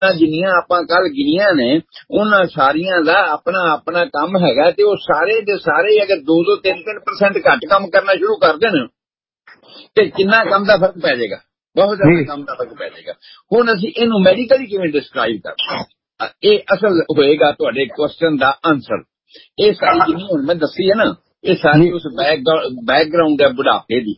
ਜਿੰਨੀਆਂ ਆਪਾਂ ਕੱਲ ਗਿਣੀਆਂ ਨੇ ਉਹਨਾਂ ਸਾਰੀਆਂ ਦਾ ਆਪਣਾ ਆਪਣਾ ਕੰਮ ਹੈਗਾ, ਤੇ ਉਹ ਸਾਰੇ ਦੇ ਸਾਰੇ ਅਗਰ 2-3% ਘੱਟ ਕੰਮ ਕਰਨਾ ਸ਼ੁਰੂ ਕਰ ਦੇਣ ਤੇ ਕਿੰਨਾ ਕੰਮ ਦਾ ਫਰਕ ਪੈ ਜਾਏਗਾ, ਬਹੁਤ ਜ਼ਿਆਦਾ ਕੰਮ ਦਾ ਫਰਕ ਪੈ ਜਾਏਗਾ। ਹੁਣ ਅਸੀਂ ਇਹਨੂੰ ਮੈਡੀਕਲੀ ਕਿਵੇਂ ਡਿਸਕ੍ਰਾਈਬ ਕਰਦੇ, ਇਹ ਅਸਲ ਹੋਏਗਾ ਤੁਹਾਡੇ ਕੁਐਸਚਨ ਦਾ ਆਨਸਰ। ਇਹ ਸਾਰੀ ਜਿੰਨੀ ਹੁਣ ਮੈਂ ਦੱਸੀ ਹੈ ਨਾ, ਇਹ ਸਾਰੀ ਉਸ ਬੈਕਗਰਾਉਂਡ ਹੈ ਬੁਢਾਪੇ ਦੀ।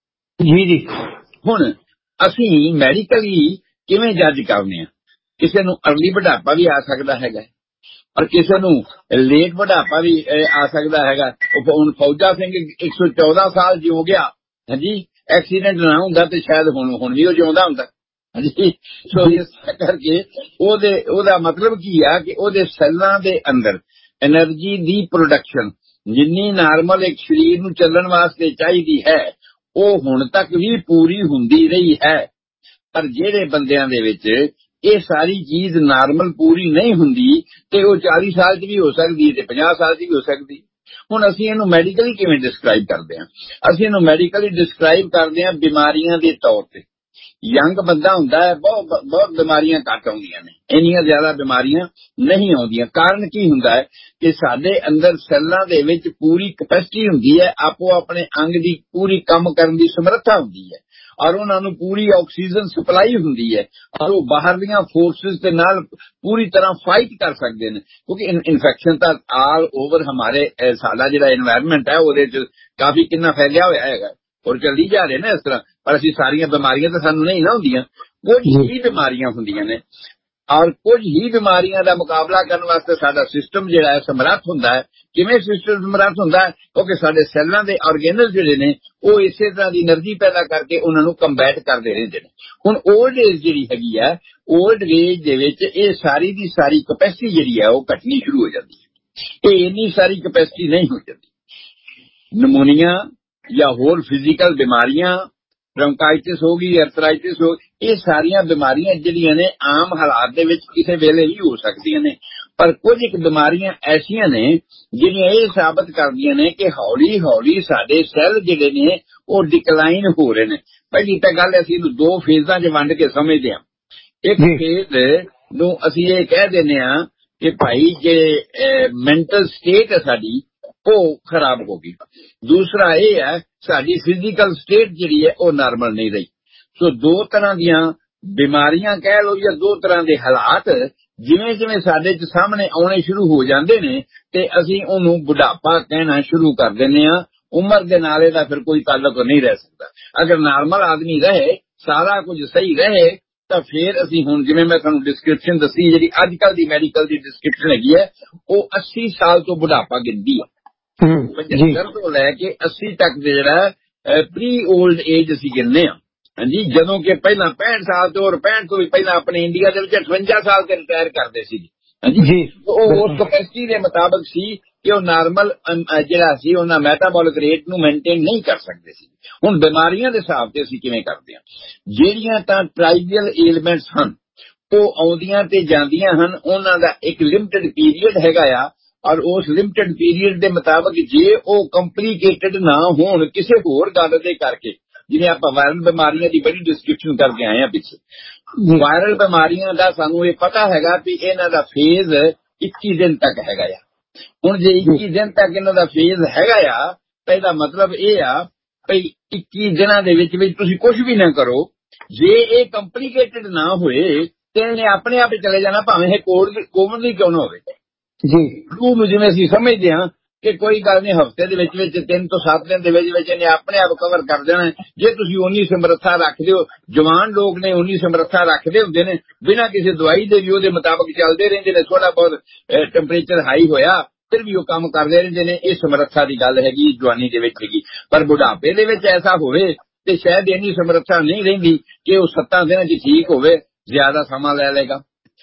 ਜੀ ਹੁਣ ਅਸੀਂ ਮੈਡੀਕਲੀ ਕਿਵੇਂ ਜੱਜ ਕਰਨੇ ਆ? ਕਿਸੇ ਨੂੰ ਅਰਲੀ ਬੁਢਾਪਾ ਵੀ ਆ ਸਕਦਾ ਹੈਗਾ, ਔਰ ਕਿਸੇ ਨੂੰ ਲੇਟ ਬੁਢਾਪਾ ਵੀ ਆ ਸਕਦਾ ਹੈਗਾ। ਹੁਣ ਫੌਜਾ ਸਿੰਘ 114 ਸਾਲ ਜਿਉ ਗਿਆ, ਹਾਂਜੀ, ਐਕਸੀਡੈਂਟ ਨਾ ਹੁੰਦਾ ਤੇ ਸ਼ਾਇਦ ਹੁਣ ਵੀ ਉਹ ਜਿਉਂਦਾ ਹੁੰਦਾ, ਹਾਂਜੀ। ਸੋ ਇਸ ਕਰਕੇ ਉਹਦਾ ਮਤਲਬ ਕੀ ਆ ਕਿ ਉਹਦੇ ਸੈੱਲਾਂ ਦੇ ਅੰਦਰ એનર્ਜੀ ਦੀ ਪ੍ਰੋਡਕਸ਼ਨ ਜਿੰਨੀ ਨਾਰਮਲ ਇੱਕ ਸਰੀਰ ਨੂੰ ਚੱਲਣ ਵਾਸਤੇ ਚਾਹੀਦੀ ਹੈ ਉਹ ਹੁਣ ਤੱਕ ਵੀ ਪੂਰੀ ਹੁੰਦੀ ਰਹੀ ਹੈ। ਪਰ ਜਿਹੜੇ ਬੰਦਿਆਂ ਦੇ ਵਿੱਚ ਇਹ ਸਾਰੀ ਚੀਜ਼ ਨਾਰਮਲ ਪੂਰੀ ਨਹੀਂ ਹੁੰਦੀ ਤੇ ਉਹ 40 ਸਾਲ 'ਚ ਵੀ ਹੋ ਸਕਦੀ ਤੇ 50 ਸਾਲ 'ਚ ਵੀ ਹੋ ਸਕਦੀ। ਹੁਣ ਅਸੀਂ ਇਹਨੂੰ ਮੈਡੀਕਲੀ ਕਿਵੇਂ ਡਿਸਕ੍ਰਾਈਬ ਕਰਦੇ ਹਾਂ? ਅਸੀਂ ਇਹਨੂੰ ਮੈਡੀਕਲੀ ਡਿਸਕ੍ਰਾਈਬ ਕਰਦੇ ਹਾਂ ਬਿਮਾਰੀਆਂ ਦੇ ਤੌਰ ਤੇ। ਯੰਗ ਬੰਦਾ ਹੁੰਦਾ ਹੈ, ਬਹੁਤ ਬਿਮਾਰੀਆਂ ਘੱਟ ਆਉਂਦੀਆਂ ਨੇ, ਇੰਨੀਆਂ ਜ਼ਿਆਦਾ ਬਿਮਾਰੀਆਂ ਨਹੀਂ ਆਉਂਦੀਆਂ। ਕਾਰਨ ਕੀ ਹੁੰਦਾ ਹੈ ਕਿ ਸਾਡੇ ਅੰਦਰ ਸੈੱਲਾਂ ਦੇ ਵਿੱਚ ਪੂਰੀ ਕਪੈਸਿਟੀ ਹੁੰਦੀ ਹੈ, ਆਪੋ ਆਪਣੇ ਅੰਗ ਦੀ ਪੂਰੀ ਕੰਮ ਕਰਨ ਦੀ ਸਮਰੱਥਾ ਹੁੰਦੀ ਹੈ, ਔਰ ਉਹਨਾਂ ਨੂੰ ਪੂਰੀ ਆਕਸੀਜਨ ਸਪਲਾਈ ਹੁੰਦੀ ਹੈ, ਔਰ ਉਹ ਬਾਹਰਲੀਆਂ ਫੋਰਸਿਸ ਦੇ ਨਾਲ ਪੂਰੀ ਤਰ੍ਹਾਂ ਫਾਈਟ ਕਰ ਸਕਦੇ ਨੇ। ਕਿਉਂਕਿ ਇਨਫੈਕਸ਼ਨ ਤਾਂ ਆਲ ਓਵਰ ਹਮਾਰੇ ਸਾਡਾ ਜਿਹੜਾ ਇਨਵਾਇਰਮੈਂਟ ਹੈ ਉਹਦੇ 'ਚ ਕਾਫੀ ਕਿੰਨਾ ਫੈਲਿਆ ਹੋਇਆ ਹੈਗਾ, ਔਰ ਚੱਲੀ ਜਾ ਰਹੇ ਨੇ ਇਸ ਤਰ੍ਹਾਂ। ਪਰ ਅਸੀਂ ਸਾਰੀਆਂ ਬਿਮਾਰੀਆਂ ਤਾਂ ਸਾਨੂੰ ਨਹੀਂ ਨਾ ਹੁੰਦੀਆਂ, ਕੁਝ ਹੀ ਬਿਮਾਰੀਆਂ ਹੁੰਦੀਆਂ ਨੇ, ਔਰ ਕੁਝ ਹੀ ਬਿਮਾਰੀਆਂ ਦਾ ਮੁਕਾਬਲਾ ਕਰਨ ਵਾਸਤੇ ਸਾਡਾ ਸਿਸਟਮ ਜਿਹੜਾ ਹੈ ਸਮਰੱਥ ਹੁੰਦਾ ਹੈ। ਕਿਵੇਂ ਸਿਸਟਮ ਸਮਰੱਥ ਹੁੰਦਾ ਹੈ? ਕਿਉਂਕਿ ਸਾਡੇ ਸੈੱਲਾਂ ਦੇ ਆਰਗੇਨਲ ਜਿਹੜੇ ਨੇ ਉਹ ਇਸੇ ਤਰ੍ਹਾਂ ਦੀ એનર્ਜੀ ਪੈਦਾ ਕਰਕੇ ਉਹਨਾਂ ਨੂੰ ਕੰਬੈਟ ਕਰਦੇ ਰਹਿੰਦੇ ਨੇ। ਹੁਣ 올ਡ ਏਜ ਜਿਹੜੀ ਹੈਗੀ ਹੈ, 올ਡ ਏਜ ਦੇ ਵਿੱਚ ਇਹ ਸਾਰੀ ਦੀ ਸਾਰੀ ਕਪੈਸਿਟੀ ਜਿਹੜੀ ਹੈ ਉਹ ਘਟਣੀ ਸ਼ੁਰੂ ਹੋ ਜਾਂਦੀ ਹੈ। ਇਹ ਇੰਨੀ ਸਾਰੀ ਕਪੈਸਿਟੀ ਨਹੀਂ ਹੋ ਜਾਂਦੀ। ਨਮੂਨੀਆ ਜਾਂ ਹੋਰ ਫਿਜ਼ੀਕਲ ਬਿਮਾਰੀਆਂ, ਬ੍ਰੌਂਕਾਈਟਿਸ ਹੋ ਗਈ, ਅਰਥਰਾਈਟਿਸ ਹੋ ਗਈ, ਇਹ ਸਾਰੀਆਂ ਬਿਮਾਰੀਆਂ ਜਿਹੜੀਆਂ ਨੇ ਆਮ ਹਾਲਾਤ ਦੇ ਵਿੱਚ ਕਿਸੇ ਵੇਲੇ ਵੀ ਹੋ ਸਕਦੀਆਂ ਨੇ। ਪਰ ਕੁਝ ਇੱਕ ਬਿਮਾਰੀਆਂ ਐਸੀਆਂ ਨੇ ਜਿਹੜੀਆਂ ਇਹ ਸਾਬਤ ਕਰਦੀਆਂ ਨੇ ਕਿ ਹੌਲੀ ਹੌਲੀ ਸਾਡੇ ਸੈੱਲ ਜਿਹੜੇ ਨੇ ਉਹ ਡਿਕਲਾਈਨ ਹੋ ਰਹੇ ਨੇ। ਪਹਿਲੀ ਤਾਂ ਗੱਲ ਅਸੀਂ ਇਹਨੂੰ ਦੋ ਫੇਜ਼ਾਂ 'ਚ ਵੰਡ ਕੇ ਸਮਝਦੇ ਹਾਂ। ਇੱਕ ਫੇਜ਼ ਨੂੰ ਅਸੀਂ ਇਹ ਕਹਿ ਦਿੰਦੇ ਹਾਂ ਕਿ ਭਾਈ ਜੇ ਮੈਂਟਲ ਸਟੇਟ ਹੈ ਸਾਡੀ ਉਹ ਖਰਾਬ ਹੋ ਗਈ। ਦੂਸਰਾ ਇਹ ਹੈ ਸਾਡੀ ਫਿਜ਼ੀਕਲ ਸਟੇਟ ਜਿਹੜੀ ਹੈ ਉਹ ਨਾਰਮਲ ਨਹੀਂ ਰਹੀ। ਸੋ ਦੋ ਤਰ੍ਹਾਂ ਦੀਆਂ ਬਿਮਾਰੀਆਂ ਕਹਿ ਲਓ ਜਾਂ ਦੋ ਤਰ੍ਹਾਂ ਦੇ ਹਾਲਾਤ ਜਿਵੇਂ ਜਿਵੇਂ ਸਾਡੇ 'ਚ ਸਾਹਮਣੇ ਆਉਣੇ ਸ਼ੁਰੂ ਹੋ ਜਾਂਦੇ ਨੇ ਤੇ ਅਸੀਂ ਉਹਨੂੰ ਬੁਢਾਪਾ ਕਹਿਣਾ ਸ਼ੁਰੂ ਕਰ ਦਿੰਦੇ ਹਾਂ। ਉਮਰ ਦੇ ਨਾਲ ਇਹਦਾ ਫਿਰ ਕੋਈ ਤਾਲੁਕ ਨਹੀਂ ਰਹਿ ਸਕਦਾ। ਅਗਰ ਨਾਰਮਲ ਆਦਮੀ ਰਹੇ, ਸਾਰਾ ਕੁਝ ਸਹੀ ਰਹੇ, ਤਾਂ ਫਿਰ ਅਸੀਂ ਹੁਣ ਜਿਵੇਂ ਮੈਂ ਤੁਹਾਨੂੰ ਡਿਸਕ੍ਰਿਪਸ਼ਨ ਦੱਸੀ ਜਿਹੜੀ ਅੱਜ ਕੱਲ੍ਹ ਦੀ ਮੈਡੀਕਲ ਦੀ ਡਿਸਕ੍ਰਿਪਸ਼ਨ ਹੈਗੀ ਹੈ ਉਹ 80 ਸਾਲ ਤੋਂ ਬੁਢਾਪਾ ਗਿਣਦੀ ਹੈ। 75 ਤੋਂ ਲੈ ਕੇ 80 ਤੱਕ ਦੇ ਜਿਹੜਾ ਪ੍ਰੀ 올ਡ ਏਜ ਅਸੀਂ ਗਿਣਦੇ ਹਾਂ, ਹਾਂਜੀ। ਜਦੋਂ ਕਿ ਪਹਿਲਾਂ 65 ਸਾਲ ਤੋਂ ਔਰ 65 ਤੋਂ ਵੀ ਪਹਿਲਾਂ ਆਪਣੇ ਇੰਡੀਆ ਦੇ ਵਿੱਚ 58 ਸਾਲ ਤੇ ਰਿਟਾਇਰ ਕਰਦੇ ਸੀ, ਹਾਂਜੀ। ਉਹ ਉਸ ਕਪੈਸਿਟੀ ਦੇ ਮੁਤਾਬਕ ਸੀ ਕਿ ਉਹ ਨਾਰਮਲ ਜਿਹੜਾ ਸੀ ਉਹਨਾਂ ਮੈਟਾਬੋਲਿਕ ਰੇਟ ਨੂੰ ਮੇਨਟੇਨ ਨਹੀਂ ਕਰ ਸਕਦੇ ਸੀ। ਹੁਣ ਬਿਮਾਰੀਆਂ ਦੇ ਹਿਸਾਬ ਤੇ ਅਸੀਂ ਕਿਵੇਂ ਕਰਦੇ ਹਾਂ? ਜਿਹੜੀਆਂ ਤਾਂ ਟ੍ਰਾਈਬਲ ਏਲਮੈਂਟਸ ਹਨ ਉਹ ਆਉਂਦੀਆਂ ਤੇ ਜਾਂਦੀਆਂ ਹਨ, ਉਹਨਾਂ ਦਾ ਇੱਕ ਲਿਮਟਿਡ ਪੀਰੀਅਡ ਹੈਗਾ ਆ, ਔਰ ਉਸ ਲਿਮਟਿਡ ਪੀਰੀਅਡ ਦੇ ਮੁਤਾਬਕ ਜੇ ਉਹ ਕੰਪਲਿਕੇਟਡ ਨਾ ਹੋਣ ਕਿਸੇ ਹੋਰ ਗੱਲ ਦੇ ਕਰਕੇ, ਜਿਵੇਂ ਆਪਾਂ ਵਾਇਰਲ ਬਿਮਾਰੀਆਂ ਦੀ ਬੜੀ ਡਿਸਕ੍ਰਿਪਸ਼ਨ ਕਰਕੇ ਆਏ ਹਾਂ ਪਿੱਛੇ। ਵਾਇਰਲ ਬਿਮਾਰੀਆਂ ਦਾ ਸਾਨੂੰ ਇਹ ਪਤਾ ਹੈਗਾ ਵੀ ਇਹਨਾਂ ਦਾ ਫੇਜ਼ 21 ਦਿਨ ਤੱਕ ਹੈਗਾ ਆ। ਹੁਣ ਜੇ 21 ਦਿਨ ਤੱਕ ਇਹਨਾਂ ਦਾ ਫੇਜ਼ ਹੈਗਾ ਆ ਤਾਂ ਇਹਦਾ ਮਤਲਬ ਇਹ ਆ ਭਈ 21 ਦਿਨਾਂ ਦੇ ਵਿੱਚ ਤੁਸੀਂ ਕੁਝ ਵੀ ਨਾ ਕਰੋ, ਜੇ ਇਹ ਕੰਪਲਿਕੇਟਡ ਨਾ ਹੋਏ ਤੇ ਇਹਨੇ ਆਪਣੇ ਆਪ ਹੀ ਚਲੇ ਜਾਣਾ, ਭਾਵੇਂ ਇਹ ਕੋਵਿਡ ਦੀ ਕਿਉਂ ਨਾ ਹੋਵੇ ਜੀ। ਫਲੂ ਨੂੰ ਜਿਵੇਂ ਅਸੀਂ ਸਮਝਦੇ ਹਾਂ ਕਿ ਕੋਈ ਗੱਲ ਨਹੀਂ, ਹਫ਼ਤੇ ਦੇ ਵਿੱਚ 3 ਤੋਂ 7 ਦਿਨ ਦੇ ਵਿੱਚ ਇਹਨੇ ਆਪਣੇ ਆਪ ਕਵਰ ਕਰ ਦੇਣਾ। ਜੇ ਤੁਸੀਂ ਉਨੀ ਸਮਰੱਥਾ ਰੱਖਦੇ ਹੋ, ਜਵਾਨ ਲੋਕ ਨੇ ਉਨੀ ਸਮਰੱਥਾ ਰੱਖਦੇ ਹੁੰਦੇ ਨੇ, ਬਿਨਾਂ ਕਿਸੇ ਦਵਾਈ ਦੇ ਵੀ ਉਹਦੇ ਮੁਤਾਬਕ ਚੱਲਦੇ ਰਹਿੰਦੇ ਨੇ। ਥੋੜਾ ਬਹੁਤ ਟੈਂਪਰੇਚਰ ਹਾਈ ਹੋਇਆ ਫਿਰ ਵੀ ਉਹ ਕੰਮ ਕਰਦੇ ਰਹਿੰਦੇ ਨੇ। ਇਹ ਸਮਰੱਥਾ ਦੀ ਗੱਲ ਹੈਗੀ, ਜਵਾਨੀ ਦੇ ਵਿੱਚ ਹੈਗੀ। ਪਰ ਬੁਢਾਪੇ ਦੇ ਵਿੱਚ ਐਸਾ ਹੋਵੇ ਤੇ ਸ਼ਾਇਦ ਇੰਨੀ ਸਮਰੱਥਾ ਨਹੀਂ ਰਹਿੰਦੀ ਕਿ ਉਹ 7 ਦਿਨਾਂ 'ਚ ਠੀਕ ਹੋਵੇ, ਜ਼ਿਆਦਾ ਸਮਾਂ ਲੈ ਲਏਗਾ।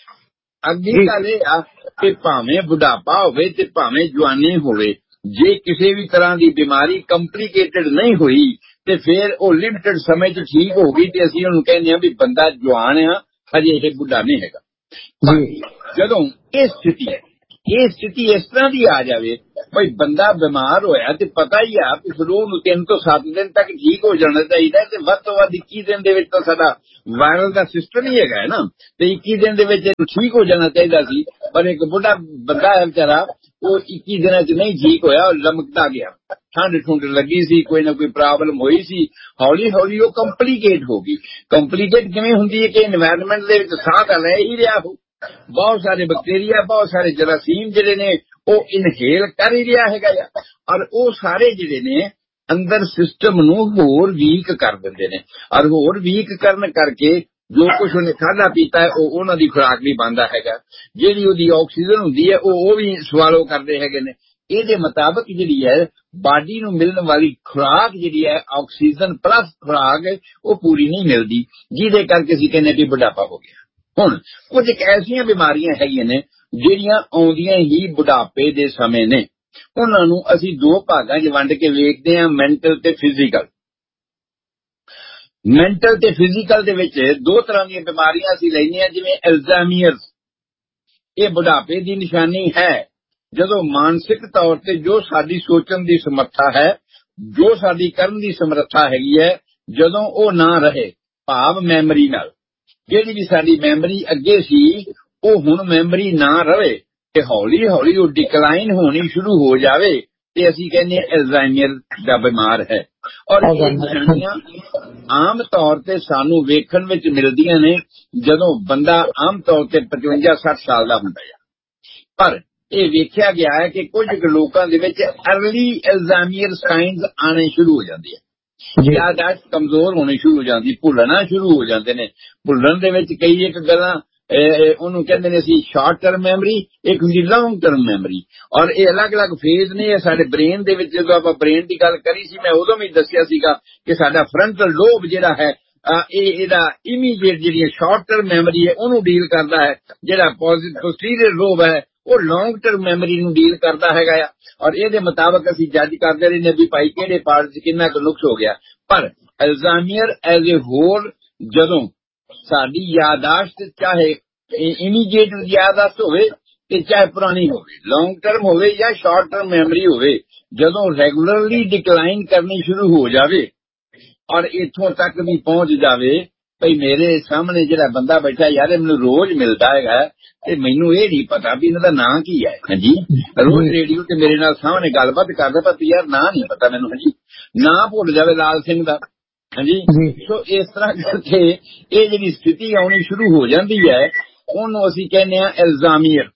ਅੱਗੇ ਗੱਲ ਇਹ ਆ ਕਿ ਭਾਵੇਂ ਬੁਢਾਪਾ ਹੋਵੇ ਤੇ ਭਾਵੇਂ ਜਵਾਨੀ ਹੋਵੇ, ਜੇ ਕਿਸੇ ਵੀ ਤਰ੍ਹਾਂ ਦੀ ਬਿਮਾਰੀ ਕੰਪਲਿਕੇਟਡ ਨਹੀਂ ਹੋਈ ਤੇ ਫਿਰ ਉਹ ਲਿਮਟਿਡ ਸਮੇਂ 'ਚ ਠੀਕ ਹੋ ਗਈ ਤੇ ਅਸੀਂ ਉਹਨੂੰ ਕਹਿੰਦੇ ਹਾਂ ਵੀ ਬੰਦਾ ਜਵਾਨ ਆ, ਹਜੇ ਇਹ ਬੁੱਢਾ ਨਹੀਂ ਹੈਗਾ। ਜਦੋਂ ਇਹ ਸਥਿਤੀ ਹੈ ਇਹ ਸਥਿਤੀ ਇਸ ਤਰ੍ਹਾਂ ਦੀ ਆ ਜਾਵੇ ਭਈ ਬੰਦਾ ਬਿਮਾਰ ਹੋਇਆ ਤੇ ਪਤਾ ਹੀ ਆ ਕਿ ਫਿਰ ਉਹਨੂੰ 3 ਤੋਂ 7 ਦਿਨ ਤੱਕ ਠੀਕ ਹੋ ਜਾਣਾ ਚਾਹੀਦਾ, ਤੇ ਵੱਧ ਤੋਂ ਵੱਧ 21 ਦਿਨ ਦੇ ਵਿੱਚ ਤਾਂ ਸਾਡਾ ਵਾਇਰਲ ਦਾ ਸਿਸਟਮ ਹੀ ਹੈਗਾ ਨਾ, ਤੇ 21 ਦਿਨ ਦੇ ਵਿੱਚ ਇਹਨੂੰ ਠੀਕ ਹੋ ਜਾਣਾ ਚਾਹੀਦਾ ਸੀ। ਪਰ ਇੱਕ ਬੁੱਢਾ ਬੰਦਾ ਹੈ ਵਿਚਾਰਾ, ਉਹ 21 ਦਿਨਾਂ 'ਚ ਨਹੀਂ ਠੀਕ ਹੋਇਆ, ਉਹ ਲਮਕਦਾ ਗਿਆ, ਠੰਡ ਲੱਗੀ ਸੀ, ਕੋਈ ਨਾ ਕੋਈ ਪ੍ਰੋਬਲਮ ਹੋਈ ਸੀ, ਹੌਲੀ ਹੌਲੀ ਉਹ ਕੰਪਲੀਕੇਟ ਹੋ ਗਈ। ਕੰਪਲੀਕੇਟ ਕਿਵੇਂ ਹੁੰਦੀ ਹੈ ਕਿ এনवायरमेंट ਦੇ ਵਿੱਚ ਸਾਹ ਤਾਂ ਲੈ ਹੀ ਰਿਹਾ ਹੋ, ਬਹੁਤ ਸਾਰੇ ਬੈਕਟੀਰੀਆ, ਬਹੁਤ ਸਾਰੇ ਜਰਾਸੀਮ ਜਿਹੜੇ ਨੇ ਉਹ ਇਨਹੇਲ ਕਰ ਹੀ ਰਿਹਾ ਹੈਗਾ ਆ, ਔਰ ਉਹ ਸਾਰੇ ਜਿਹੜੇ ਨੇ ਅੰਦਰ ਸਿਸਟਮ ਨੂੰ ਹੋਰ ਵੀਕ ਕਰ ਦਿੰਦੇ ਨੇ, ਔਰ ਹੋਰ ਵੀਕ ਕਰਨ ਕਰਕੇ ਜੋ ਕੁਝ ਉਹਨੇ ਖਾਧਾ ਪੀਤਾ ਹੈ ਉਹ ਉਹਨਾਂ ਦੀ ਖੁਰਾਕ ਨਹੀਂ ਬਣਦਾ ਹੈਗਾ, ਜਿਹੜੀ ਉਹਦੀ ਆਕਸੀਜਨ ਹੁੰਦੀ ਹੈ ਉਹ ਵੀ ਸਵਾਲੋ ਕਰਦੇ ਹੈਗੇ ਨੇ। ਇਹਦੇ ਮੁਤਾਬਕ ਜਿਹੜੀ ਹੈ ਬਾਡੀ ਨੂੰ ਮਿਲਣ ਵਾਲੀ ਖੁਰਾਕ ਜਿਹੜੀ ਹੈ ਆਕਸੀਜਨ ਪਲੱਸ ਖੁਰਾਕ ਉਹ ਪੂਰੀ ਨਹੀਂ ਮਿਲਦੀ, ਜਿਹਦੇ ਕਰਕੇ ਅਸੀਂ ਕਹਿੰਦੇ ਕਿ ਬੁਢਾਪਾ ਹੋ ਗਿਆ। ਹੁਣ ਕੁਝ ਐਸੀਆਂ ਬਿਮਾਰੀਆਂ ਹੈਗੀਆਂ ਨੇ ਜਿਹੜੀਆਂ ਆਉਂਦੀਆਂ ਹੀ ਬੁਢਾਪੇ ਦੇ ਸਮੇਂ ਨੇ, ਉਹਨਾਂ ਨੂੰ ਅਸੀਂ 2 ਭਾਗਾਂ 'ਚ ਵੰਡ ਕੇ ਵੇਖਦੇ ਹਾਂ, ਮੈਂਟਲ ਤੇ ਫਿਜ਼ੀਕਲ। ਮੈਂਟਲ ਤੇ ਫਿਜ਼ੀਕਲ ਦੇ ਵਿੱਚ 2 ਤਰ੍ਹਾਂ ਦੀਆਂ ਬਿਮਾਰੀਆਂ ਅਸੀਂ ਲੈਂਦੇ ਹਾਂ, ਜਿਵੇਂ ਅਲਜ਼ਾਈਮਰ, ਇਹ ਬੁਢਾਪੇ ਦੀ ਨਿਸ਼ਾਨੀ ਹੈ, ਜਦੋਂ ਮਾਨਸਿਕ ਤੌਰ ਤੇ ਜੋ ਸਾਡੀ ਸੋਚਣ ਦੀ ਸਮਰੱਥਾ ਹੈ, ਜੋ ਸਾਡੀ ਕਰਨ ਦੀ ਸਮਰੱਥਾ ਹੈਗੀ ਹੈ, ਜਦੋਂ ਉਹ ਨਾ ਰਹੇ, ਭਾਵ ਮੈਮਰੀ ਨਾਲ ਜਿਹੜੀ ਵੀ ਸਾਡੀ ਮੈਮਰੀ ਅੱਗੇ ਸੀ ਉਹ ਹੁਣ ਮੈਮਰੀ ਨਾ ਰਵੇ ਤੇ ਹੌਲੀ ਹੌਲੀ ਉਹ ਡਿਕਲਾਈਨ ਹੋਣੀ ਸ਼ੁਰੂ ਹੋ ਜਾਵੇ, ਤੇ ਅਸੀਂ ਕਹਿੰਦੇ ਅਲਜ਼ਾਈਮਰ ਦਾ ਬਿਮਾਰ ਹੈ। ਔਰ ਇਹ ਨਿਸ਼ਾਨੀਆਂ ਆਮ ਤੌਰ ਤੇ ਸਾਨੂੰ ਵੇਖਣ ਵਿੱਚ ਮਿਲਦੀਆਂ ਨੇ ਜਦੋਂ ਬੰਦਾ ਆਮ ਤੌਰ ਤੇ 55-60 ਸਾਲ ਦਾ ਹੁੰਦਾ ਹੈ, ਪਰ ਇਹ ਵੇਖਿਆ ਗਿਆ ਹੈ ਕਿ ਕੁਝ ਲੋਕਾਂ ਦੇ ਵਿੱਚ ਅਰਲੀ ਅਲਜ਼ਾਈਮਰ ਸਾਈਨਸ ਆਣੇ ਸ਼ੁਰੂ ਹੋ ਜਾਂਦੇ ਆ, ਯਾਦਾਸ਼ਤ ਕਮਜ਼ੋਰ ਹੋਣੀ ਸ਼ੁਰੂ ਹੋ ਜਾਂਦੀ, ਭੁੱਲਣਾ ਸ਼ੁਰੂ ਹੋ ਜਾਂਦੇ ਨੇ। ਭੁੱਲਣ ਦੇ ਵਿੱਚ ਕਈ ਇੱਕ ਗੱਲਾਂ ਉਹਨੂੰ ਕਹਿੰਦੇ ਨੇ ਅਸੀਂ ਸ਼ਾਰਟ ਟਰਮ ਮੈਮਰੀ, ਇੱਕ ਹੁੰਦੀ ਲੌਂਗ ਟਰਮ ਮੈਮਰੀ, ਔਰ ਇਹ ਅਲੱਗ-ਅਲੱਗ ਫੇਜ਼ ਨੇ ਸਾਡੇ ਬ੍ਰੇਨ ਦੇ ਵਿੱਚ। ਜਦੋਂ ਆਪਾਂ ਬ੍ਰੇਨ ਦੀ ਗੱਲ ਕਰੀ ਸੀ ਮੈਂ ਉਦੋਂ ਵੀ ਦੱਸਿਆ ਸੀਗਾ ਕਿ ਸਾਡਾ ਫਰੰਟਲ ਲੋਬ ਜਿਹੜਾ ਹੈ ਇਹਦਾ ਇਮੀਡੀਏਟ ਜਿਹੜੀ ਸ਼ਾਰਟ ਟਰਮ ਮੈਮਰੀ ਹੈ ਉਹਨੂੰ ਡੀਲ ਕਰਦਾ ਹੈ, ਜਿਹੜਾ ਪੋਸਟੀਰੀਅਰ ਲੋਬ ਹੈ ਉਹ ਲੌਂਗ ਟਰਮ ਮੈਮਰੀ ਨੂੰ ਡੀਲ ਕਰਦਾ ਹੈਗਾ ਆ, ਔਰ ਇਹਦੇ ਮੁਤਾਬਕ ਅਸੀਂ ਜੱਜ ਕਰਦੇ ਰਹਿੰਦੇ ਵੀ ਭਾਈ ਕਿਹੜੇ ਪਾਰਟ 'ਚ ਕਿੰਨਾ ਕੁ ਨੁਕਸ ਹੋ ਗਿਆ। ਪਰ ਅਲਜ਼ਾਈਮਰ ਐਜ਼ ਏ ਹੋਲ, ਜਦੋਂ ਸਾਡੀ ਯਾਦਾਸ਼ਤ ਚਾਹੇ ਇਮੀਡੀਏਟ ਯਾਦਾਸ਼ਤ ਹੋਵੇ ਤੇ ਚਾਹੇ ਪੁਰਾਣੀ ਹੋਵੇ, ਲੌਂਗ ਟਰਮ ਹੋਵੇ ਜਾਂ ਸ਼ਾਰਟ ਟਰਮ ਮੈਮਰੀ ਹੋਵੇ, ਜਦੋਂ ਰੈਗੂਲਰਲੀ ਡਿਕਲਾਈਨ ਕਰਨੀ ਸ਼ੁਰੂ ਹੋ ਜਾਵੇ ਔਰ ਇੱਥੋਂ ਤੱਕ ਵੀ ਪਹੁੰਚ ਜਾਵੇ ਭਈ ਮੇਰੇ ਸਾਹਮਣੇ ਜਿਹੜਾ ਬੰਦਾ ਬੈਠਾ ਯਾਰ ਇਹ ਮੈਨੂੰ ਰੋਜ਼ ਮਿਲਦਾ ਹੈਗਾ ਤੇ ਮੈਨੂੰ ਇਹ ਨਹੀਂ ਪਤਾ ਵੀ ਇਹਨਾਂ ਦਾ ਨਾਂ ਕੀ ਹੈ, ਹਾਂਜੀ ਰੋਜ਼ ਰੇਡੀਓ ਤੇ ਮੇਰੇ ਨਾਲ ਸਾਹਮਣੇ ਗੱਲਬਾਤ ਕਰਦਾ ਪਰ ਯਾਰ ਨਾਂ ਨਹੀਂ ਪਤਾ ਮੈਨੂੰ, ਹਾਂਜੀ ਨਾਂ ਭੁੱਲ ਜਾਵੇ ਲਾਲ ਸਿੰਘ ਦਾ, ਹਾਂਜੀ। ਸੋ ਇਸ ਤਰ੍ਹਾਂ ਕਰਕੇ ਇਹ ਜਿਹੜੀ ਸਥਿਤੀ ਆਉਣੀ ਸ਼ੁਰੂ ਹੋ ਜਾਂਦੀ ਹੈ ਉਹਨੂੰ ਅਸੀਂ ਕਹਿੰਦੇ ਹਾਂ ਅਲਜ਼ਾਈਮਰ,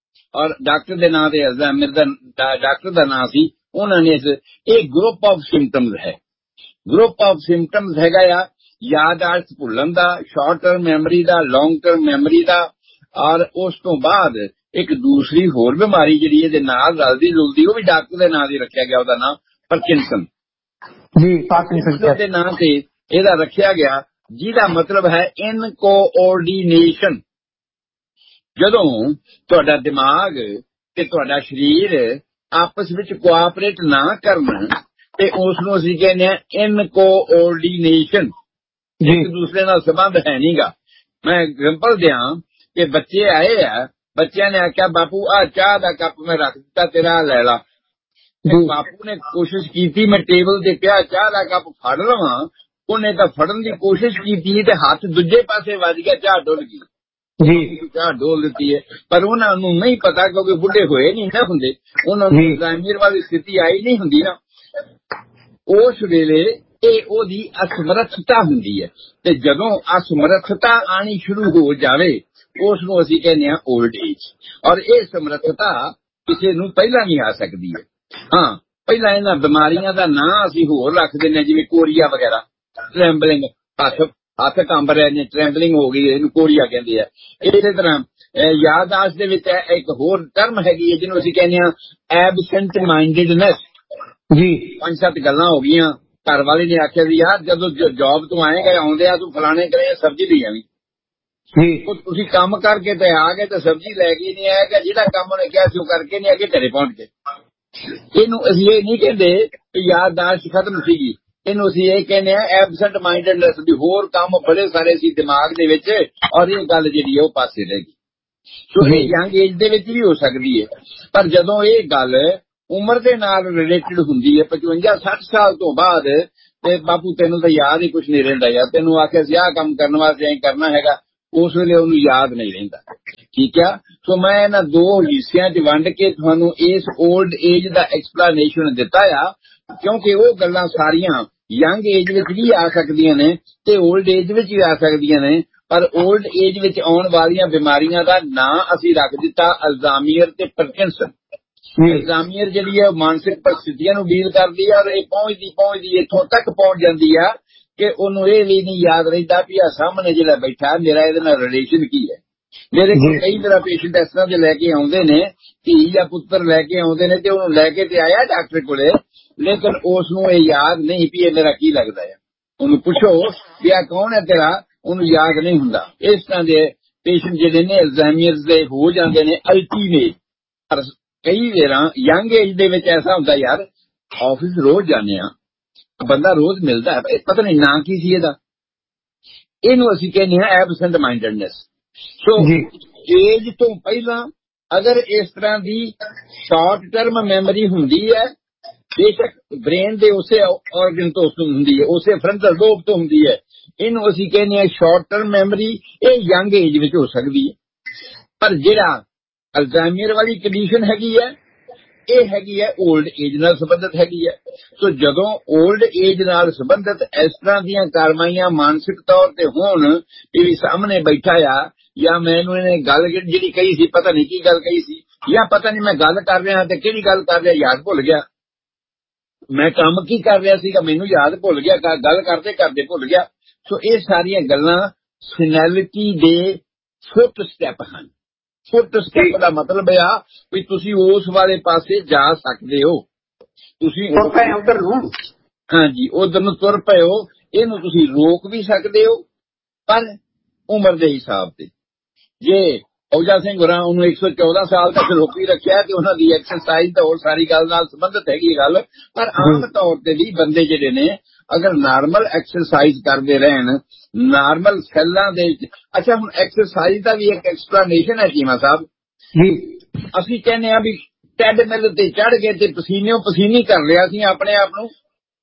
ਔਰ ਡਾਕਟਰ ਦੇ ਨਾਂ ਤੇ ਅਲਜ਼ਾਈਮਰ ਦਾ ਡਾਕਟਰ ਦਾ ਨਾਂ ਸੀ, ਉਹਨਾਂ ਨੇ ਇਹ ਗਰੁੱਪ ਆਫ ਸਿੰਪਟਮਸ ਹੈ, ਗਰੁੱਪ ਆਫ ਸਿੰਪਟਮਸ ਹੈਗਾ ਆ ਯਾਦਾਸ਼ਤ ਭੁੱਲਣ ਦਾ, ਸ਼ਾਰਟ ਟਰਮ ਮੈਮਰੀ ਦਾ, ਲੌਂਗ ਟਰਮ ਮੈਮਰੀ ਦਾ, ਔਰ ਉਸ ਤੋਂ ਬਾਅਦ ਇੱਕ ਦੂਸਰੀ ਹੋਰ ਬਿਮਾਰੀ ਜਿਹੜੀ ਇਹਦੇ ਨਾਲ ਰਲਦੀ ਜੁਲਦੀ, ਉਹ ਵੀ ਡਾਕਟਰ ਦੇ ਨਾਂ ਤੇ ਰੱਖਿਆ ਗਿਆ, ਉਹਦਾ ਨਾਮ ਪਾਰਕਿੰਸਨ ਜੀ, ਪਾਰਕਿੰਸਨ ਦੇ ਨਾਂ ਤੇ ਇਹਦਾ ਰੱਖਿਆ ਗਿਆ, ਜਿਹਦਾ ਮਤਲਬ ਹੈ ਇਨਕੋਆਰਡੀਨੇਸ਼ਨ। ਜਦੋਂ ਤੁਹਾਡਾ ਦਿਮਾਗ ਤੇ ਤੁਹਾਡਾ ਸਰੀਰ ਆਪਸ ਵਿੱਚ ਕੋਆਪਰੇਟ ਨਾ ਕਰਨ ਤੇ ਉਸ ਨੂੰ ਅਸੀਂ ਕਹਿੰਦੇ ਹਾਂ ਇਨਕੋਆਰਡੀਨੇਸ਼ਨ, ਇੱਕ ਦੂਸਰੇ ਨਾਲ ਸੰਬੰਧ ਹੈ ਨਹੀਂਗਾ। ਮੈਂ ਐਗਜ਼ਾਮਪਲ ਦਿਆਂ ਕਿ ਬੱਚੇ ਆਏ ਆ, ਬੱਚਿਆਂ ਨੇ ਆਖਿਆ ਬਾਪੂ ਆ ਚਾਹ ਦਾ ਕੱਪ ਮੈਂ ਰੱਖ ਦਿੱਤਾ ਤੇਰਾ ਲੈ ਲਾ, ਬਾਪੂ ਨੇ ਕੋਸ਼ਿਸ਼ ਕੀਤੀ ਮੈਂ ਟੇਬਲ ਤੇ ਪਿਆ ਚਾਹ ਦਾ ਕੱਪ ਫੜ ਲਵਾਂ, ਉਹਨੇ ਤਾਂ ਫੜਨ ਦੀ ਕੋਸ਼ਿਸ਼ ਕੀਤੀ ਤੇ ਹੱਥ ਦੂਜੇ ਪਾਸੇ ਵੱਜ ਗਿਆ, ਚਾਹ ਡੁੱਲ ਗਈ ਜੀ, ਚਾਹ ਡੋਲ ਦਿੱਤੀ ਹੈ। ਪਰ ਉਹਨਾਂ ਨੂੰ ਨਹੀਂ ਪਤਾ ਕਿਉਂਕਿ ਬੁੱਢੇ ਹੋਏ ਨਹੀਂ ਨਾ ਹੁੰਦੇ, ਉਹਨਾਂ ਨੂੰ ਅਲਜ਼ਾਈਮਰ ਵਾਲੀ ਸਥਿਤੀ ਆਈ ਨਹੀਂ ਹੁੰਦੀ ਨਾ, ਉਸ ਵੇਲੇ ਇਹ ਉਹਦੀ ਅਸਮਰੱਥਤਾ ਹੁੰਦੀ ਹੈ, ਤੇ ਜਦੋਂ ਅਸਮਰੱਥਤਾ ਆਣੀ ਸ਼ੁਰੂ ਹੋ ਜਾਵੇ ਉਸ ਨੂੰ ਅਸੀਂ ਕਹਿੰਦੇ ਹਾਂ 올ਡ ਏਜ, ਔਰ ਇਹ ਸਮਰੱਥਤਾ ਕਿਸੇ ਨੂੰ ਪਹਿਲਾਂ ਨਹੀਂ ਆ ਸਕਦੀ ਹੈ। ਹਾਂ, ਪਹਿਲਾਂ ਇਹਨਾਂ ਬਿਮਾਰੀਆਂ ਦਾ ਨਾਂ ਅਸੀਂ ਹੋਰ ਰੱਖ ਦਿੰਦੇ ਜਿਵੇਂ ਕੋਰੀਆ ਵਗੈਰਾ, ਟ੍ਰੈਂਬਲਿੰਗ, ਹੱਥ ਕੰਬ ਰਹੇ ਨੇ, ਟ੍ਰੈਂਬਲਿੰਗ ਹੋ ਗਈ, ਇਹਨੂੰ ਕੋਰੀਆ ਕਹਿੰਦੇ ਆ। ਇਸੇ ਤਰ੍ਹਾਂ ਯਾਦਾਸ਼ਤ ਦੇ ਵਿੱਚ ਇੱਕ ਹੋਰ ਟਰਮ ਹੈਗੀ ਹੈ ਜਿਹਨੂੰ ਅਸੀਂ ਕਹਿੰਦੇ ਹਾਂ ਐਬਸੈਂਟ ਮਾਈਂਡਡਨੈਸ ਜੀ। 5-7 ਗੱਲਾਂ ਹੋ ਗਈਆਂ, ਘਰ ਵਾਲੇ ਨੇ ਆਖਿਆ ਵੀ ਯਾਰ ਜਦੋਂ ਜੌਬ ਤੋਂ ਆਏਗਾ ਆਉਂਦੇ ਆ ਤੂੰ ਫਲਾਣੇ ਕਰੇ ਸਬਜ਼ੀ ਲਈ ਆਵੀਂ ਜੀ, ਤੁਸੀਂ ਕੰਮ ਕਰਕੇ ਤੇ ਆ ਗਏ ਤੇ ਸਬਜ਼ੀ ਲੈ ਕੇ ਨਹੀਂ ਆਏਗਾ, ਜਿਹੜਾ ਕੰਮ ਉਹਨੇ ਕਿਹਾ ਸੀ ਉਹ ਕਰਕੇ ਨਹੀਂ ਆਗੇ, ਘਰੇ ਪਹੁੰਚ ਗਏ। ਇਹਨੂੰ ਅਸੀਂ ਇਹ ਨਹੀਂ ਕਹਿੰਦੇ ਕਿ ਯਾਦਾਸ਼ਤ ਖਤਮ ਸੀਗੀ, ਇਹਨੂੰ ਅਸੀਂ ਇਹ ਕਹਿੰਦੇ ਆ ਐਬਸੈਂਟ ਮਾਈਂਡਡਨੈਸ, ਵੀ ਹੋਰ ਕੰਮ ਬੜੇ ਸਾਰੇ ਸੀ ਦਿਮਾਗ ਦੇ ਵਿੱਚ ਔਰ ਇਹ ਗੱਲ ਜਿਹੜੀ ਹੈ ਉਹ ਪਾਸੇ ਰਹਿ ਗਈ। ਸੋ ਇਹ ਯੰਗ ਏਜ ਦੇ ਵਿੱਚ ਵੀ ਹੋ ਸਕਦੀ ਹੈ। ਪਰ ਜਦੋਂ ਇਹ ਗੱਲ ਉਮਰ ਦੇ ਨਾਲ ਰਿਲੇਟਡ ਹੁੰਦੀ ਹੈ 55-60 ਸਾਲ ਤੋਂ ਬਾਅਦ, ਤੇ ਬਾਪੂ ਤੈਨੂੰ ਤਾਂ ਯਾਦ ਹੀ ਕੁਛ ਨਹੀਂ ਰਹਿੰਦਾ ਯਾਰ, ਤੈਨੂੰ ਆਖਿਆ ਸੀ ਆਹ ਕੰਮ ਕਰਨ ਵਾਸਤੇ ਐਂ ਕਰਨਾ ਹੈਗਾ, ਉਸ ਵੇਲੇ ਉਹਨੂੰ ਯਾਦ ਨਹੀਂ ਰਹਿੰਦਾ। ਠੀਕ ਆ। ਸੋ ਮੈਂ ਇਹਨਾਂ ਦੋ ਹਿੱਸਿਆਂ 'ਚ ਵੰਡ ਕੇ ਤੁਹਾਨੂੰ ਇਸ 올ਡ ਏਜ ਦਾ ਐਕਸਪਲੇਨੇਸ਼ਨ ਦਿੱਤਾ ਆ, ਕਿਉਂਕਿ ਉਹ ਗੱਲਾਂ ਸਾਰੀਆਂ ਯੰਗ ਏਜ ਵਿੱਚ ਵੀ ਆ ਸਕਦੀਆਂ ਨੇ ਤੇ 올ਡ ਏਜ ਵਿੱਚ ਵੀ ਆ ਸਕਦੀਆਂ ਨੇ। ਪਰ 올ਡ ਏਜ ਵਿੱਚ ਆਉਣ ਵਾਲੀਆਂ ਬਿਮਾਰੀਆਂ ਦਾ ਨਾਂ ਅਸੀਂ ਰੱਖ ਦਿੱਤਾ ਅਲਜ਼ਾਈਮਰ ਤੇ ਪਾਰਕਿੰਸਨ। ਅਲਜ਼ਾਈਮਰ ਜਿਹੜੀ ਹੈ ਮਾਨਸਿਕ ਪਰਿਸਥਿਤੀਆਂ ਨੂੰ ਡੀਲ ਕਰਦੀ ਆ, ਔਰ ਇਹ ਪਹੁੰਚਦੀ ਇੱਥੋਂ ਤੱਕ ਪਹੁੰਚ ਜਾਂਦੀ ਆ ਕਿ ਉਹਨੂੰ ਇਹ ਵੀ ਨਹੀਂ ਯਾਦ ਰਹਿੰਦਾ ਵੀ ਆ ਸਾਹਮਣੇ ਜਿਹੜਾ ਬੈਠਾ ਮੇਰਾ ਇਹਦੇ ਨਾਲ ਰਿਲੇਸ਼ਨ ਕੀ ਹੈ। ਮੇਰੇ ਕੋਲ ਕਈ ਮੇਰਾ ਪੇਸ਼ੈਂਟ ਇਸ ਤਰ੍ਹਾਂ ਦੇ ਲੈ ਕੇ ਆਉਂਦੇ ਨੇ, ਧੀ ਜਾਂ ਪੁੱਤਰ ਲੈ ਕੇ ਆਉਂਦੇ ਨੇ ਤੇ ਉਹਨੂੰ ਲੈ ਕੇ ਤੇ ਆਇਆ ਡਾਕਟਰ ਕੋਲੇ, ਲੇਕਿਨ ਉਸ ਨੂੰ ਇਹ ਯਾਦ ਨਹੀਂ ਵੀ ਇਹ ਮੇਰਾ ਕੀ ਲੱਗਦਾ ਹੈ। ਉਹਨੂੰ ਪੁੱਛੋ ਵੀ ਆ ਕੌਣ ਹੈ ਤੇਰਾ, ਉਹਨੂੰ ਯਾਦ ਨਹੀਂ ਹੁੰਦਾ। ਇਸ ਤਰ੍ਹਾਂ ਦੇ ਪੇਸ਼ੈਂਟ ਜਿਹੜੇ ਨੇ ਅਲਜ਼ਾਈਮਰ ਦੇ ਹੋ ਜਾਂਦੇ ਨੇ ਅਲਟੀਮੇਟ। ਪਰ ਕਈ ਵਾਰਾਂ ਯੰਗ ਏਜ ਦੇ ਵਿੱਚ ਐਸਾ ਹੁੰਦਾ ਯਾਰ, ਆਫਿਸ ਰੋਜ਼ ਜਾਂਦੇ ਆ, ਬੰਦਾ ਰੋਜ਼ ਮਿਲਦਾ, ਪਤਾ ਨਹੀਂ ਨਾਂ ਕੀ ਸੀ ਇਹਦਾ, ਇਹਨੂੰ ਅਸੀਂ ਕਹਿੰਦੇ ਹਾਂ ਐਬਸੈਂਟ ਮਾਈਂਡਡਨੈਸ। ਸੋ ਏਜ ਤੋਂ ਪਹਿਲਾਂ ਅਗਰ ਇਸ ਤਰ੍ਹਾਂ ਦੀ ਸ਼ਾਰਟ ਟਰਮ ਮੈਮਰੀ ਹੁੰਦੀ ਹੈ, ਬੇਸ਼ੱਕ ਬ੍ਰੇਨ ਦੇ ਉਸੇ ਆਰਗਨ ਤੋਂ ਹੁੰਦੀ ਹੈ, ਉਸੇ ਫਰੰਟਲ ਲੋਬ ਤੋਂ ਹੁੰਦੀ ਹੈ, ਇਹਨੂੰ ਅਸੀਂ ਕਹਿੰਦੇ ਹਾਂ ਸ਼ਾਰਟ ਟਰਮ ਮੈਮਰੀ। ਇਹ ਯੰਗ ਏਜ ਵਿੱਚ ਹੋ ਸਕਦੀ ਹੈ। ਪਰ ਜਿਹੜਾ ਅਲਜ਼ਾਈਮਰ ਵਾਲੀ ਕੰਡੀਸ਼ਨ ਹੈਗੀ ਹੈ, ਇਹ ਹੈਗੀ ਹੈ 올ਡ ਏਜ ਨਾਲ ਸੰਬੰਧਿਤ ਹੈਗੀ ਹੈ। ਸੋ ਜਦੋਂ 올ਡ ਏਜ ਨਾਲ ਸੰਬੰਧਿਤ ਇਸ ਤਰ੍ਹਾਂ ਦੀਆਂ ਕਾਰਵਾਈਆਂ ਮਾਨਸਿਕ ਤੌਰ ਤੇ ਹੋਣ, ਇਹ ਵੀ ਸਾਹਮਣੇ ਬੈਠਾ ਆ, ਜਾਂ ਮੈਨੂੰ ਇਹਨੇ ਗੱਲ ਜਿਹੜੀ ਕਹੀ ਸੀ ਪਤਾ ਨਹੀਂ ਕੀ ਗੱਲ ਕਹੀ ਸੀ, ਜਾਂ ਪਤਾ ਨਹੀਂ ਮੈਂ ਗੱਲ ਕਰ ਰਿਹਾ ਤੇ ਕਿਹੜੀ ਗੱਲ ਕਰ ਰਿਹਾ ਯਾਦ ਭੁੱਲ ਗਿਆ, ਮੈਂ ਕੰਮ ਕੀ ਕਰ ਰਿਹਾ ਸੀਗਾ ਮੈਨੂੰ ਯਾਦ ਭੁੱਲ ਗਿਆ, ਗੱਲ ਕਰਦੇ ਕਰਦੇ ਭੁੱਲ ਗਿਆ। ਸੋ ਇਹ ਸਾਰੀਆਂ ਗੱਲਾਂ ਸੈਨੈਲਿਟੀ ਦੇ ਫੁੱਟ ਸਟੈਪ ਹਨ। ਫੁੱਟ ਸਟੈਪ ਦਾ ਮਤਲਬ ਆ ਵੀ ਤੁਸੀਂ ਉਸ ਵਾਲੇ ਪਾਸੇ ਜਾ ਸਕਦੇ ਹੋ, ਤੁਸੀਂ ਉਧਰ ਨੂੰ, ਹਾਂਜੀ ਉਧਰ ਨੂੰ ਤੁਰ ਪਏ ਹੋ। ਇਹਨੂੰ ਤੁਸੀਂ ਰੋਕ ਵੀ ਸਕਦੇ ਹੋ, ਪਰ ਉਮਰ ਦੇ ਹਿਸਾਬ ਤੇ। ਜੇ ਫੌਜਾ ਸਿੰਘ ਹੋਰਾਂ ਉਹਨੂੰ 114 ਸਾਲ ਤੱਕ ਰੋਕੀ ਰੱਖਿਆ ਤੇ ਉਹਨਾਂ ਦੀ ਐਕਸਰਸਾਈਜ਼ ਤਾਂ ਹੋਰ ਸਾਰੀ ਗੱਲ ਨਾਲ ਸੰਬੰਧਿਤ ਹੈਗੀ ਗੱਲ। ਪਰ ਆਮ ਤੌਰ ਤੇ ਵੀ ਬੰਦੇ ਜਿਹੜੇ ਨੇ ਅਗਰ ਨਾਰਮਲ ਐਕਸਰਸਾਈਜ਼ ਕਰਦੇ ਰਹਿਣ, ਨਾਰਮਲ ਸੈੱਲਾਂ ਦੇ ਵਿੱਚ। ਅੱਛਾ, ਹੁਣ ਐਕਸਰਸਾਈਜ਼ ਦਾ ਵੀ ਇੱਕ ਐਕਸਪਲੇਨੇਸ਼ਨ ਹੈ ਚੀਮਾ ਸਾਹਿਬ ਜੀ। ਅਸੀਂ ਕਹਿੰਦੇ ਆ ਵੀ ਟ੍ਰੈਡਮਿਲ ਤੇ ਚੜ ਗਏ ਤੇ ਪਸੀਨਿਓ ਪਸੀਨੀ ਕਰ ਲਿਆ ਸੀ ਆਪਣੇ ਆਪ ਨੂੰ,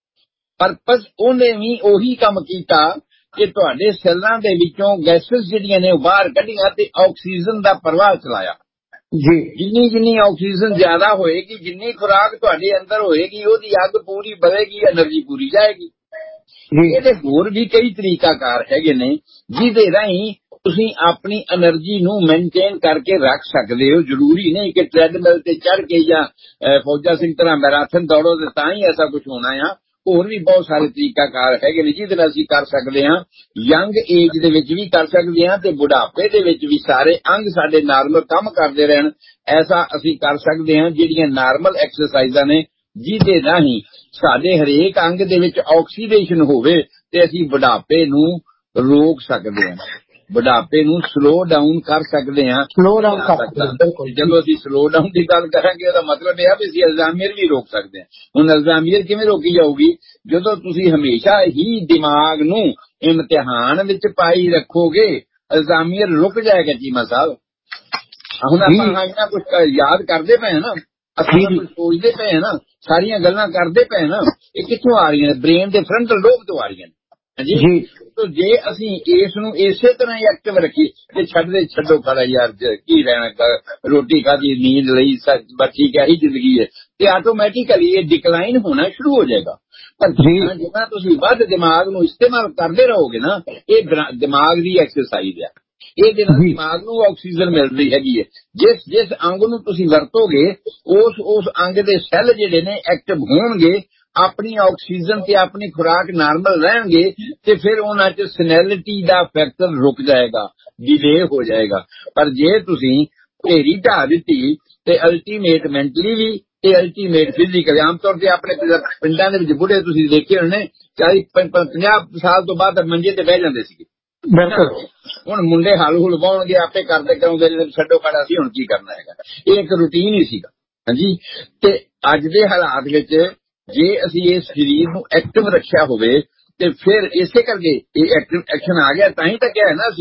ਪਰਪਸ ਉਹਨੇ ਵੀ ਉਹੀ ਕੰਮ ਕੀਤਾ ਕਿ ਤੁਹਾਡੇ ਸੈੱਲਾਂ ਦੇ ਵਿੱਚੋਂ ਗੈਸਸ ਜਿਹੜੀਆਂ ਨੇ ਉਹ ਬਾਹਰ ਕੱਢੀਆਂ ਤੇ ਆਕਸੀਜਨ ਦਾ ਪ੍ਰਵਾਹ ਚਲਾਇਆ ਜੀ। ਜਿੰਨੀ ਆਕਸੀਜਨ ਜ਼ਿਆਦਾ ਹੋਏਗੀ, ਜਿੰਨੀ ਖੁਰਾਕ ਤੁਹਾਡੇ ਅੰਦਰ ਹੋਏਗੀ, ਉਹਦੀ ਅੱਗ ਪੂਰੀ ਵਧੇਗੀ, એનર્ਜੀ ਪੂਰੀ ਜਾਏਗੀ। ਇਹਦੇ ਹੋਰ ਵੀ ਕਈ ਤਰੀਕਾਕਾਰ ਹੈਗੇ ਨੇ ਜਿਹਦੇ ਰਾਹੀਂ ਤੁਸੀਂ ਆਪਣੀ એનર્ਜੀ ਨੂੰ ਮੇਨਟੇਨ ਕਰਕੇ ਰੱਖ ਸਕਦੇ ਹੋ। ਜ਼ਰੂਰੀ ਨਹੀਂ ਕਿ ਟ੍ਰੈਡਮਿਲ ਤੇ ਚੜ ਕੇ ਜਾਂ ਫੌਜਾ ਸਿੰਘ ਤਰ੍ਹਾਂ ਮੈਰਾਥਨ ਦੌੜੋ ਤੇ ਤਾਂ ਹੀ ਐਸਾ ਕੁਝ ਹੋਣਾ ਆ। ਹੋਰ ਵੀ ਬਹੁਤ ਸਾਰੇ ਤਰੀਕਾਕਾਰ ਹੈਗੇ ਨੇ ਜਿਹਦੇ ਨਾਲ ਅਸੀਂ ਕਰ ਸਕਦੇ ਹਾਂ। ਯੰਗ ਏਜ ਦੇ ਵਿੱਚ ਵੀ ਕਰ ਸਕਦੇ ਹਾਂ ਤੇ ਬੁਢਾਪੇ ਦੇ ਵਿੱਚ ਵੀ ਸਾਰੇ ਅੰਗ ਸਾਡੇ ਨਾਰਮਲ ਕੰਮ ਕਰਦੇ ਰਹਿਣ, ਐਸਾ ਅਸੀਂ ਕਰ ਸਕਦੇ ਹਾਂ। ਜਿਹੜੀਆਂ ਨਾਰਮਲ ਐਕਸਰਸਾਈਜ਼ਾਂ ਨੇ ਜਿਹਦੇ ਰਾਹੀਂ ਸਾਡੇ ਹਰੇਕ ਅੰਗ ਦੇ ਵਿੱਚ ਆਕਸੀਡੇਸ਼ਨ ਹੋਵੇ ਤੇ ਅਸੀਂ ਬੁਢਾਪੇ ਨੂੰ ਰੋਕ ਸਕਦੇ ਹਾਂ, ਬੁਢਾਪੇ ਨੂੰ ਸਲੋ ਡਾਊਨ ਕਰ ਸਕਦੇ ਹਾਂ। ਜਦੋਂ ਅਸੀਂ ਸਲੋ ਡਾਊਨ ਦੀ ਗੱਲ ਕਰਾਂਗੇ ਉਹਦਾ ਮਤਲਬ ਇਹ ਆ ਵੀ ਅਸੀਂ ਅਲਜ਼ਾਈਮਰ ਵੀ ਰੋਕ ਸਕਦੇ ਹਾਂ। ਹੁਣ ਅਲਜ਼ਾਈਮਰ ਕਿਵੇਂ ਰੋਕੀ ਜਾਊਗੀ? ਜਦੋਂ ਤੁਸੀਂ ਹਮੇਸ਼ਾ ਹੀ ਦਿਮਾਗ ਨੂੰ ਇਮਤਿਹਾਨ ਵਿੱਚ ਪਾਈ ਰੱਖੋਗੇ, ਅਲਜ਼ਾਈਮਰ ਰੁਕ ਜਾਏਗਾ ਚੀਮਾ ਸਾਹਿਬ। ਹੁਣ ਆਪਾਂ ਇਹਨਾਂ ਕੁਝ ਯਾਦ ਕਰਦੇ ਪਏ ਨਾ, ਅਸੀਂ ਕੁਝ ਸੋਚਦੇ ਪਏ ਨਾ, ਸਾਰੀਆਂ ਗੱਲਾਂ ਕਰਦੇ ਪਏ ਨਾ, ਇਹ ਕਿੱਥੋਂ ਆ ਰਹੀਆਂ ਨੇ? ਬ੍ਰੇਨ ਦੇ ਫਰੰਟਲ ਲੋਬ ਤੋਂ ਆ ਰਹੀਆਂ ਨੇ। ਹਾਂਜੀ, ਤੋ ਜੇ ਅਸੀਂ ਇਸ ਨੂੰ ਇਸੇ ਤਰ੍ਹਾਂ ਹੀ ਐਕਟਿਵ ਰੱਖੀ ਤੇ ਛੱਡੋ ਖੜਾ ਯਾਰ ਕੀ ਰਹਿਣਾ, ਰੋਟੀ ਖਾਧੀ, ਨੀਂਦ ਲਈ, ਬਸ ਠੀਕ ਹੈ, ਇਹੀ ਜ਼ਿੰਦਗੀ ਹੈ, ਤੇ ਆਟੋਮੈਟਿਕਲੀ ਇਹ ਡਿਕਲਾਈਨ ਹੋਣਾ ਸ਼ੁਰੂ ਹੋ ਜਾਏਗਾ। ਪਰ ਜਿੰਨਾ ਤੁਸੀਂ ਵੱਧ ਦਿਮਾਗ ਨੂੰ ਇਸਤੇਮਾਲ ਕਰਦੇ ਰਹੋਗੇ ਨਾ, ਇਹ ਦਿਮਾਗ ਦੀ ਐਕਸਰਸਾਈਜ਼ ਹੈ। ਇਹਦੇ ਨਾਲ ਦਿਮਾਗ ਨੂੰ ਆਕਸੀਜਨ ਮਿਲ ਰਹੀ ਹੈਗੀ ਹੈ। ਜਿਸ ਅੰਗ ਨੂੰ ਤੁਸੀਂ ਵਰਤੋਗੇ ਉਸ ਅੰਗ ਦੇ ਸੈੱਲ ਜਿਹੜੇ ਨੇ ਐਕਟਿਵ ਹੋਣਗੇ, ਆਪਣੀ ਆਕਸੀਜਨ ਤੇ ਆਪਣੀ ਖੁਰਾਕ ਨਾਰਮਲ ਰਹਿਣਗੇ ਤੇ ਫਿਰ ਉਹਨਾਂ 'ਚ ਸੈਨੈਲਿਟੀ ਦਾ ਫੈਕਟਰ ਰੁਕ ਜਾਏਗਾ, ਡਿਲੇ ਹੋ ਜਾਏਗਾ। ਪਰ ਜੇ ਤੁਸੀਂ ਢੇਰੀ ਢਾਹ ਦਿੱਤੀ ਤੇ ਅਲਟੀਮੇਟ ਮੈਂਟਲੀ ਵੀ ਤੇ ਅਲਟੀਮੇਟ ਫਿਜ਼ੀਕਲ, ਆਮ ਤੌਰ ਤੇ ਆਪਣੇ ਪਿੰਡਾਂ ਦੇ ਵਿੱਚ ਬੁੱਢੇ ਤੁਸੀਂ ਦੇਖੇ ਹੋਣੇ 40-50 ਸਾਲ ਤੋਂ ਬਾਅਦ ਮੰਜੇ ਤੇ ਬਹਿ ਜਾਂਦੇ ਸੀਗੇ। ਬਿਲਕੁਲ। ਹੁਣ ਮੁੰਡੇ ਹਲ ਵਾਉਣਗੇ, ਆਪੇ ਕਰਦੇ ਕਰਾਉਂਦੇ, ਛੱਡੋ ਖੜਾ ਸੀ, ਹੁਣ ਕੀ ਕਰਨਾ ਹੈਗਾ। ਇਹ ਇੱਕ ਰੂਟੀਨ ਹੀ ਸੀਗਾ। ਹਾਂਜੀ, ਤੇ ਅੱਜ ਦੇ ਹਾਲਾਤ ਵਿੱਚ ਜੇ ਅਸੀਂ ਇਸ ਸਰੀਰ ਨੂੰ ਐਕਟਿਵ ਰੱਖਿਆ ਹੋਵੇ ਤੇ ਫਿਰ ਇਸੇ ਕਰਕੇ ਇਹ ਐਕਸ਼ਨ ਆ ਗਿਆ। ਤਾਂ ਹੀ ਤਾਂ ਕਿਹਾ ਹੈ ਨਾ ਅਸੀਂ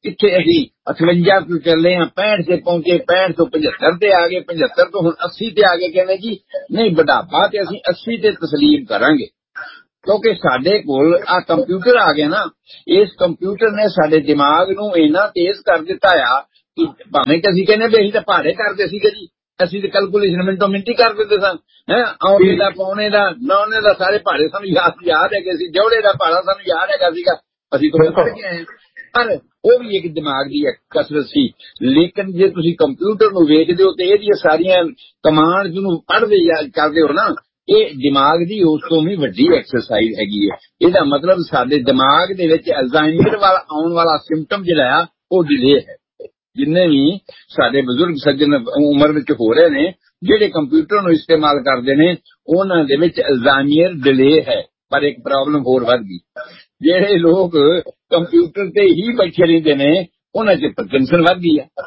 ਕਿੱਥੇ ਅਸੀਂ 58 ਤੋਂ ਚੱਲੇ ਆ, 65 ਤੇ ਪਹੁੰਚੇ, 65 ਤੋਂ 75 ਤੇ ਆ ਗਏ, 75 ਤੋਂ ਹੁਣ 80 ਤੇ ਆ ਗਏ। ਕਹਿੰਦੇ ਜੀ ਨਹੀਂ ਬੁਢਾਪਾ ਤੇ ਅਸੀਂ 80 ਤੇ ਤਸਲੀਮ ਕਰਾਂਗੇ, ਕਿਉਂਕਿ ਸਾਡੇ ਕੋਲ ਆ ਕੰਪਿਊਟਰ ਆ ਗਿਆ ਨਾ। ਇਸ ਕੰਪਿਊਟਰ ਨੇ ਸਾਡੇ ਦਿਮਾਗ ਨੂੰ ਇੰਨਾ ਤੇਜ਼ ਕਰ ਦਿੱਤਾ ਆ ਕਿ ਭਾਵੇਂ ਕਿ ਅਸੀਂ ਕਹਿੰਦੇ ਵੀ ਅਸੀਂ ਤਾਂ ਪਹਾੜੇ ਕਰਦੇ ਸੀਗੇ ਜੀ, ਅਸੀਂ ਤੇ ਕੈਲਕੂਲੇਸ਼ਨ ਮਿੰਟੋ ਮਿੰਟ ਹੀ ਕਰ ਦਿੰਦੇ ਸਾਂ। ਆਉਣੇ ਦਾ, ਪੌਣੇ ਦਾ, ਨੌਨੇ ਦਾ ਸਾਰੇ ਪਹਾੜੇ ਸਾਨੂੰ ਯਾਦ ਹੈਗੇ ਸੀ। ਜੋੜੇ ਦਾ ਪਹਾੜਾ ਸਾਨੂੰ ਯਾਦ ਹੈਗਾ ਸੀਗਾ, ਅਸੀਂ ਤੋਂ ਪੜ ਕੇ ਆਏ। ਪਰ ਉਹ ਵੀ ਇੱਕ ਦਿਮਾਗ ਦੀ ਕਸਰਤ ਸੀ। ਲੇਕਿਨ ਜੇ ਤੁਸੀਂ ਕੰਪਿਊਟਰ ਨੂੰ ਵੇਖਦੇ ਹੋ ਤੇ ਇਹਦੀਆਂ ਸਾਰੀਆਂ ਕਮਾਂਡਸ ਨੂੰ ਪੜ੍ਹਦੇ ਕਰਦੇ ਹੋ ਨਾ, ਇਹ ਦਿਮਾਗ ਦੀ ਉਸ ਤੋਂ ਵੀ ਵੱਡੀ ਐਕਸਰਸਾਈਜ਼ ਹੈਗੀ ਹੈ। ਇਹਦਾ ਮਤਲਬ ਸਾਡੇ ਦਿਮਾਗ ਦੇ ਵਿੱਚ ਅਲਜ਼ਾਈਮਰ ਵਾਲਾ ਆਉਣ ਵਾਲਾ ਸਿੰਪਟਮ ਜਿਹੜਾ ਆ ਉਹ ਡਿਲੇ ਹੈ। ਜਿੰਨੇ ਵੀ ਸਾਡੇ ਬਜ਼ੁਰਗ ਸੱਜਣ ਉਮਰ ਵਿੱਚ ਹੋ ਰਹੇ ਨੇ ਜਿਹੜੇ ਕੰਪਿਊਟਰ ਨੂੰ ਇਸਤੇਮਾਲ ਕਰਦੇ ਨੇ, ਉਹਨਾਂ ਦੇ ਵਿੱਚ ਅਲਜ਼ਾਈਮਰ ਡਿਲੇ ਹੈ। ਪਰ ਇੱਕ ਪ੍ਰੋਬਲਮ ਹੋਰ ਵੱਧ ਗਈ, ਜਿਹੜੇ ਲੋਕ ਕੰਪਿਊਟਰ ਤੇ ਹੀ ਬੈਠੇ ਰਹਿੰਦੇ ਨੇ ਉਹਨਾਂ 'ਚ ਟੈਨਸ਼ਨ ਵੱਧ ਗਈ ਹੈ।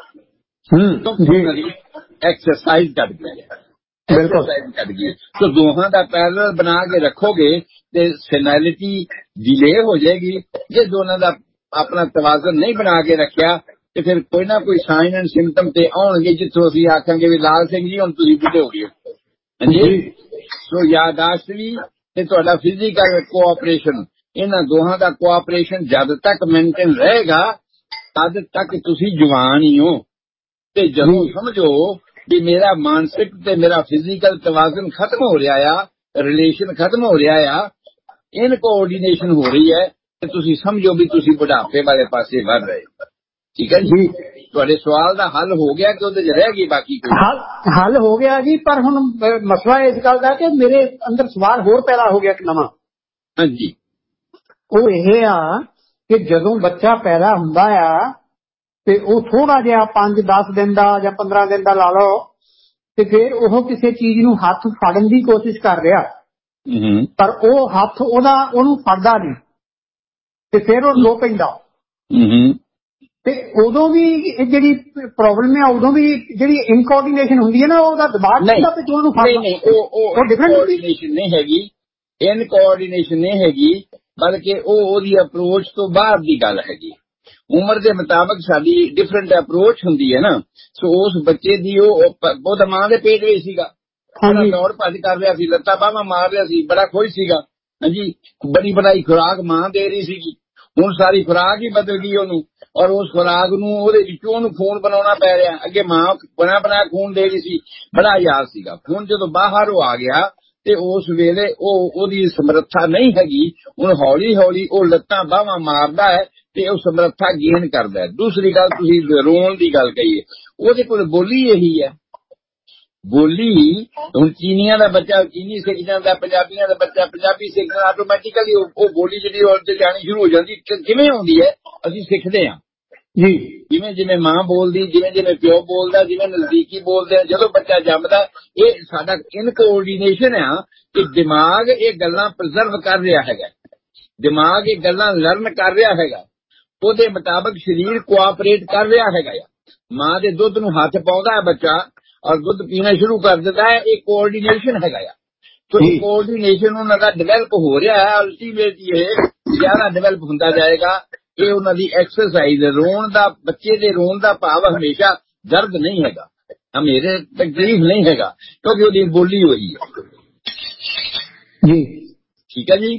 ਐਕਸਰਸਾਈਜ਼ ਘੱਟ ਗਈ ਹੈ, ਐਕਸਰਸਾਈਜ਼ ਘੱਟ ਗਈ। तो ਦੋਹਾਂ ਦਾ ਪੈਰਲਲ ਬਣਾ ਕੇ ਰੱਖੋਗੇ ਤੇ ਸੈਨੈਲਿਟੀ ਡਿਲੇ ਹੋ ਜਾਏਗੀ। ਜੇ ਦੋਨਾਂ ਦਾ ਆਪਣਾ ਤਵਾਜ਼ਨ ਨਹੀਂ ਬਣਾ ਕੇ ਰੱਖਿਆ ਤੇ ਫਿਰ ਕੋਈ ਨਾ ਕੋਈ ਸਾਈਨ ਐਂਡ ਸਿੰਪਟਮ ਤੇ ਆਉਣਗੇ ਜਿੱਥੋਂ ਅਸੀਂ ਆਖਾਂਗੇ ਵੀ ਲਾਲ ਸਿੰਘ ਜੀ ਹੁਣ ਤੁਸੀਂ ਬੁੱਢੇ ਹੋ ਗਏ। ਹਾਂਜੀ, ਸੋ ਯਾਦਾਸ਼ਤ ਵੀ ਤੇ ਤੁਹਾਡਾ ਫਿਜ਼ੀਕਲ ਕੋਆਪਰੇਸ਼ਨ, ਇਹਨਾਂ ਦੋਹਾਂ ਦਾ ਕੋਆਪਰੇਸ਼ਨ ਜਦ ਤੱਕ ਮੇਨਟੇਨ ਰਹੇਗਾ ਤਦ ਤੱਕ ਤੁਸੀਂ ਜਵਾਨ ਹੀ ਹੋ। ਤੇ ਜਦੋਂ ਸਮਝੋ ਵੀ ਮੇਰਾ ਮਾਨਸਿਕ ਤੇ ਮੇਰਾ ਫਿਜ਼ੀਕਲ ਤਵਾਜ਼ਨ ਖਤਮ ਹੋ ਰਿਹਾ ਆ, ਰਿਲੇਸ਼ਨ ਖਤਮ ਹੋ ਰਿਹਾ ਆ, ਇਨਕੋਆਰਡੀਨੇਸ਼ਨ ਹੋ ਰਹੀ ਹੈ, ਤੇ ਤੁਸੀਂ ਸਮਝੋ ਵੀ ਤੁਸੀਂ ਬੁਢਾਪੇ ਵਾਲੇ ਪਾਸੇ ਵੱਧ ਰਹੇ। ਠੀਕ ਹੈ ਜੀ, ਤੁਹਾਡੇ ਸਵਾਲ ਦਾ ਹੱਲ ਹੋ ਗਿਆ ਕਿ ਉਹਦੇ 'ਚ ਰਹਿ ਗਈ ਬਾਕੀ ਕੋਈ? ਹੱਲ ਹੋ ਗਿਆ ਜੀ, ਪਰ ਹੁਣ ਮਸਲਾ ਇਸ ਗੱਲ ਦਾ ਕਿ ਮੇਰੇ ਅੰਦਰ ਸਵਾਲ ਹੋਰ ਪੈਦਾ ਹੋ ਗਿਆ ਇੱਕ ਨਵਾਂ। ਹਾਂਜੀ, ਉਹ ਇਹ ਆ ਕਿ ਜਦੋਂ ਬੱਚਾ ਪੈਦਾ ਹੁੰਦਾ ਆ ਤੇ ਉਹ ਥੋੜਾ ਜਿਹਾ 5-10 ਦਿਨ ਦਾ ਜਾਂ 15 ਦਿਨ ਦਾ ਲਾ ਲਓ, ਤੇ ਫਿਰ ਉਹ ਕਿਸੇ ਚੀਜ਼ ਨੂੰ ਹੱਥ ਫੜਨ ਦੀ ਕੋਸ਼ਿਸ਼ ਕਰ ਰਿਹਾ, ਪਰ ਉਹ ਹੱਥ ਉਹਨੂੰ ਫੜਦਾ ਨਹੀਂ ਤੇ ਫਿਰ ਉਹ ਲੋ ਪੈਂਦਾ। ਤੇ ਉਦੋਂ ਵੀ ਜਿਹੜੀ ਪ੍ਰੋਬਲਮ ਹੈ, ਉਦੋਂ ਵੀ ਜਿਹੜੀ ਇਨਕੋਆਰਡੀਨੇਸ਼ਨ ਹੁੰਦੀ ਹੈ ਨਾ, ਉਹਦਾ ਦਿਮਾਗ ਦਾ ਤੇ ਉਹਨੂੰ ਫੜਦਾ ਨਹੀਂ। ਉਹ ਡਿਫਰੈਂਟ ਨਹੀਂ ਹੈਗੀ, ਇਨਕੋਆਰਡੀਨੇਸ਼ਨ ਨਹੀਂ ਹੈਗੀ, ਬਲਕਿ ਉਹ ਉਹਦੀ ਅਪਰੋਚ ਤੋਂ ਬਾਹਰ ਦੀ ਗੱਲ ਹੈਗੀ। ਉਮਰ ਦੇ ਮੁਤਾਬਕ ਸਾਡੀ ਡਿਫਰੈਂਟ ਅਪਰੋਚ ਹੁੰਦੀ ਹੈ ਨਾ। ਸੋ ਉਸ ਬੱਚੇ ਦੀ ਉਹ ਤਾਂ ਮਾਂ ਦੇ ਪੇਟ ਵਿੱਚ ਸੀਗਾ, ਬੜਾ ਦੌੜ ਭੱਜ ਕਰ ਰਿਹਾ ਸੀ, ਲੱਤਾਂ ਬਾਹਾਂ ਮਾਰ ਰਿਹਾ ਸੀ, ਬੜਾ ਖੁਸ਼ ਸੀਗਾ। ਹਾਂਜੀ, ਬੜੀ ਬਣਾਈ ਖੁਰਾਕ ਮਾਂ ਦੇ ਰਹੀ ਸੀਗੀ। ਹੁਣ ਸਾਰੀ ਖੁਰਾਕ ਹੀ ਬਦਲ ਗਈ ਉਹਨੂੰ, ਔਰ ਉਸ ਖੁਰਾਕ ਨੂੰ ਉਹਦੇ ਵਿੱਚੋਂ ਉਹਨੂੰ ਖੂਨ ਬਣਾਉਣਾ ਪੈ ਰਿਹਾ। ਅੱਗੇ ਮਾਂ ਬਣਾਇਆ ਖੂਨ ਦੇ ਰਹੀ ਸੀ, ਬੜਾ ਯਾਦ ਸੀਗਾ। ਹੁਣ ਜਦੋਂ ਬਾਹਰ ਉਹ ਆ ਗਿਆ ਤੇ ਉਸ ਵੇਲੇ ਉਹਦੀ ਸਮਰੱਥਾ ਨਹੀਂ ਹੈਗੀ। ਹੁਣ ਹੌਲੀ ਹੌਲੀ ਉਹ ਲੱਤਾਂ ਬਾਹਾਂ ਮਾਰਦਾ ਹੈ ਤੇ ਉਹ ਸਮਰੱਥਾ ਗੇਨ ਕਰਦਾ ਹੈ। ਦੂਸਰੀ ਗੱਲ, ਤੁਸੀਂ ਰੋਣ ਦੀ ਗੱਲ ਕਹੀਏ, ਉਹਦੇ ਕੋਲ ਬੋਲੀ ਇਹੀ ਹੈ। ਬੋਲੀ ਹੁਣ ਚੀਨੀਆਂ ਦਾ ਬੱਚਾ ਚੀਨੀ ਸਿੱਖ ਜਾਂਦਾ, ਪੰਜਾਬੀਆਂ ਦਾ ਬੱਚਾ ਪੰਜਾਬੀ ਸਿੱਖਦਾ, ਆਟੋਮੈਟਿਕਲੀ ਉਹ ਬੋਲੀ ਜਿਹੜੀ ਉਹ ਜਾਣੀ ਸ਼ੁਰੂ ਹੋ ਜਾਂਦੀ। ਕਿਵੇਂ ਆਉਂਦੀ ਹੈ? ਅਸੀਂ ਸਿੱਖਦੇ ਹਾਂ ਜੀ, ਜਿਵੇਂ ਜਿਵੇਂ ਮਾਂ ਬੋਲਦੀ, ਜਿਵੇਂ ਜਿਵੇਂ ਪਿਓ ਬੋਲਦਾ, ਜਿਵੇਂ ਨਜ਼ਦੀਕੀ ਬੋਲਦੇ ਆ। ਜਦੋਂ ਬੱਚਾ ਜੰਮਦਾ, ਇਹ ਸਾਡਾ ਇਨਕੋਆਰਡੀਨੇਸ਼ਨ ਆ ਕਿ ਦਿਮਾਗ ਇਹ ਗੱਲਾਂ ਪ੍ਰੀਜ਼ਰਵ ਕਰ ਰਿਹਾ ਹੈਗਾ, ਦਿਮਾਗ ਇਹ ਗੱਲਾਂ ਲਰਨ ਕਰ ਰਿਹਾ ਹੈਗਾ, ਉਹਦੇ ਮੁਤਾਬਕ ਸਰੀਰ ਕੋਆਪਰੇਟ ਕਰ ਰਿਹਾ ਹੈਗਾ ਆ। ਮਾਂ ਦੇ ਦੁੱਧ ਨੂੰ ਹੱਥ ਪਾਉਂਦਾ ਹੈ ਬੱਚਾ ਔਰ ਦੁੱਧ ਪੀਣਾ ਸ਼ੁਰੂ ਕਰ ਦਿੰਦਾ ਹੈ, ਇਹ ਕੋਆਰਡੀਨੇਸ਼ਨ ਹੈਗਾ ਆ। तो कोऑर्डिनेशन उन्होंने डेवलप हो रहा है, अल्टीमेटली ये ज्यादा डेवलप होता जाएगा। ये उन्होंने एक्सरसाइज रोन दा बच्चे दे रोन दा भाव हमेशा दर्द नहीं हैगा, मेरे तकलीफ नहीं हैगा, क्योंकि वो बोली हुई है जी। ठीक है जी,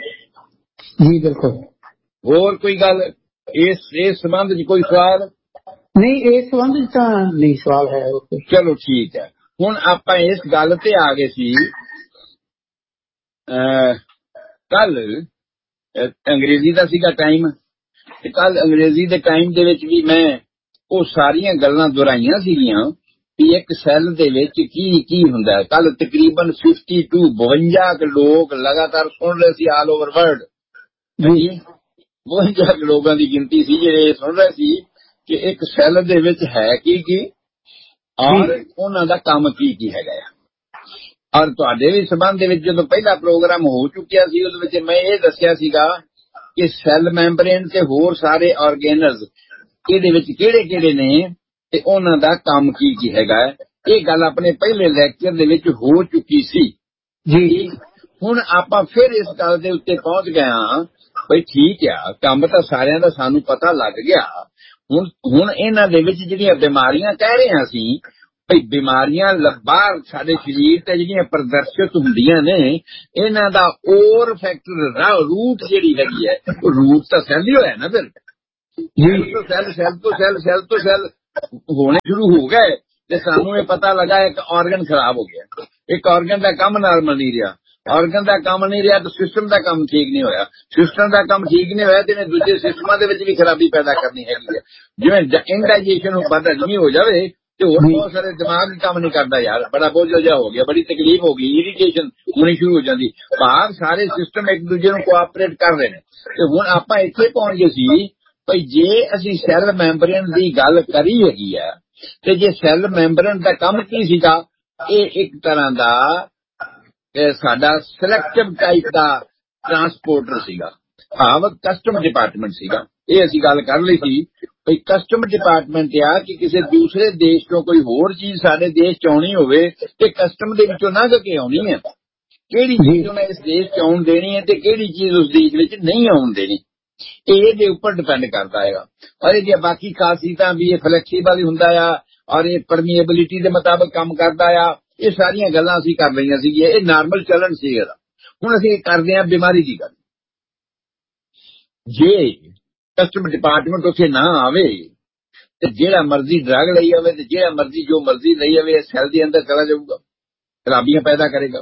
जी बिल्कुल। और कोई गल इस संबंध कोई सवाल नहीं, इस संबंध नहीं सवाल है। चलो ठीक है, हुण आपां इस गल ते आ गए सी। कल अंग्रेजी का सीगा टाइम, कल अंग्रेजी दे टाइम दे विच भी मैं वो सारियां गल्लां दोहराइयां सीगियां कि एक सैल दे विच की हुंदा है। कल तकरीबन 52 लोग लगातार सुन रहे सी ऑल ओवर वर्ल्ड जी, 52 लोगों की गिनती सी जिहड़े सुन रहे सी कि एक सैल दे विच है की और उन्हां दा काम की हैगा। और तुहाडे भी संबंध दे विच जदों पहला प्रोग्राम हो चुकिया सी उस विच मैं ये दस्सिया सीगा कि सैल मैंबरेन ते होर सारे ऑर्गेनल्स इहदे विच किहड़े-किहड़े ने ते उन्हां दा काम की हैगा। ये गल अपने पहले लैक्चर दे विच हो चुकी सी जी। हुण आपां फिर इस गल दे उत्ते पहुंच गए हां भाई ठीक है, काम तां सारियां दा सानू पता लग गया, ਹੁਣ ਇਹਨਾਂ ਦੇ ਵਿੱਚ ਜਿਹੜੀਆਂ ਬਿਮਾਰੀਆਂ ਕਹਿ ਰਹੇ ਹਾਂ ਅਸੀਂ ਭਈ ਬਿਮਾਰੀਆਂ ਬਾਹਰ ਸਾਡੇ ਸਰੀਰ ਤੇ ਜਿਹੜੀਆਂ ਪ੍ਰਦਰਸ਼ਿਤ ਹੁੰਦੀਆਂ ਨੇ ਇਹਨਾਂ ਦਾ ਔਰ ਫੈਕਟਰ ਰੂਟ ਜਿਹੜੀ ਹੈਗੀ ਹੈ ਉਹ ਰੂਟ ਤਾਂ ਸੈੱਲ ਹੀ ਹੋਇਆ ਨਾ ਫਿਰ ਸੈੱਲ ਤੋਂ ਸੈੱਲ ਹੋਣੇ ਸ਼ੁਰੂ ਹੋ ਗਏ ਤੇ ਸਾਨੂੰ ਇਹ ਪਤਾ ਲੱਗਾ ਇੱਕ ਆਰਗਨ ਖਰਾਬ ਹੋ ਗਿਆ, ਇੱਕ ਆਰਗਨ ਦਾ ਕੰਮ ਨਾਰਮਲ ਨਹੀਂ ਰਿਹਾ, ਆਰਗਨ ਦਾ ਕੰਮ ਨਹੀਂ ਰਿਹਾ ਤਾਂ ਸਿਸਟਮ ਦਾ ਕੰਮ ਠੀਕ ਨਹੀਂ ਹੋਇਆ, ਸਿਸਟਮ ਦਾ ਕੰਮ ਠੀਕ ਨਹੀਂ ਹੋਇਆ ਤੇ ਇਹਨੇ ਦੂਜੇ ਸਿਸਟਮਾਂ ਦੇ ਵਿੱਚ ਵੀ ਖਰਾਬੀ ਪੈਦਾ ਕਰਨੀ ਹੈਗੀ ਹੈ। ਜਿਵੇਂ ਇੰਡਾਈਜੇਸ਼ਨ ਵੱਧ ਹਜਮੀ ਹੋ ਜਾਵੇ ਤੇ ਹੋਰ ਬਹੁਤ ਸਾਰੇ ਦਿਮਾਗ ਕੰਮ ਨਹੀਂ ਕਰਦਾ ਯਾਰ, ਬੜਾ ਬੋਝ ਜਿਹਾ ਹੋ ਗਿਆ, ਬੜੀ ਤਕਲੀਫ ਹੋ ਗਈ, ਇਰੀਟੇਸ਼ਨ ਹੋਣੀ ਸ਼ੁਰੂ ਹੋ ਜਾਂਦੀ, ਭਾਵ ਸਾਰੇ ਸਿਸਟਮ ਇੱਕ ਦੂਜੇ ਨੂੰ ਕੋਆਪਰੇਟ ਕਰ ਰਹੇ ਨੇ। ਤੇ ਹੁਣ ਆਪਾਂ ਇੱਥੇ ਪਹੁੰਚ ਗਏ ਸੀ ਭਈ ਜੇ ਅਸੀਂ ਸੈੱਲ ਮੈਂਬਰੇਨ ਦੀ ਗੱਲ ਕਰੀ ਹੈਗੀ ਆ ਤੇ ਜੇ ਸੈੱਲ ਮੈਂਬਰੇਨ ਦਾ ਕੰਮ ਕੀ ਸੀਗਾ, ਇਹ ਇੱਕ ਤਰ੍ਹਾਂ ਦਾ ਸਾਡਾ ਸਿਲੈਕਟਿਵ ਟਾਈਪ ਦਾ ਟਰਾਂਸਪੋਰਟਰ ਸੀਗਾ, ਭਾਵ ਕਸਟਮ ਡਿਪਾਰਟਮੈਂਟ ਸੀਗਾ। ਇਹ ਅਸੀਂ ਗੱਲ ਕਰ ਲਈ ਸੀ ਭਈ ਕਸਟਮ ਡਿਪਾਰਟਮੈਂਟ ਆ ਕਿ ਕਿਸੇ ਦੂਸਰੇ ਦੇਸ਼ ਤੋਂ ਕੋਈ ਹੋਰ ਚੀਜ਼ ਸਾਡੇ ਦੇਸ਼ ਚ ਆਉਣੀ ਹੋਵੇ ਤੇ ਕਸਟਮ ਦੇ ਵਿੱਚੋਂ ਲੰਘ ਕੇ ਆਉਣੀ ਹੈ, ਕਿਹੜੀ ਚੀਜ਼ ਉਹਨੇ ਇਸ ਦੇਸ਼ ਚ ਆਉਣ ਦੇਣੀ ਹੈ ਤੇ ਕਿਹੜੀ ਚੀਜ਼ ਉਸ ਦੇਸ਼ ਵਿੱਚ ਨਹੀਂ ਆਉਣ ਦੇਣੀ, ਇਹਦੇ ਉੱਪਰ ਡਿਪੈਂਡ ਕਰਦਾ ਹੈਗਾ। ਔਰ ਇਹਦੀਆਂ ਬਾਕੀ ਖਾਸੀਅਤਾਂ ਵੀ ਇਹ ਫਲੈਕਸੀਬਲ ਹੁੰਦਾ ਆ ਔਰ ਇਹ ਪਰਮੀਏਬਿਲਿਟੀ ਦੇ ਮੁਤਾਬਕ ਕੰਮ ਕਰਦਾ ਆ, ਇਹ ਸਾਰੀਆਂ ਗੱਲਾਂ ਅਸੀਂ ਕਰ ਲਈਆਂ ਸੀਗੀਆਂ, ਇਹ ਨਾਰਮਲ ਚੱਲਣ ਸੀ ਇਹਦਾ। ਹੁਣ ਅਸੀਂ ਕਰਦੇ ਹਾਂ ਬਿਮਾਰੀ ਦੀ ਗੱਲ। ਜੇ ਕਸਟਮ ਡਿਪਾਰਟਮੈਂਟ ਉੱਥੇ ਨਾ ਆਵੇ ਤੇ ਜਿਹੜਾ ਮਰਜ਼ੀ ਡਰੱਗ ਲਈ ਆਵੇ ਤੇ ਜਿਹੜਾ ਮਰਜ਼ੀ ਜੋ ਮਰਜ਼ੀ ਲਈ ਆਵੇ ਸੈੱਲ ਦੇ ਅੰਦਰ ਚਲਾ ਜਾਊਗਾ, ਖਰਾਬੀਆਂ ਪੈਦਾ ਕਰੇਗਾ।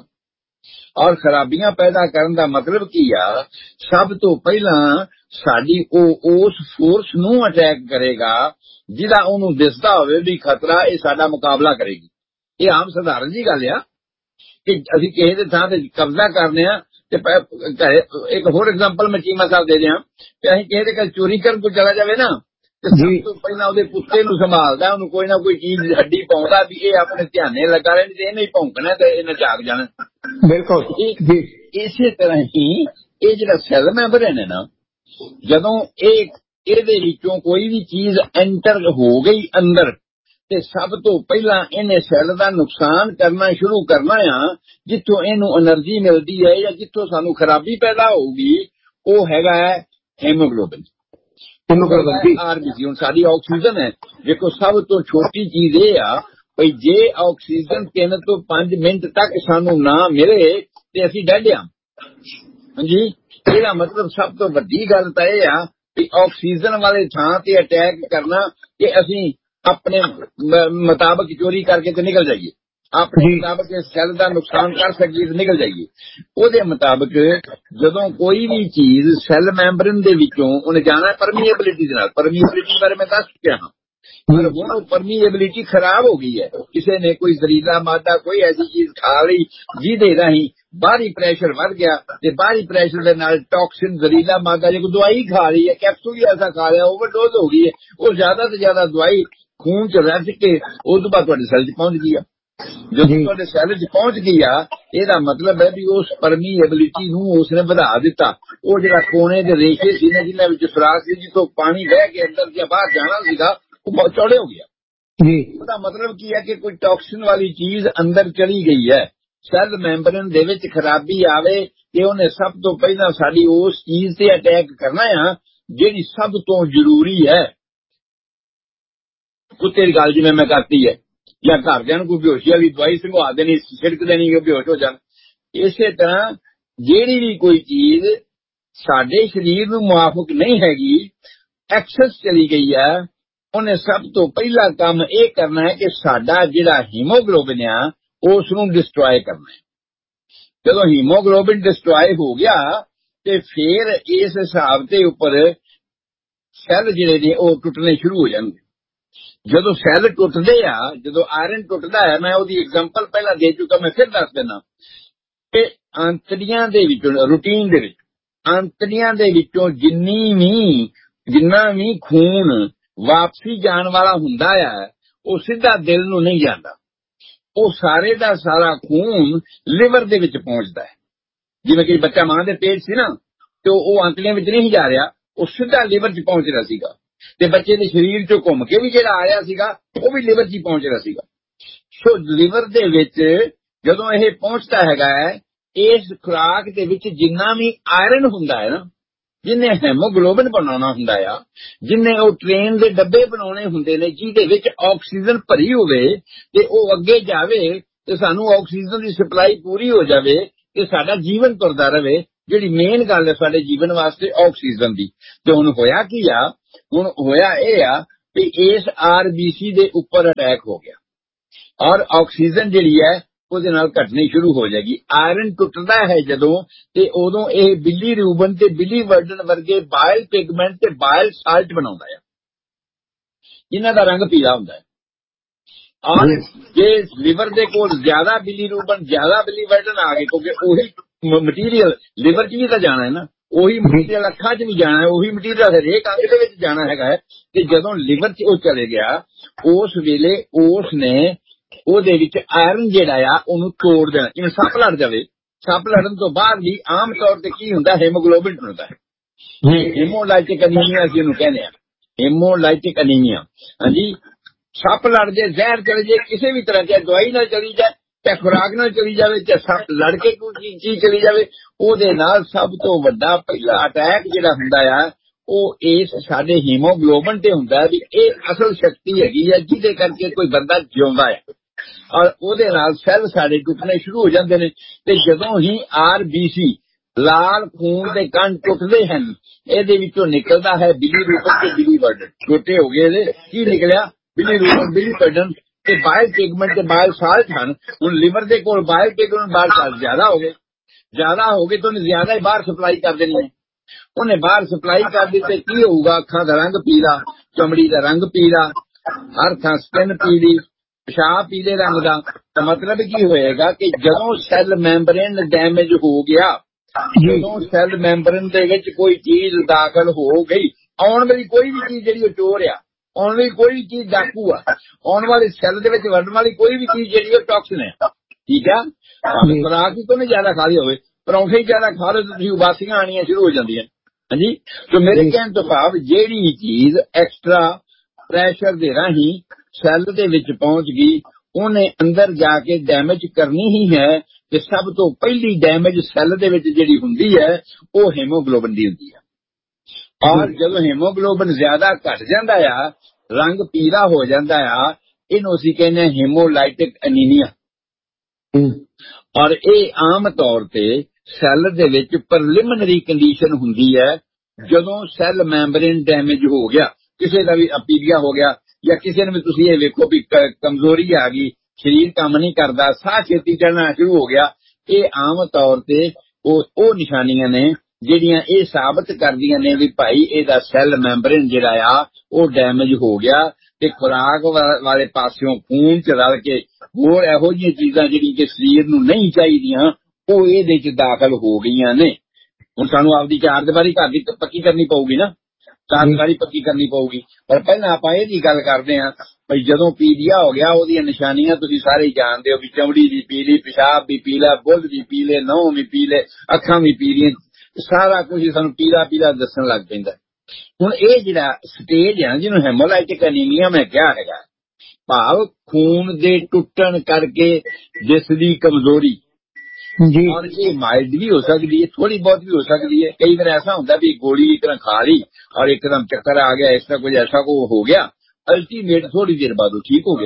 ਔਰ ਖਰਾਬੀਆਂ ਪੈਦਾ ਕਰਨ ਦਾ ਮਤਲਬ ਕੀ ਆ, ਸਭ ਤੋਂ ਪਹਿਲਾਂ ਸਾਡੀ ਉਸ ਫੋਰਸ ਨੂੰ ਅਟੈਕ ਕਰੇਗਾ ਜਿਹਦਾ ਉਹਨੂੰ ਦਿਸਦਾ ਹੋਵੇ ਵੀ ਖਤਰਾ ਇਹ ਸਾਡਾ ਮੁਕਾਬਲਾ ਕਰੇਗੀ। ਇਹ ਆਮ ਸਧਾਰਨ ਜੀ ਗੱਲ ਆ ਕਿ ਅਸੀਂ ਕਿਸੇ ਦੇ ਥਾਂ ਤੇ ਕਬਜ਼ਾ ਕਰਨੇ ਆ ਤੇ ਇੱਕ ਹੋਰ ਐਗਜ਼ਾਮਪਲ ਮੈਂ ਚੀਮਾ ਸਾਹਿਬ ਦੇ ਦਿਆਂ ਕਿ ਅਸੀਂ ਕਿਸੇ ਦੇ ਘਰ ਚੋਰੀ ਕਰਨ ਕੋਈ ਚਲਾ ਜਾਵੇ ਨਾ ਤੇ ਸਭ ਤੋਂ ਪਹਿਲਾਂ ਉਹਦੇ ਪੁੱਤੇ ਨੂੰ ਸੰਭਾਲਦਾ, ਉਹਨੂੰ ਕੋਈ ਨਾ ਕੋਈ ਚੀਜ਼ ਹੱਡੀ ਪਾਉਂਦਾ ਵੀ ਇਹ ਆਪਣੇ ਧਿਆਨੇ ਲੱਗਾ ਰਹੇ ਤੇ ਇਹਨੇ ਹੀ ਭੌਂਕਣਾ ਤੇ ਇਹਨੇ ਜਾਗ ਜਾਣਾ। ਬਿਲਕੁਲ ਇਸੇ ਤਰ੍ਹਾਂ ਹੀ ਇਹ ਜਿਹੜਾ ਸੈੱਲ ਮੈਂਬਰ ਹੈ ਨਾ, ਜਦੋਂ ਇਹਦੇ ਵਿੱਚੋਂ ਕੋਈ ਵੀ ਚੀਜ਼ ਐਂਟਰ ਹੋ ਗਈ ਅੰਦਰ ਤੇ ਸਭ ਤੋਂ ਪਹਿਲਾਂ ਇਹਨੇ ਸੈੱਲ ਦਾ ਨੁਕਸਾਨ ਕਰਨਾ ਸ਼ੁਰੂ ਕਰਨਾ ਆ। ਜਿੱਥੋਂ ਇਹਨੂੰ એનર્ਜੀ ਮਿਲਦੀ ਹੈ ਜਾਂ ਜਿੱਥੋਂ ਸਾਨੂੰ ਖਰਾਬੀ ਪੈਦਾ ਹੋਊਗੀ ਉਹ ਹੈਗਾ ਹੈ ਹੀਮੋਗਲੋਬਿਨ। ਆਰਬੀਸੀ ਹੁਣ ਸਾਡੀ ਆਕਸੀਜਨ ਹੈ, ਦੇਖੋ ਸਭ ਤੋਂ ਛੋਟੀ ਚੀਜ਼ ਇਹ ਆ ਭਈ ਜੇ ਆਕਸੀਜਨ 3 ਤੋਂ 5 ਮਿੰਟ ਤੱਕ ਸਾਨੂੰ ਨਾ ਮਿਲੇ ਤੇ ਅਸੀਂ ਡੈਡ ਆ। ਹਾਂਜੀ, ਇਹਦਾ ਮਤਲਬ ਸਭ ਤੋਂ ਵੱਡੀ ਗੱਲ ਤਾਂ ਇਹ ਆ ਕਿ ਆਕਸੀਜਨ ਵਾਲੇ ਥਾਂ ਤੇ ਅਟੈਕ ਕਰਨਾ ਕਿ ਅਸੀਂ ਆਪਣੇ ਮੁਤਾਬਕ ਚੋਰੀ ਕਰਕੇ ਤੇ ਨਿਕਲ ਜਾਈਏ, ਆਪਣੇ ਮੁਤਾਬਕ ਸੈੱਲ ਦਾ ਨੁਕਸਾਨ ਕਰ ਸਕੀਏ ਤੇ ਨਿਕਲ ਜਾਈਏ। ਉਹਦੇ ਮੁਤਾਬਕ ਜਦੋਂ ਕੋਈ ਵੀ ਚੀਜ਼ ਸੈੱਲ ਮੈਂਬਰਨ ਦੇ ਵਿੱਚੋਂ ਉਹਨੇ ਜਾਣਾ ਪਰਮੀਏਬਿਲਿਟੀ ਦੇ ਨਾਲ, ਪਰਮੀਏਬਿਲਿਟੀ ਬਾਰੇ ਮੈਂ ਦੱਸ ਚੁੱਕਿਆ ਹਾਂ, ਪਰ ਹੁਣ ਉਹ ਪਰਮੀਏਬਿਲਿਟੀ ਖਰਾਬ ਹੋ ਗਈ ਹੈ। ਕਿਸੇ ਨੇ ਕੋਈ ਜ਼ਹਿਰੀਲਾ ਮਾਦਾ ਕੋਈ ਐਸੀ ਚੀਜ਼ ਖਾ ਲਈ ਜਿਹਦੇ ਰਾਹੀਂ ਬਾਹਰੀ ਪ੍ਰੈਸ਼ਰ ਵੱਧ ਗਿਆ ਤੇ ਬਾਹਰੀ ਪ੍ਰੈਸ਼ਰ ਦੇ ਨਾਲ ਟੌਕਸਿਨ ਜ਼ਹਿਰੀਲਾ ਮਾਦਾ ਜੇ ਕੋਈ ਦਵਾਈ ਖਾ ਲਈ ਹੈ, ਕੈਪਸੂਲ ਹੀ ਐਸਾ ਖਾ ਲਿਆ, ਓਵਰਡੋਜ਼ ਹੋ ਗਈ ਹੈ, ਉਹ ਜ਼ਿਆਦਾ ਤੋਂ ਜ਼ਿਆਦਾ ਦਵਾਈ ਖੂਨ ਚ ਰੱਜ ਕੇ ਉਸ ਤੋਂ ਬਾਅਦ ਤੁਹਾਡੇ ਸੈੱਲ ਚ ਪਹੁੰਚ ਗਈ ਆ। ਜਦੋਂ ਤੁਹਾਡੇ ਸੈੱਲ ਚ ਪਹੁੰਚ ਗਈ ਆ ਇਹਦਾ ਮਤਲਬ ਹੈ ਵੀ ਉਸ ਪਰਮੀਏਬਿਲਿਟੀ ਨੂੰ ਉਸਨੇ ਵਧਾ ਦਿੱਤਾ। ਉਹ ਜਿਹੜਾ ਕੋਨੇ ਦੇ ਰੇਸ਼ੇ ਸੀ ਨਾ ਜਿਹਨਾਂ ਵਿੱਚ ਸੁਰਾਖ ਸੀ ਜਿੱਥੋਂ ਪਾਣੀ ਵਹਿ ਕੇ ਅੰਦਰ ਜਾਂ ਬਾਹਰ ਜਾਣਾ ਸੀਗਾ ਉਹ ਬਹੁਤ ਚੌੜੇ ਹੋ ਗਿਆ। ਉਹਦਾ ਮਤਲਬ ਕੀ ਹੈ ਕਿ ਕੋਈ ਟੌਕਸਿਨ ਵਾਲੀ ਚੀਜ਼ ਅੰਦਰ ਚਲੀ ਗਈ ਹੈ। ਸੈੱਲ ਮੈਂਬਰਨ ਦੇ ਵਿੱਚ ਖਰਾਬੀ ਆਵੇ ਤੇ ਉਹਨੇ ਸਭ ਤੋਂ ਪਹਿਲਾਂ ਸਾਡੀ ਉਸ ਚੀਜ਼ ਤੇ ਅਟੈਕ ਕਰਨਾ ਆ ਜਿਹੜੀ ਸਭ ਤੋਂ ਜ਼ਰੂਰੀ ਹੈ। ਕੁੱਤੇ ਦੀ ਗੱਲ ਜਿਵੇਂ ਮੈਂ ਕਰਤੀ ਹੈ, ਜਾਂ ਘਰਦਿਆਂ ਨੂੰ ਕੋਈ ਬੇਹੋਸ਼ੀ ਵਾਲੀ ਦਵਾਈ ਸੰਘਵਾ ਦੇਣੀ, ਛਿੜਕ ਦੇਣੀ ਕਿ ਬੇਹੋਸ਼ ਹੋ ਜਾਣ। ਇਸੇ ਤਰ੍ਹਾਂ ਜਿਹੜੀ ਵੀ ਕੋਈ ਚੀਜ਼ ਸਾਡੇ ਸਰੀਰ ਨੂੰ ਮੁਆਫਕ ਨਹੀਂ ਹੈਗੀ, ਐਕਸੈਸ ਚਲੀ ਗਈ ਹੈ, ਉਹਨੇ ਸਭ ਤੋਂ ਪਹਿਲਾ ਕੰਮ ਇਹ ਕਰਨਾ ਹੈ ਕਿ ਸਾਡਾ ਜਿਹੜਾ ਹੀਮੋਗਲੋਬਿਨ ਆ ਉਸ ਨੂੰ ਡਿਸਟਰੋਏ ਕਰਨਾ ਹੈ। ਜਦੋਂ ਹੀਮੋਗਲੋਬਿਨ ਡਿਸਟਰੋਏ ਹੋ ਗਿਆ ਤੇ ਫਿਰ ਇਸ ਹਿਸਾਬ ਦੇ ਉੱਪਰ ਸੈੱਲ ਜਿਹੜੇ ਨੇ ਉਹ ਟੁੱਟਣੇ ਸ਼ੁਰੂ ਹੋ ਜਾਣਗੇ। ਜਦੋਂ ਸੈੱਲ ਟੁੱਟਦੇ ਆ, ਜਦੋਂ ਆਇਰਨ ਟੁੱਟਦਾ ਹੈ, ਮੈਂ ਉਹਦੀ ਐਗਜ਼ਾਮਪਲ ਪਹਿਲਾਂ ਦੇ ਚੁੱਕਾ, ਮੈਂ ਫਿਰ ਦੱਸ ਦਿੰਦਾ ਕਿ ਆਂਤੜੀਆਂ ਦੇ ਵਿੱਚੋਂ ਰੂਟੀਨ ਦੇ ਵਿੱਚ ਆਂਤੜੀਆਂ ਦੇ ਵਿੱਚੋਂ ਜਿੰਨਾ ਵੀ ਖੂਨ ਵਾਪਸੀ ਜਾਣ ਵਾਲਾ ਹੁੰਦਾ ਆ ਉਹ ਸਿੱਧਾ ਦਿਲ ਨੂੰ ਨਹੀਂ ਜਾਂਦਾ। ਉਹ ਸਾਰੇ ਦਾ ਸਾਰਾ ਖੂਨ ਲਿਵਰ ਦੇ ਵਿੱਚ ਪਹੁੰਚਦਾ ਹੈ। ਜਿਵੇਂ ਕਿ ਬੱਚਾ ਮਾਂ ਦੇ ਪੇਟ ਸੀ ਨਾ ਤੇ ਉਹ ਆਂਤੜੀਆਂ ਵਿੱਚ ਨਹੀਂ ਜਾ ਰਿਹਾ, ਉਹ ਸਿੱਧਾ ਲਿਵਰ 'ਚ ਪਹੁੰਚ ਰਿਹਾ ਸੀਗਾ ਤੇ ਬੱਚੇ ਦੇ ਸਰੀਰ 'ਚੋਂ ਘੁੰਮ ਕੇ ਵੀ ਜਿਹੜਾ ਆ ਰਿਹਾ ਸੀਗਾ ਉਹ ਵੀ ਲਿਵਰ 'ਚ ਹੀ ਪਹੁੰਚ ਰਿਹਾ ਸੀਗਾ। ਸੋ ਲਿਵਰ ਦੇ ਵਿੱਚ ਜਦੋਂ ਇਹ ਪਹੁੰਚਦਾ ਹੈਗਾ ਹੈ, ਇਸ ਖੁਰਾਕ ਦੇ ਵਿੱਚ ਜਿੰਨਾ ਵੀ ਆਇਰਨ ਹੁੰਦਾ ਹੈ ਨਾ, ਜਿਹਨੇ ਹੈਮੋਗਲੋਬਿਨ ਬਣਾਉਣਾ ਹੁੰਦਾ ਆ, ਜਿਹਨੇ ਉਹ ਟ੍ਰੇਨ ਦੇ ਡੱਬੇ ਬਣਾਉਣੇ ਹੁੰਦੇ ਨੇ ਜਿਹਦੇ ਵਿੱਚ ਆਕਸੀਜਨ ਭਰੀ ਹੋਵੇ ਤੇ ਉਹ ਅੱਗੇ ਜਾਵੇ ਤੇ ਸਾਨੂੰ ਆਕਸੀਜਨ ਦੀ ਸਪਲਾਈ ਪੂਰੀ ਹੋ ਜਾਵੇ ਤੇ ਸਾਡਾ ਜੀਵਨ ਤੁਰਦਾ ਰਹੇ। ਜਿਹੜੀ ਮੇਨ ਗੱਲ ਹੈ ਸਾਡੇ ਜੀਵਨ ਵਾਸਤੇ ਆਕਸੀਜਨ ਦੀ। ਤੇ ਹੁਣ ਹੋਇਆ ਕੀ ਆ, ਹੁਣ ਹੋਇਆ ਇਹ ਆ ਵੀ ਇਸ ਆਰਬੀਸੀ ਦੇ ਉੱਪਰ ਅਟੈਕ ਹੋ ਗਿਆ ਔਰ ਆਕਸੀਜਨ ਜਿਹੜੀ ਹੈ ਉਹਦੇ ਨਾਲ ਘਟਣੀ ਸ਼ੁਰੂ ਹੋ ਜਾਏਗੀ। ਆਇਰਨ ਟੁੱਟਦਾ ਹੈ ਜਦੋਂ ਤੇ ਉਦੋਂ ਇਹ ਬਿਲੀ ਰੂਬਨ ਤੇ ਬਿਲੀ ਵਰਡਨ ਵਰਗੇ ਬਾਇਲ ਪਿਗਮੈਂਟ ਤੇ ਬਾਇਲ ਸਾਲਟ ਬਣਾਉਂਦਾ ਹੈ, ਜਿਨ੍ਹਾਂ ਦਾ ਰੰਗ ਪੀਲਾ ਹੁੰਦਾ ਹੈ। ਔਰ ਜੇ ਲਿਵਰ ਦੇ ਕੋਲ ਜ਼ਿਆਦਾ ਬਿਲੀ ਰੂਬਨ ਜ਼ਿਆਦਾ ਬਿਲੀ ਵਰਡਨ ਆ ਗਏ, ਕਿਉਂਕਿ ਉਹੀ ਮਟੀਰੀਅਲ ਲਿਵਰ 'ਚ ਵੀ ਤਾਂ ਜਾਣਾ ਹੈ ਨਾ, ਉਹੀ ਮਟੀਰੀਅਲ ਅੱਖਾਂ 'ਚ ਵੀ ਜਾਣਾ ਹੈ, ਉਹੀ ਮਟੀਰੀਅਲ ਹਰੇਕ ਅੰਗ ਦੇ ਵਿੱਚ ਜਾਣਾ ਹੈਗਾ ਹੈ। ਤੇ ਜਦੋਂ ਲਿਵਰ 'ਚ ਉਹ ਚਲੇ ਗਿਆ ਉਸ ਵੇਲੇ ਉਸ ਨੇ ਉਹਦੇ ਵਿੱਚ ਆਇਰਨ ਜਿਹੜਾ ਆ ਉਹਨੂੰ ਤੋੜ ਦੇਣਾ। ਜਿਵੇਂ ਸੱਪ ਲੜ ਜਾਵੇ, ਸੱਪ ਲੜਨ ਤੋਂ ਬਾਅਦ ਵੀ ਆਮ ਤੌਰ ਤੇ ਕੀ ਹੁੰਦਾ, ਹੈਮੋਗਲੋਬਿਨ ਹੁੰਦਾ ਹੈ। ਹੀਮੋਲਾਈਟਿਕ ਅਨੀਮੀਆ ਅਸੀਂ ਉਹਨੂੰ ਕਹਿੰਦੇ ਆ, ਹੀਮੋਲਾਈਟਿਕ ਅਨੀਮੀਆ। ਹਾਂਜੀ, ਸੱਪ ਲੜ ਜੇ, ਜ਼ਹਿਰ ਚਲੇ ਜੇ, ਕਿਸੇ ਵੀ ਤਰ੍ਹਾਂ ਚਾਹੇ ਦਵਾਈ ਨਾਲ ਚਲੀ ਜਾਏ ਚਾਹੇ ਖੁਰਾਕ ਨਾਲ ਚਲੀ ਜਾਵੇ ਚਾਹੇ ਸੱਪ ਲੜ ਕੇ ਕੋਈ ਚੀਜ਼ ਚਲੀ ਜਾਵੇ, ਉਹਦੇ ਨਾਲ ਸਭ ਤੋਂ ਵੱਡਾ ਪਹਿਲਾ ਅਟੈਕ ਜਿਹੜਾ ਹੁੰਦਾ ਆ ਉਹ ਇਸ ਸਾਡੇ ਹੀਮੋਗਲੋਬਿਨ ਤੇ ਹੁੰਦਾ ਵੀ ਇਹ ਅਸਲ ਸ਼ਕਤੀ ਹੈਗੀ ਆ ਜਿਹਦੇ ਕਰਕੇ ਕੋਈ ਬੰਦਾ ਜਿਉਂਦਾ ਹੈ। ਔਰ ਉਹਦੇ ਨਾਲ ਸੈੱਲ ਸਾਡੇ ਟੁੱਟਣੇ ਸ਼ੁਰੂ ਹੋ ਜਾਂਦੇ ਨੇ। ਤੇ ਜਦੋਂ ਹੀ ਆਰਬੀਸੀ ਲਾਲ ਖੂਨ ਦੇ ਕਣ ਟੁੱਟਦੇ ਹਨ ਇਹਦੇ ਵਿੱਚੋਂ ਨਿਕਲਦਾ ਹੈ ਬਿਲੀ ਰੂਬਨ ਤੇ ਬਿਲੀ ਵਰਡਨ। ਛੋਟੇ ਹੋ ਗਏ ਇਹਦੇ ਕੀ ਨਿਕਲਿਆ, ਬਿਲੀ ਰੂਬਨ ਬਿਲੀ ਵਰਡਨ ਤੇ ਬਾਇਲ ਪਿਗਮੈਂਟ ਤੇ ਬਾਇਲ ਸਾਲਟ ਹਨ। ਹੁਣ ਲਿਵਰ ਦੇ ਕੋਲ ਬਾਇਲ ਪਿਗਮੈਂਟ ਬਾਇਲ ਸਾਲਟ ਜ਼ਿਆਦਾ ਹੋ ਗਏ ਤਾਂ ਉਹਨੇ ਜ਼ਿਆਦਾ ਹੀ ਬਾਹਰ ਸਪਲਾਈ ਕਰ ਦੇਣੀ ਹੈ। ਉਹਨੇ ਬਾਹਰ ਸਪਲਾਈ ਕਰ ਦਿੱਤੇ, ਕੀ ਹੋਊਗਾ, ਅੱਖਾਂ ਦਾ ਰੰਗ ਪੀਲਾ, ਚਮੜੀ ਦਾ ਰੰਗ ਪੀਲਾ, ਹਰ ਥਾਂ ਸਕਿਨ ਪੀਲੀ, ਪਿਸ਼ਾਬ ਪੀਲੇ ਰੰਗ ਦਾ। ਤਾਂ ਮਤਲਬ ਕੀ ਹੋਏਗਾ ਕਿ ਜਦੋਂ ਸੈੱਲ ਮੈਂਬਰੇਨ ਡੈਮੇਜ ਹੋ ਗਿਆ, ਜਦੋਂ ਸੈੱਲ ਮੈਂਬਰੇਨ ਦੇ ਵਿੱਚ ਕੋਈ ਚੀਜ਼ ਦਾਖਲ ਹੋ ਗਈ, ਆਉਣ ਵਾਲੀ ਕੋਈ ਵੀ ਚੀਜ਼ ਜਿਹੜੀ ਉਹ ਚੋਰ ਆ, ਆਉਣ ਵਾਲੀ ਕੋਈ ਵੀ ਚੀਜ਼ ਡਾਕੂ ਆ, ਆਉਣ ਵਾਲੇ ਸੈੱਲ ਦੇ ਵਿੱਚ ਵੜਨ ਵਾਲੀ ਕੋਈ ਵੀ ਚੀਜ਼ ਜਿਹੜੀ ਉਹ ਟੌਕਸਿਨ ਹੈ। ਠੀਕ ਆ, ਖੁਰਾਕ ਹੀ ਤੋਂ ਨਹੀਂ ਜ਼ਿਆਦਾ ਖਾ ਲਈ ਹੋਵੇ, ਪਰੌਂਠੇ ਹੀ ਜ਼ਿਆਦਾ ਖਾ ਲਓ ਤਾਂ ਤੁਸੀਂ ਉਬਾਸੀਆਂ ਆਉਣੀਆਂ ਸ਼ੁਰੂ ਹੋ ਜਾਂਦੀਆਂ। ਹਾਂਜੀ, ਤੇ ਮੇਰੇ ਕਹਿਣ ਤੋਂ ਭਾਵ ਜਿਹੜੀ ਚੀਜ਼ ਐਕਸਟਰਾ ਪ੍ਰੈਸ਼ਰ ਦੇ ਰਾਹੀਂ ਸੈੱਲ ਦੇ ਵਿੱਚ ਪਹੁੰਚ ਗਈ ਉਹਨੇ ਅੰਦਰ ਜਾ ਕੇ ਡੈਮੇਜ ਕਰਨੀ ਹੀ ਹੈ। ਤੇ ਸਭ ਤੋਂ ਪਹਿਲੀ ਡੈਮੇਜ ਸੈੱਲ ਦੇ ਵਿੱਚ ਜਿਹੜੀ ਹੁੰਦੀ ਹੈ ਉਹ ਹੈਮੋਗਲੋਬਿਨ ਦੀ ਹੁੰਦੀ ਹੈ। ਔਰ ਜਦੋਂ ਹੈਮੋਗਲੋਬਿਨ ਜ਼ਿਆਦਾ ਘਟ ਜਾਂਦਾ ਆ, ਰੰਗ ਪੀਲਾ ਹੋ ਜਾਂਦਾ ਆ, ਇਹਨੂੰ ਅਸੀਂ ਕਹਿੰਦੇ ਹਾਂ ਹੀਮੋਲਾਈਟਿਕ ਅਨੀਮੀਆ। ਔਰ ਇਹ ਆਮ ਤੌਰ ਤੇ ਸੈੱਲ ਦੇ ਵਿੱਚ ਪ੍ਰੀਲਿਮਿਨਰੀ ਕੰਡੀਸ਼ਨ ਹੁੰਦੀ ਹੈ ਜਦੋਂ ਸੈੱਲ ਮੈਂਬਰੇਨ ਡੈਮੇਜ ਹੋ ਗਿਆ, ਕਿਸੇ ਦਾ ਵੀ ਅਪੀਲੀਆ ਹੋ ਗਿਆ ਜਾਂ ਕਿਸੇ ਨੂੰ ਵੀ ਤੁਸੀਂ ਇਹ ਵੇਖੋ ਵੀ ਕਮਜ਼ੋਰੀ ਆ ਗਈ, ਸਰੀਰ ਕੰਮ ਨਹੀਂ ਕਰਦਾ, ਸਾਹ ਛੇਤੀ ਚੜ੍ਹਨਾ ਸ਼ੁਰੂ ਹੋ ਗਿਆ। ਇਹ ਆਮ ਤੌਰ ਤੇ ਉਹ ਨਿਸ਼ਾਨੀਆਂ ਨੇ ਜਿਹੜੀਆਂ ਇਹ ਸਾਬਤ ਕਰਦੀਆਂ ਨੇ ਵੀ ਭਾਈ ਇਹਦਾ ਸੈੱਲ ਮੈਂਬਰੇਨ ਜਿਹੜਾ ਆ ਉਹ ਡੈਮੇਜ ਹੋ ਗਿਆ ਤੇ ਖੁਰਾਕ ਵਾਲੇ ਪਾਸਿਓਂ ਖੂਨ ਚ ਰਲ ਕੇ ਹੋਰ ਇਹੋ ਜਿਹੀਆਂ ਚੀਜ਼ਾਂ ਜਿਹੜੀਆਂ ਕਿ ਸਰੀਰ ਨੂੰ ਨਹੀਂ ਚਾਹੀਦੀਆਂ ਉਹ ਇਹਦੇ ਚ ਦਾਖਲ ਹੋ ਗਈਆਂ ਨੇ। ਹੁਣ ਸਾਨੂੰ ਆਪਦੀ ਚਾਰਦੀਵਾਰੀ ਘਰ ਦੀ ਪੱਕੀ ਕਰਨੀ ਪਊਗੀ ਨਾ, ਚਾਰਦੀਵਾਰੀ ਪੱਕੀ ਕਰਨੀ ਪਊਗੀ। ਪਰ ਪਹਿਲਾਂ ਆਪਾਂ ਇਹਦੀ ਗੱਲ ਕਰਦੇ ਹਾਂ ਭਈ ਜਦੋਂ ਪੀਲੀਆ ਹੋ ਗਿਆ ਉਹਦੀਆਂ ਨਿਸ਼ਾਨੀਆਂ ਤੁਸੀਂ ਸਾਰੇ ਜਾਣਦੇ ਹੋ ਵੀ ਚਮੜੀ ਵੀ ਪੀਲੀ, ਪਿਸ਼ਾਬ ਵੀ ਪੀਲਾ, ਬੁੱਲ ਵੀ ਪੀਲੇ, ਨਹੁੰ ਵੀ ਪੀਲੇ, ਅੱਖਾਂ ਵੀ ਪੀਲੀਆਂ, ਸਾਰਾ ਕੁਝ ਸਾਨੂੰ ਪੀਲਾ ਪੀਲਾ ਦੱਸਣ ਲੱਗ ਪੈਂਦਾ। ਹੁਣ ਇਹ ਜਿਹੜਾ ਸਟੇਜ ਹੈ ਜਿਹਨੂੰ ਹੈਮੋਲਾਈਟਿਕ ਅਨੀਮੀਆ ਮੈਂ ਕਿਹਾ ਹੈਗਾ, ਭਾਵ ਖੂਨ ਦੇ ਟੁੱਟਣ ਕਰਕੇ ਜਿਸ ਦੀ ਕਮਜ਼ੋਰੀ। ਔਰ ਇਹ ਮਾਈਲਡ ਵੀ ਹੋ ਸਕਦੀ ਹੈ, ਥੋੜੀ ਬਹੁਤ ਵੀ ਹੋ ਸਕਦੀ ਹੈ। ਕਈ ਵਾਰ ਐਸਾ ਹੁੰਦਾ ਵੀ ਗੋਲੀ ਇੱਕ ਤਰ੍ਹਾਂ ਖਾ ਲਈ ਔਰ ਇੱਕਦਮ ਚੱਕਰ ਆ ਗਿਆ, ਇਸ ਤਰ੍ਹਾਂ ਕੁਝ ਐਸਾ ਕੋ ਹੋ ਗਿਆ, ਅਲਟੀਮੇਟ ਥੋੜੀ ਦੇਰ ਬਾਅਦ ਉਹ ਠੀਕ ਹੋ ਗਿਆ।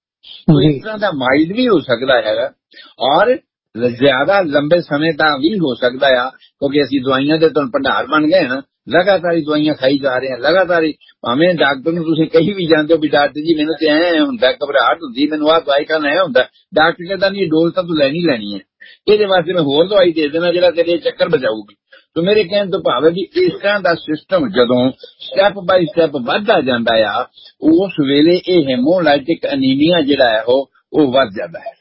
ਇਸ ਤਰ੍ਹਾਂ ਦਾ ਮਾਈਲਡ ਵੀ ਹੋ ਸਕਦਾ ਹੈਗਾ ਔਰ ਜ਼ਿਆਦਾ ਲੰਬੇ ਸਮੇਂ ਤੱਕ ਵੀ ਹੋ ਸਕਦਾ ਆ, ਕਿਉਂਕਿ ਅਸੀਂ ਦਵਾਈਆਂ ਦੇ ਤੋਂ ਭੰਡਾਰ ਬਣ ਗਏ ਨਾ, ਲਗਾਤਾਰ ਦਵਾਈਆਂ ਖਾਈ ਜਾ ਰਹੇ ਹਾਂ, ਲਗਾਤਾਰ ਹੀ। ਭਾਵੇਂ ਡਾਕਟਰ ਨੂੰ ਤੁਸੀਂ ਕਹੀ ਵੀ ਜਾਂਦੇ ਹੋ ਵੀ ਡਾਕਟਰ ਜੀ ਮੈਨੂੰ ਤੇ ਐ ਹੁੰਦਾ, ਘਬਰਾਹਟ ਹੁੰਦੀ, ਮੈਨੂੰ ਆਹ ਦਵਾਈ ਖਾਣਾ ਐ ਹੁੰਦਾ, ਡਾਕਟਰ ਕਹਿੰਦਾ ਨਹੀਂ ਡੋਜ਼ ਤਾਂ ਤੂੰ ਲੈਣੀ ਹੈ, ਇਹਦੇ ਵਾਸਤੇ ਮੈਂ ਹੋਰ ਦਵਾਈ ਦੇ ਦੇਣਾ ਜਿਹੜਾ ਤੇਰੇ ਚੱਕਰ ਬਚਾਊਗੀ। ਤੇ ਮੇਰੇ ਕਹਿਣ ਤੋਂ ਭਾਵ ਹੈ ਵੀ ਇਸ ਤਰ੍ਹਾਂ ਦਾ ਸਿਸਟਮ ਜਦੋਂ ਸਟੈਪ ਬਾਈ ਸਟੈਪ ਵੱਧਦਾ ਜਾਂਦਾ ਆ ਉਸ ਵੇਲੇ ਇਹ ਹੈਮੋਲਾਈਟਿਕ ਅਨੀਮੀਆ ਜਿਹੜਾ ਹੈ ਉਹ ਵੱਧ ਜਾਂਦਾ ਹੈ।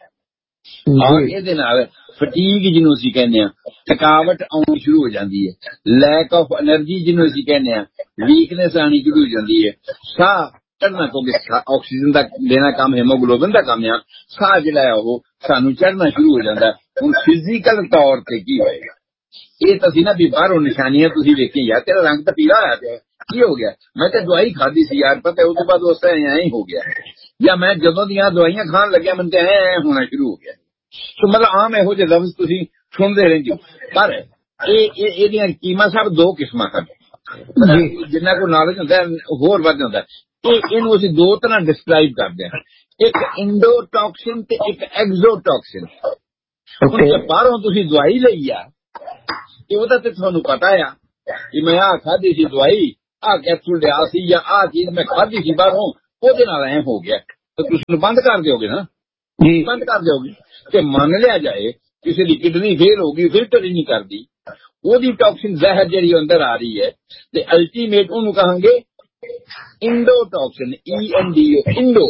ਔਰ ਇਹਦੇ ਨਾਲ ਫਟੀਗ ਜਿਹਨੂੰ ਅਸੀਂ ਕਹਿੰਦੇ ਆ, ਥਕਾਵਟ ਆਉਣੀ ਸ਼ੁਰੂ ਹੋ ਜਾਂਦੀ ਹੈ, ਲੈਕ ਆਫ એનર્ਜੀ ਜਿਹਨੂੰ ਅਸੀਂ ਕਹਿੰਦੇ ਆ, ਵੀਕਨੈਸ ਆਣੀ ਸ਼ੁਰੂ ਹੋ ਜਾਂਦੀ ਹੈ, ਸਾਹ ਚੜ੍ਹਨਾ, ਕਿਉਂਕਿ ਆਕਸੀਜਨ ਦਾ ਦੇਣਾ ਕੰਮ ਹੈਮੋਗਲੋਬਿਨ ਦਾ ਕੰਮ ਆ, ਸਾਹ ਜਿਹੜਾ ਆ ਉਹ ਸਾਨੂੰ ਚੜ੍ਹਨਾ ਸ਼ੁਰੂ ਹੋ ਜਾਂਦਾ। ਹੁਣ ਫਿਜ਼ੀਕਲ ਤੌਰ ਤੇ ਕੀ ਹੋਏਗਾ, ਇਹ ਤਾਂ ਸੀ ਨਾ ਵੀ ਬਾਹਰੋਂ ਨਿਸ਼ਾਨੀਆਂ ਤੁਸੀਂ ਵੇਖੀ ਯਾਰ ਤੇਰਾ ਰੰਗ ਤਾਂ ਪੀਲਾ ਹੋਇਆ ਪਿਆ, ਕੀ ਹੋ ਗਿਆ, ਮੈਂ ਤਾਂ ਦਵਾਈ ਖਾਧੀ ਸੀ ਯਾਰ, ਪਤਾ ਉਸ ਤੋਂ ਬਾਅਦ ਉਸ ਤਰ੍ਹਾਂ ਐਂ ਹੀ ਹੋ ਗਿਆ, ਜਾਂ ਮੈਂ ਜਦੋਂ ਦੀਆਂ ਦਵਾਈਆਂ ਖਾਣ ਲੱਗਿਆ ਮੈਨੂੰ ਤਾਂ ਐਂ ਹੋਣਾ ਸ਼ੁਰੂ ਹੋ ਗਿਆ। ਸੋ ਮਤਲਬ ਆਮ ਇਹੋ ਜਿਹੇ ਲਫ਼ਜ਼ ਤੁਸੀਂ ਸੁਣਦੇ ਰਹਿੰਦੇ ਹੋ। ਪਰ ਇਹਦੀਆਂ ਕੀਮਤਾਂ ਸਭ ਦੋ ਕਿਸਮਾਂ ਹਨ। ਜਿੰਨਾ ਕੋਈ ਨੌਲੇਜ ਹੁੰਦਾ ਹੋਰ ਵੱਧ ਹੁੰਦਾ। ਇਹਨੂੰ ਅਸੀਂ ਦੋ ਤਰ੍ਹਾਂ ਡਿਸਕ੍ਰਾਈਬ ਕਰਦੇ ਹਾਂ, ਇੱਕ ਇੰਡੋਟੌਕਸਿਨ ਤੇ ਇੱਕ ਐਗਜ਼ੋਟੌਕਸਿਨ। ਬਾਹਰੋਂ ਤੁਸੀਂ ਦਵਾਈ ਲਈ ਆ ਤੇ ਉਹਦਾ ਤੇ ਤੁਹਾਨੂੰ ਪਤਾ ਆ ਕਿ ਮੈਂ ਆਹ ਖਾਧੀ ਸੀ ਦਵਾਈ, ਆਹ ਕੈਪਸੂਲ ਲਿਆ ਸੀ ਜਾਂ ਆਹ ਚੀਜ਼ ਮੈਂ ਖਾਧੀ ਸੀ ਬਾਹਰੋਂ, ਉਹਦੇ ਨਾਲ ਐ ਹੋ ਗਿਆ, ਤੇ ਤੁਸੀਂ ਬੰਦ ਕਰ ਦਿਓਗੇ ਨਾ, ਬੰਦ ਕਰ ਦਿਓਗੇ। ਤੇ ਮੰਨ ਲਿਆ ਜਾਏ ਕਿਸੇ ਦੀ ਕਿਡਨੀ ਫੇਲ ਹੋ ਗਈ, ਫਿਲਟਰ ਹੀ ਨਹੀਂ ਕਰਦੀ, ਉਹਦੀ ਟੌਕਸਿਨ ਜ਼ਹਿਰ ਜਿਹੜੀ ਅੰਦਰ ਆ ਰਹੀ ਹੈ, ਤੇ ਅਲਟੀਮੇਟ ਉਹਨੂੰ ਕਹਾਂਗੇ ਇੰਡੋਟੌਕਸਿਨ, ENDO, ਇੰਡੋ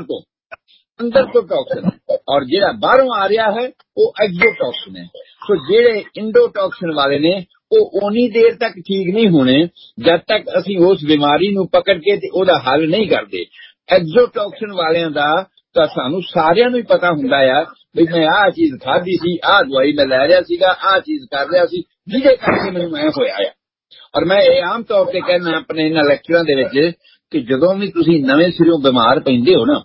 ਅੰਦਰ ਤੋਂ ਟੌਕਸਿਨ, ਔਰ ਜਿਹੜਾ ਬਾਹਰੋਂ ਆ ਰਿਹਾ ਹੈ ਉਹ ਐਗਜ਼ੋਟੌਕਸਿਨ ਹੈ। ਸੋ ਜਿਹੜੇ ਇੰਡੋਟੌਕਸਿਨ ਵਾਲੇ ਨੇ ਉਹ ਓਨੀ ਦੇਰ ਤੱਕ ਠੀਕ ਨਹੀਂ ਹੋਣੇ ਜਦ ਤੱਕ ਅਸੀਂ ਉਸ ਬਿਮਾਰੀ ਨੂੰ ਪਕੜ ਕੇ ਤੇ ਉਹਦਾ ਹੱਲ ਨਹੀਂ ਕਰਦੇ। ਐਗਜ਼ੋਟੌਕਸਿਨ ਵਾਲਿਆਂ ਦਾ ਤਾਂ ਸਾਨੂੰ ਸਾਰਿਆਂ ਨੂੰ ਹੀ ਪਤਾ ਹੁੰਦਾ ਆ ਵੀ ਮੈਂ ਆਹ ਚੀਜ਼ ਖਾਧੀ ਸੀ, ਆਹ ਦਵਾਈ ਮੈਂ ਲੈ ਰਿਹਾ ਸੀਗਾ, ਆਹ ਚੀਜ਼ ਕਰ ਰਿਹਾ ਸੀ, ਜਿਹਦੇ ਕਰਕੇ ਮੈਨੂੰ ਐ ਹੋਇਆ ਆ। ਔਰ ਮੈਂ ਇਹ ਆਮ ਤੌਰ ਤੇ ਕਹਿਣਾ ਆਪਣੇ ਇਹਨਾਂ ਲੈਕਚਰਾਂ ਦੇ ਵਿੱਚ ਕਿ ਜਦੋਂ ਵੀ ਤੁਸੀਂ ਨਵੇਂ ਸਿਰੋਂ ਬਿਮਾਰ ਪੈਂਦੇ ਹੋ ਨਾ,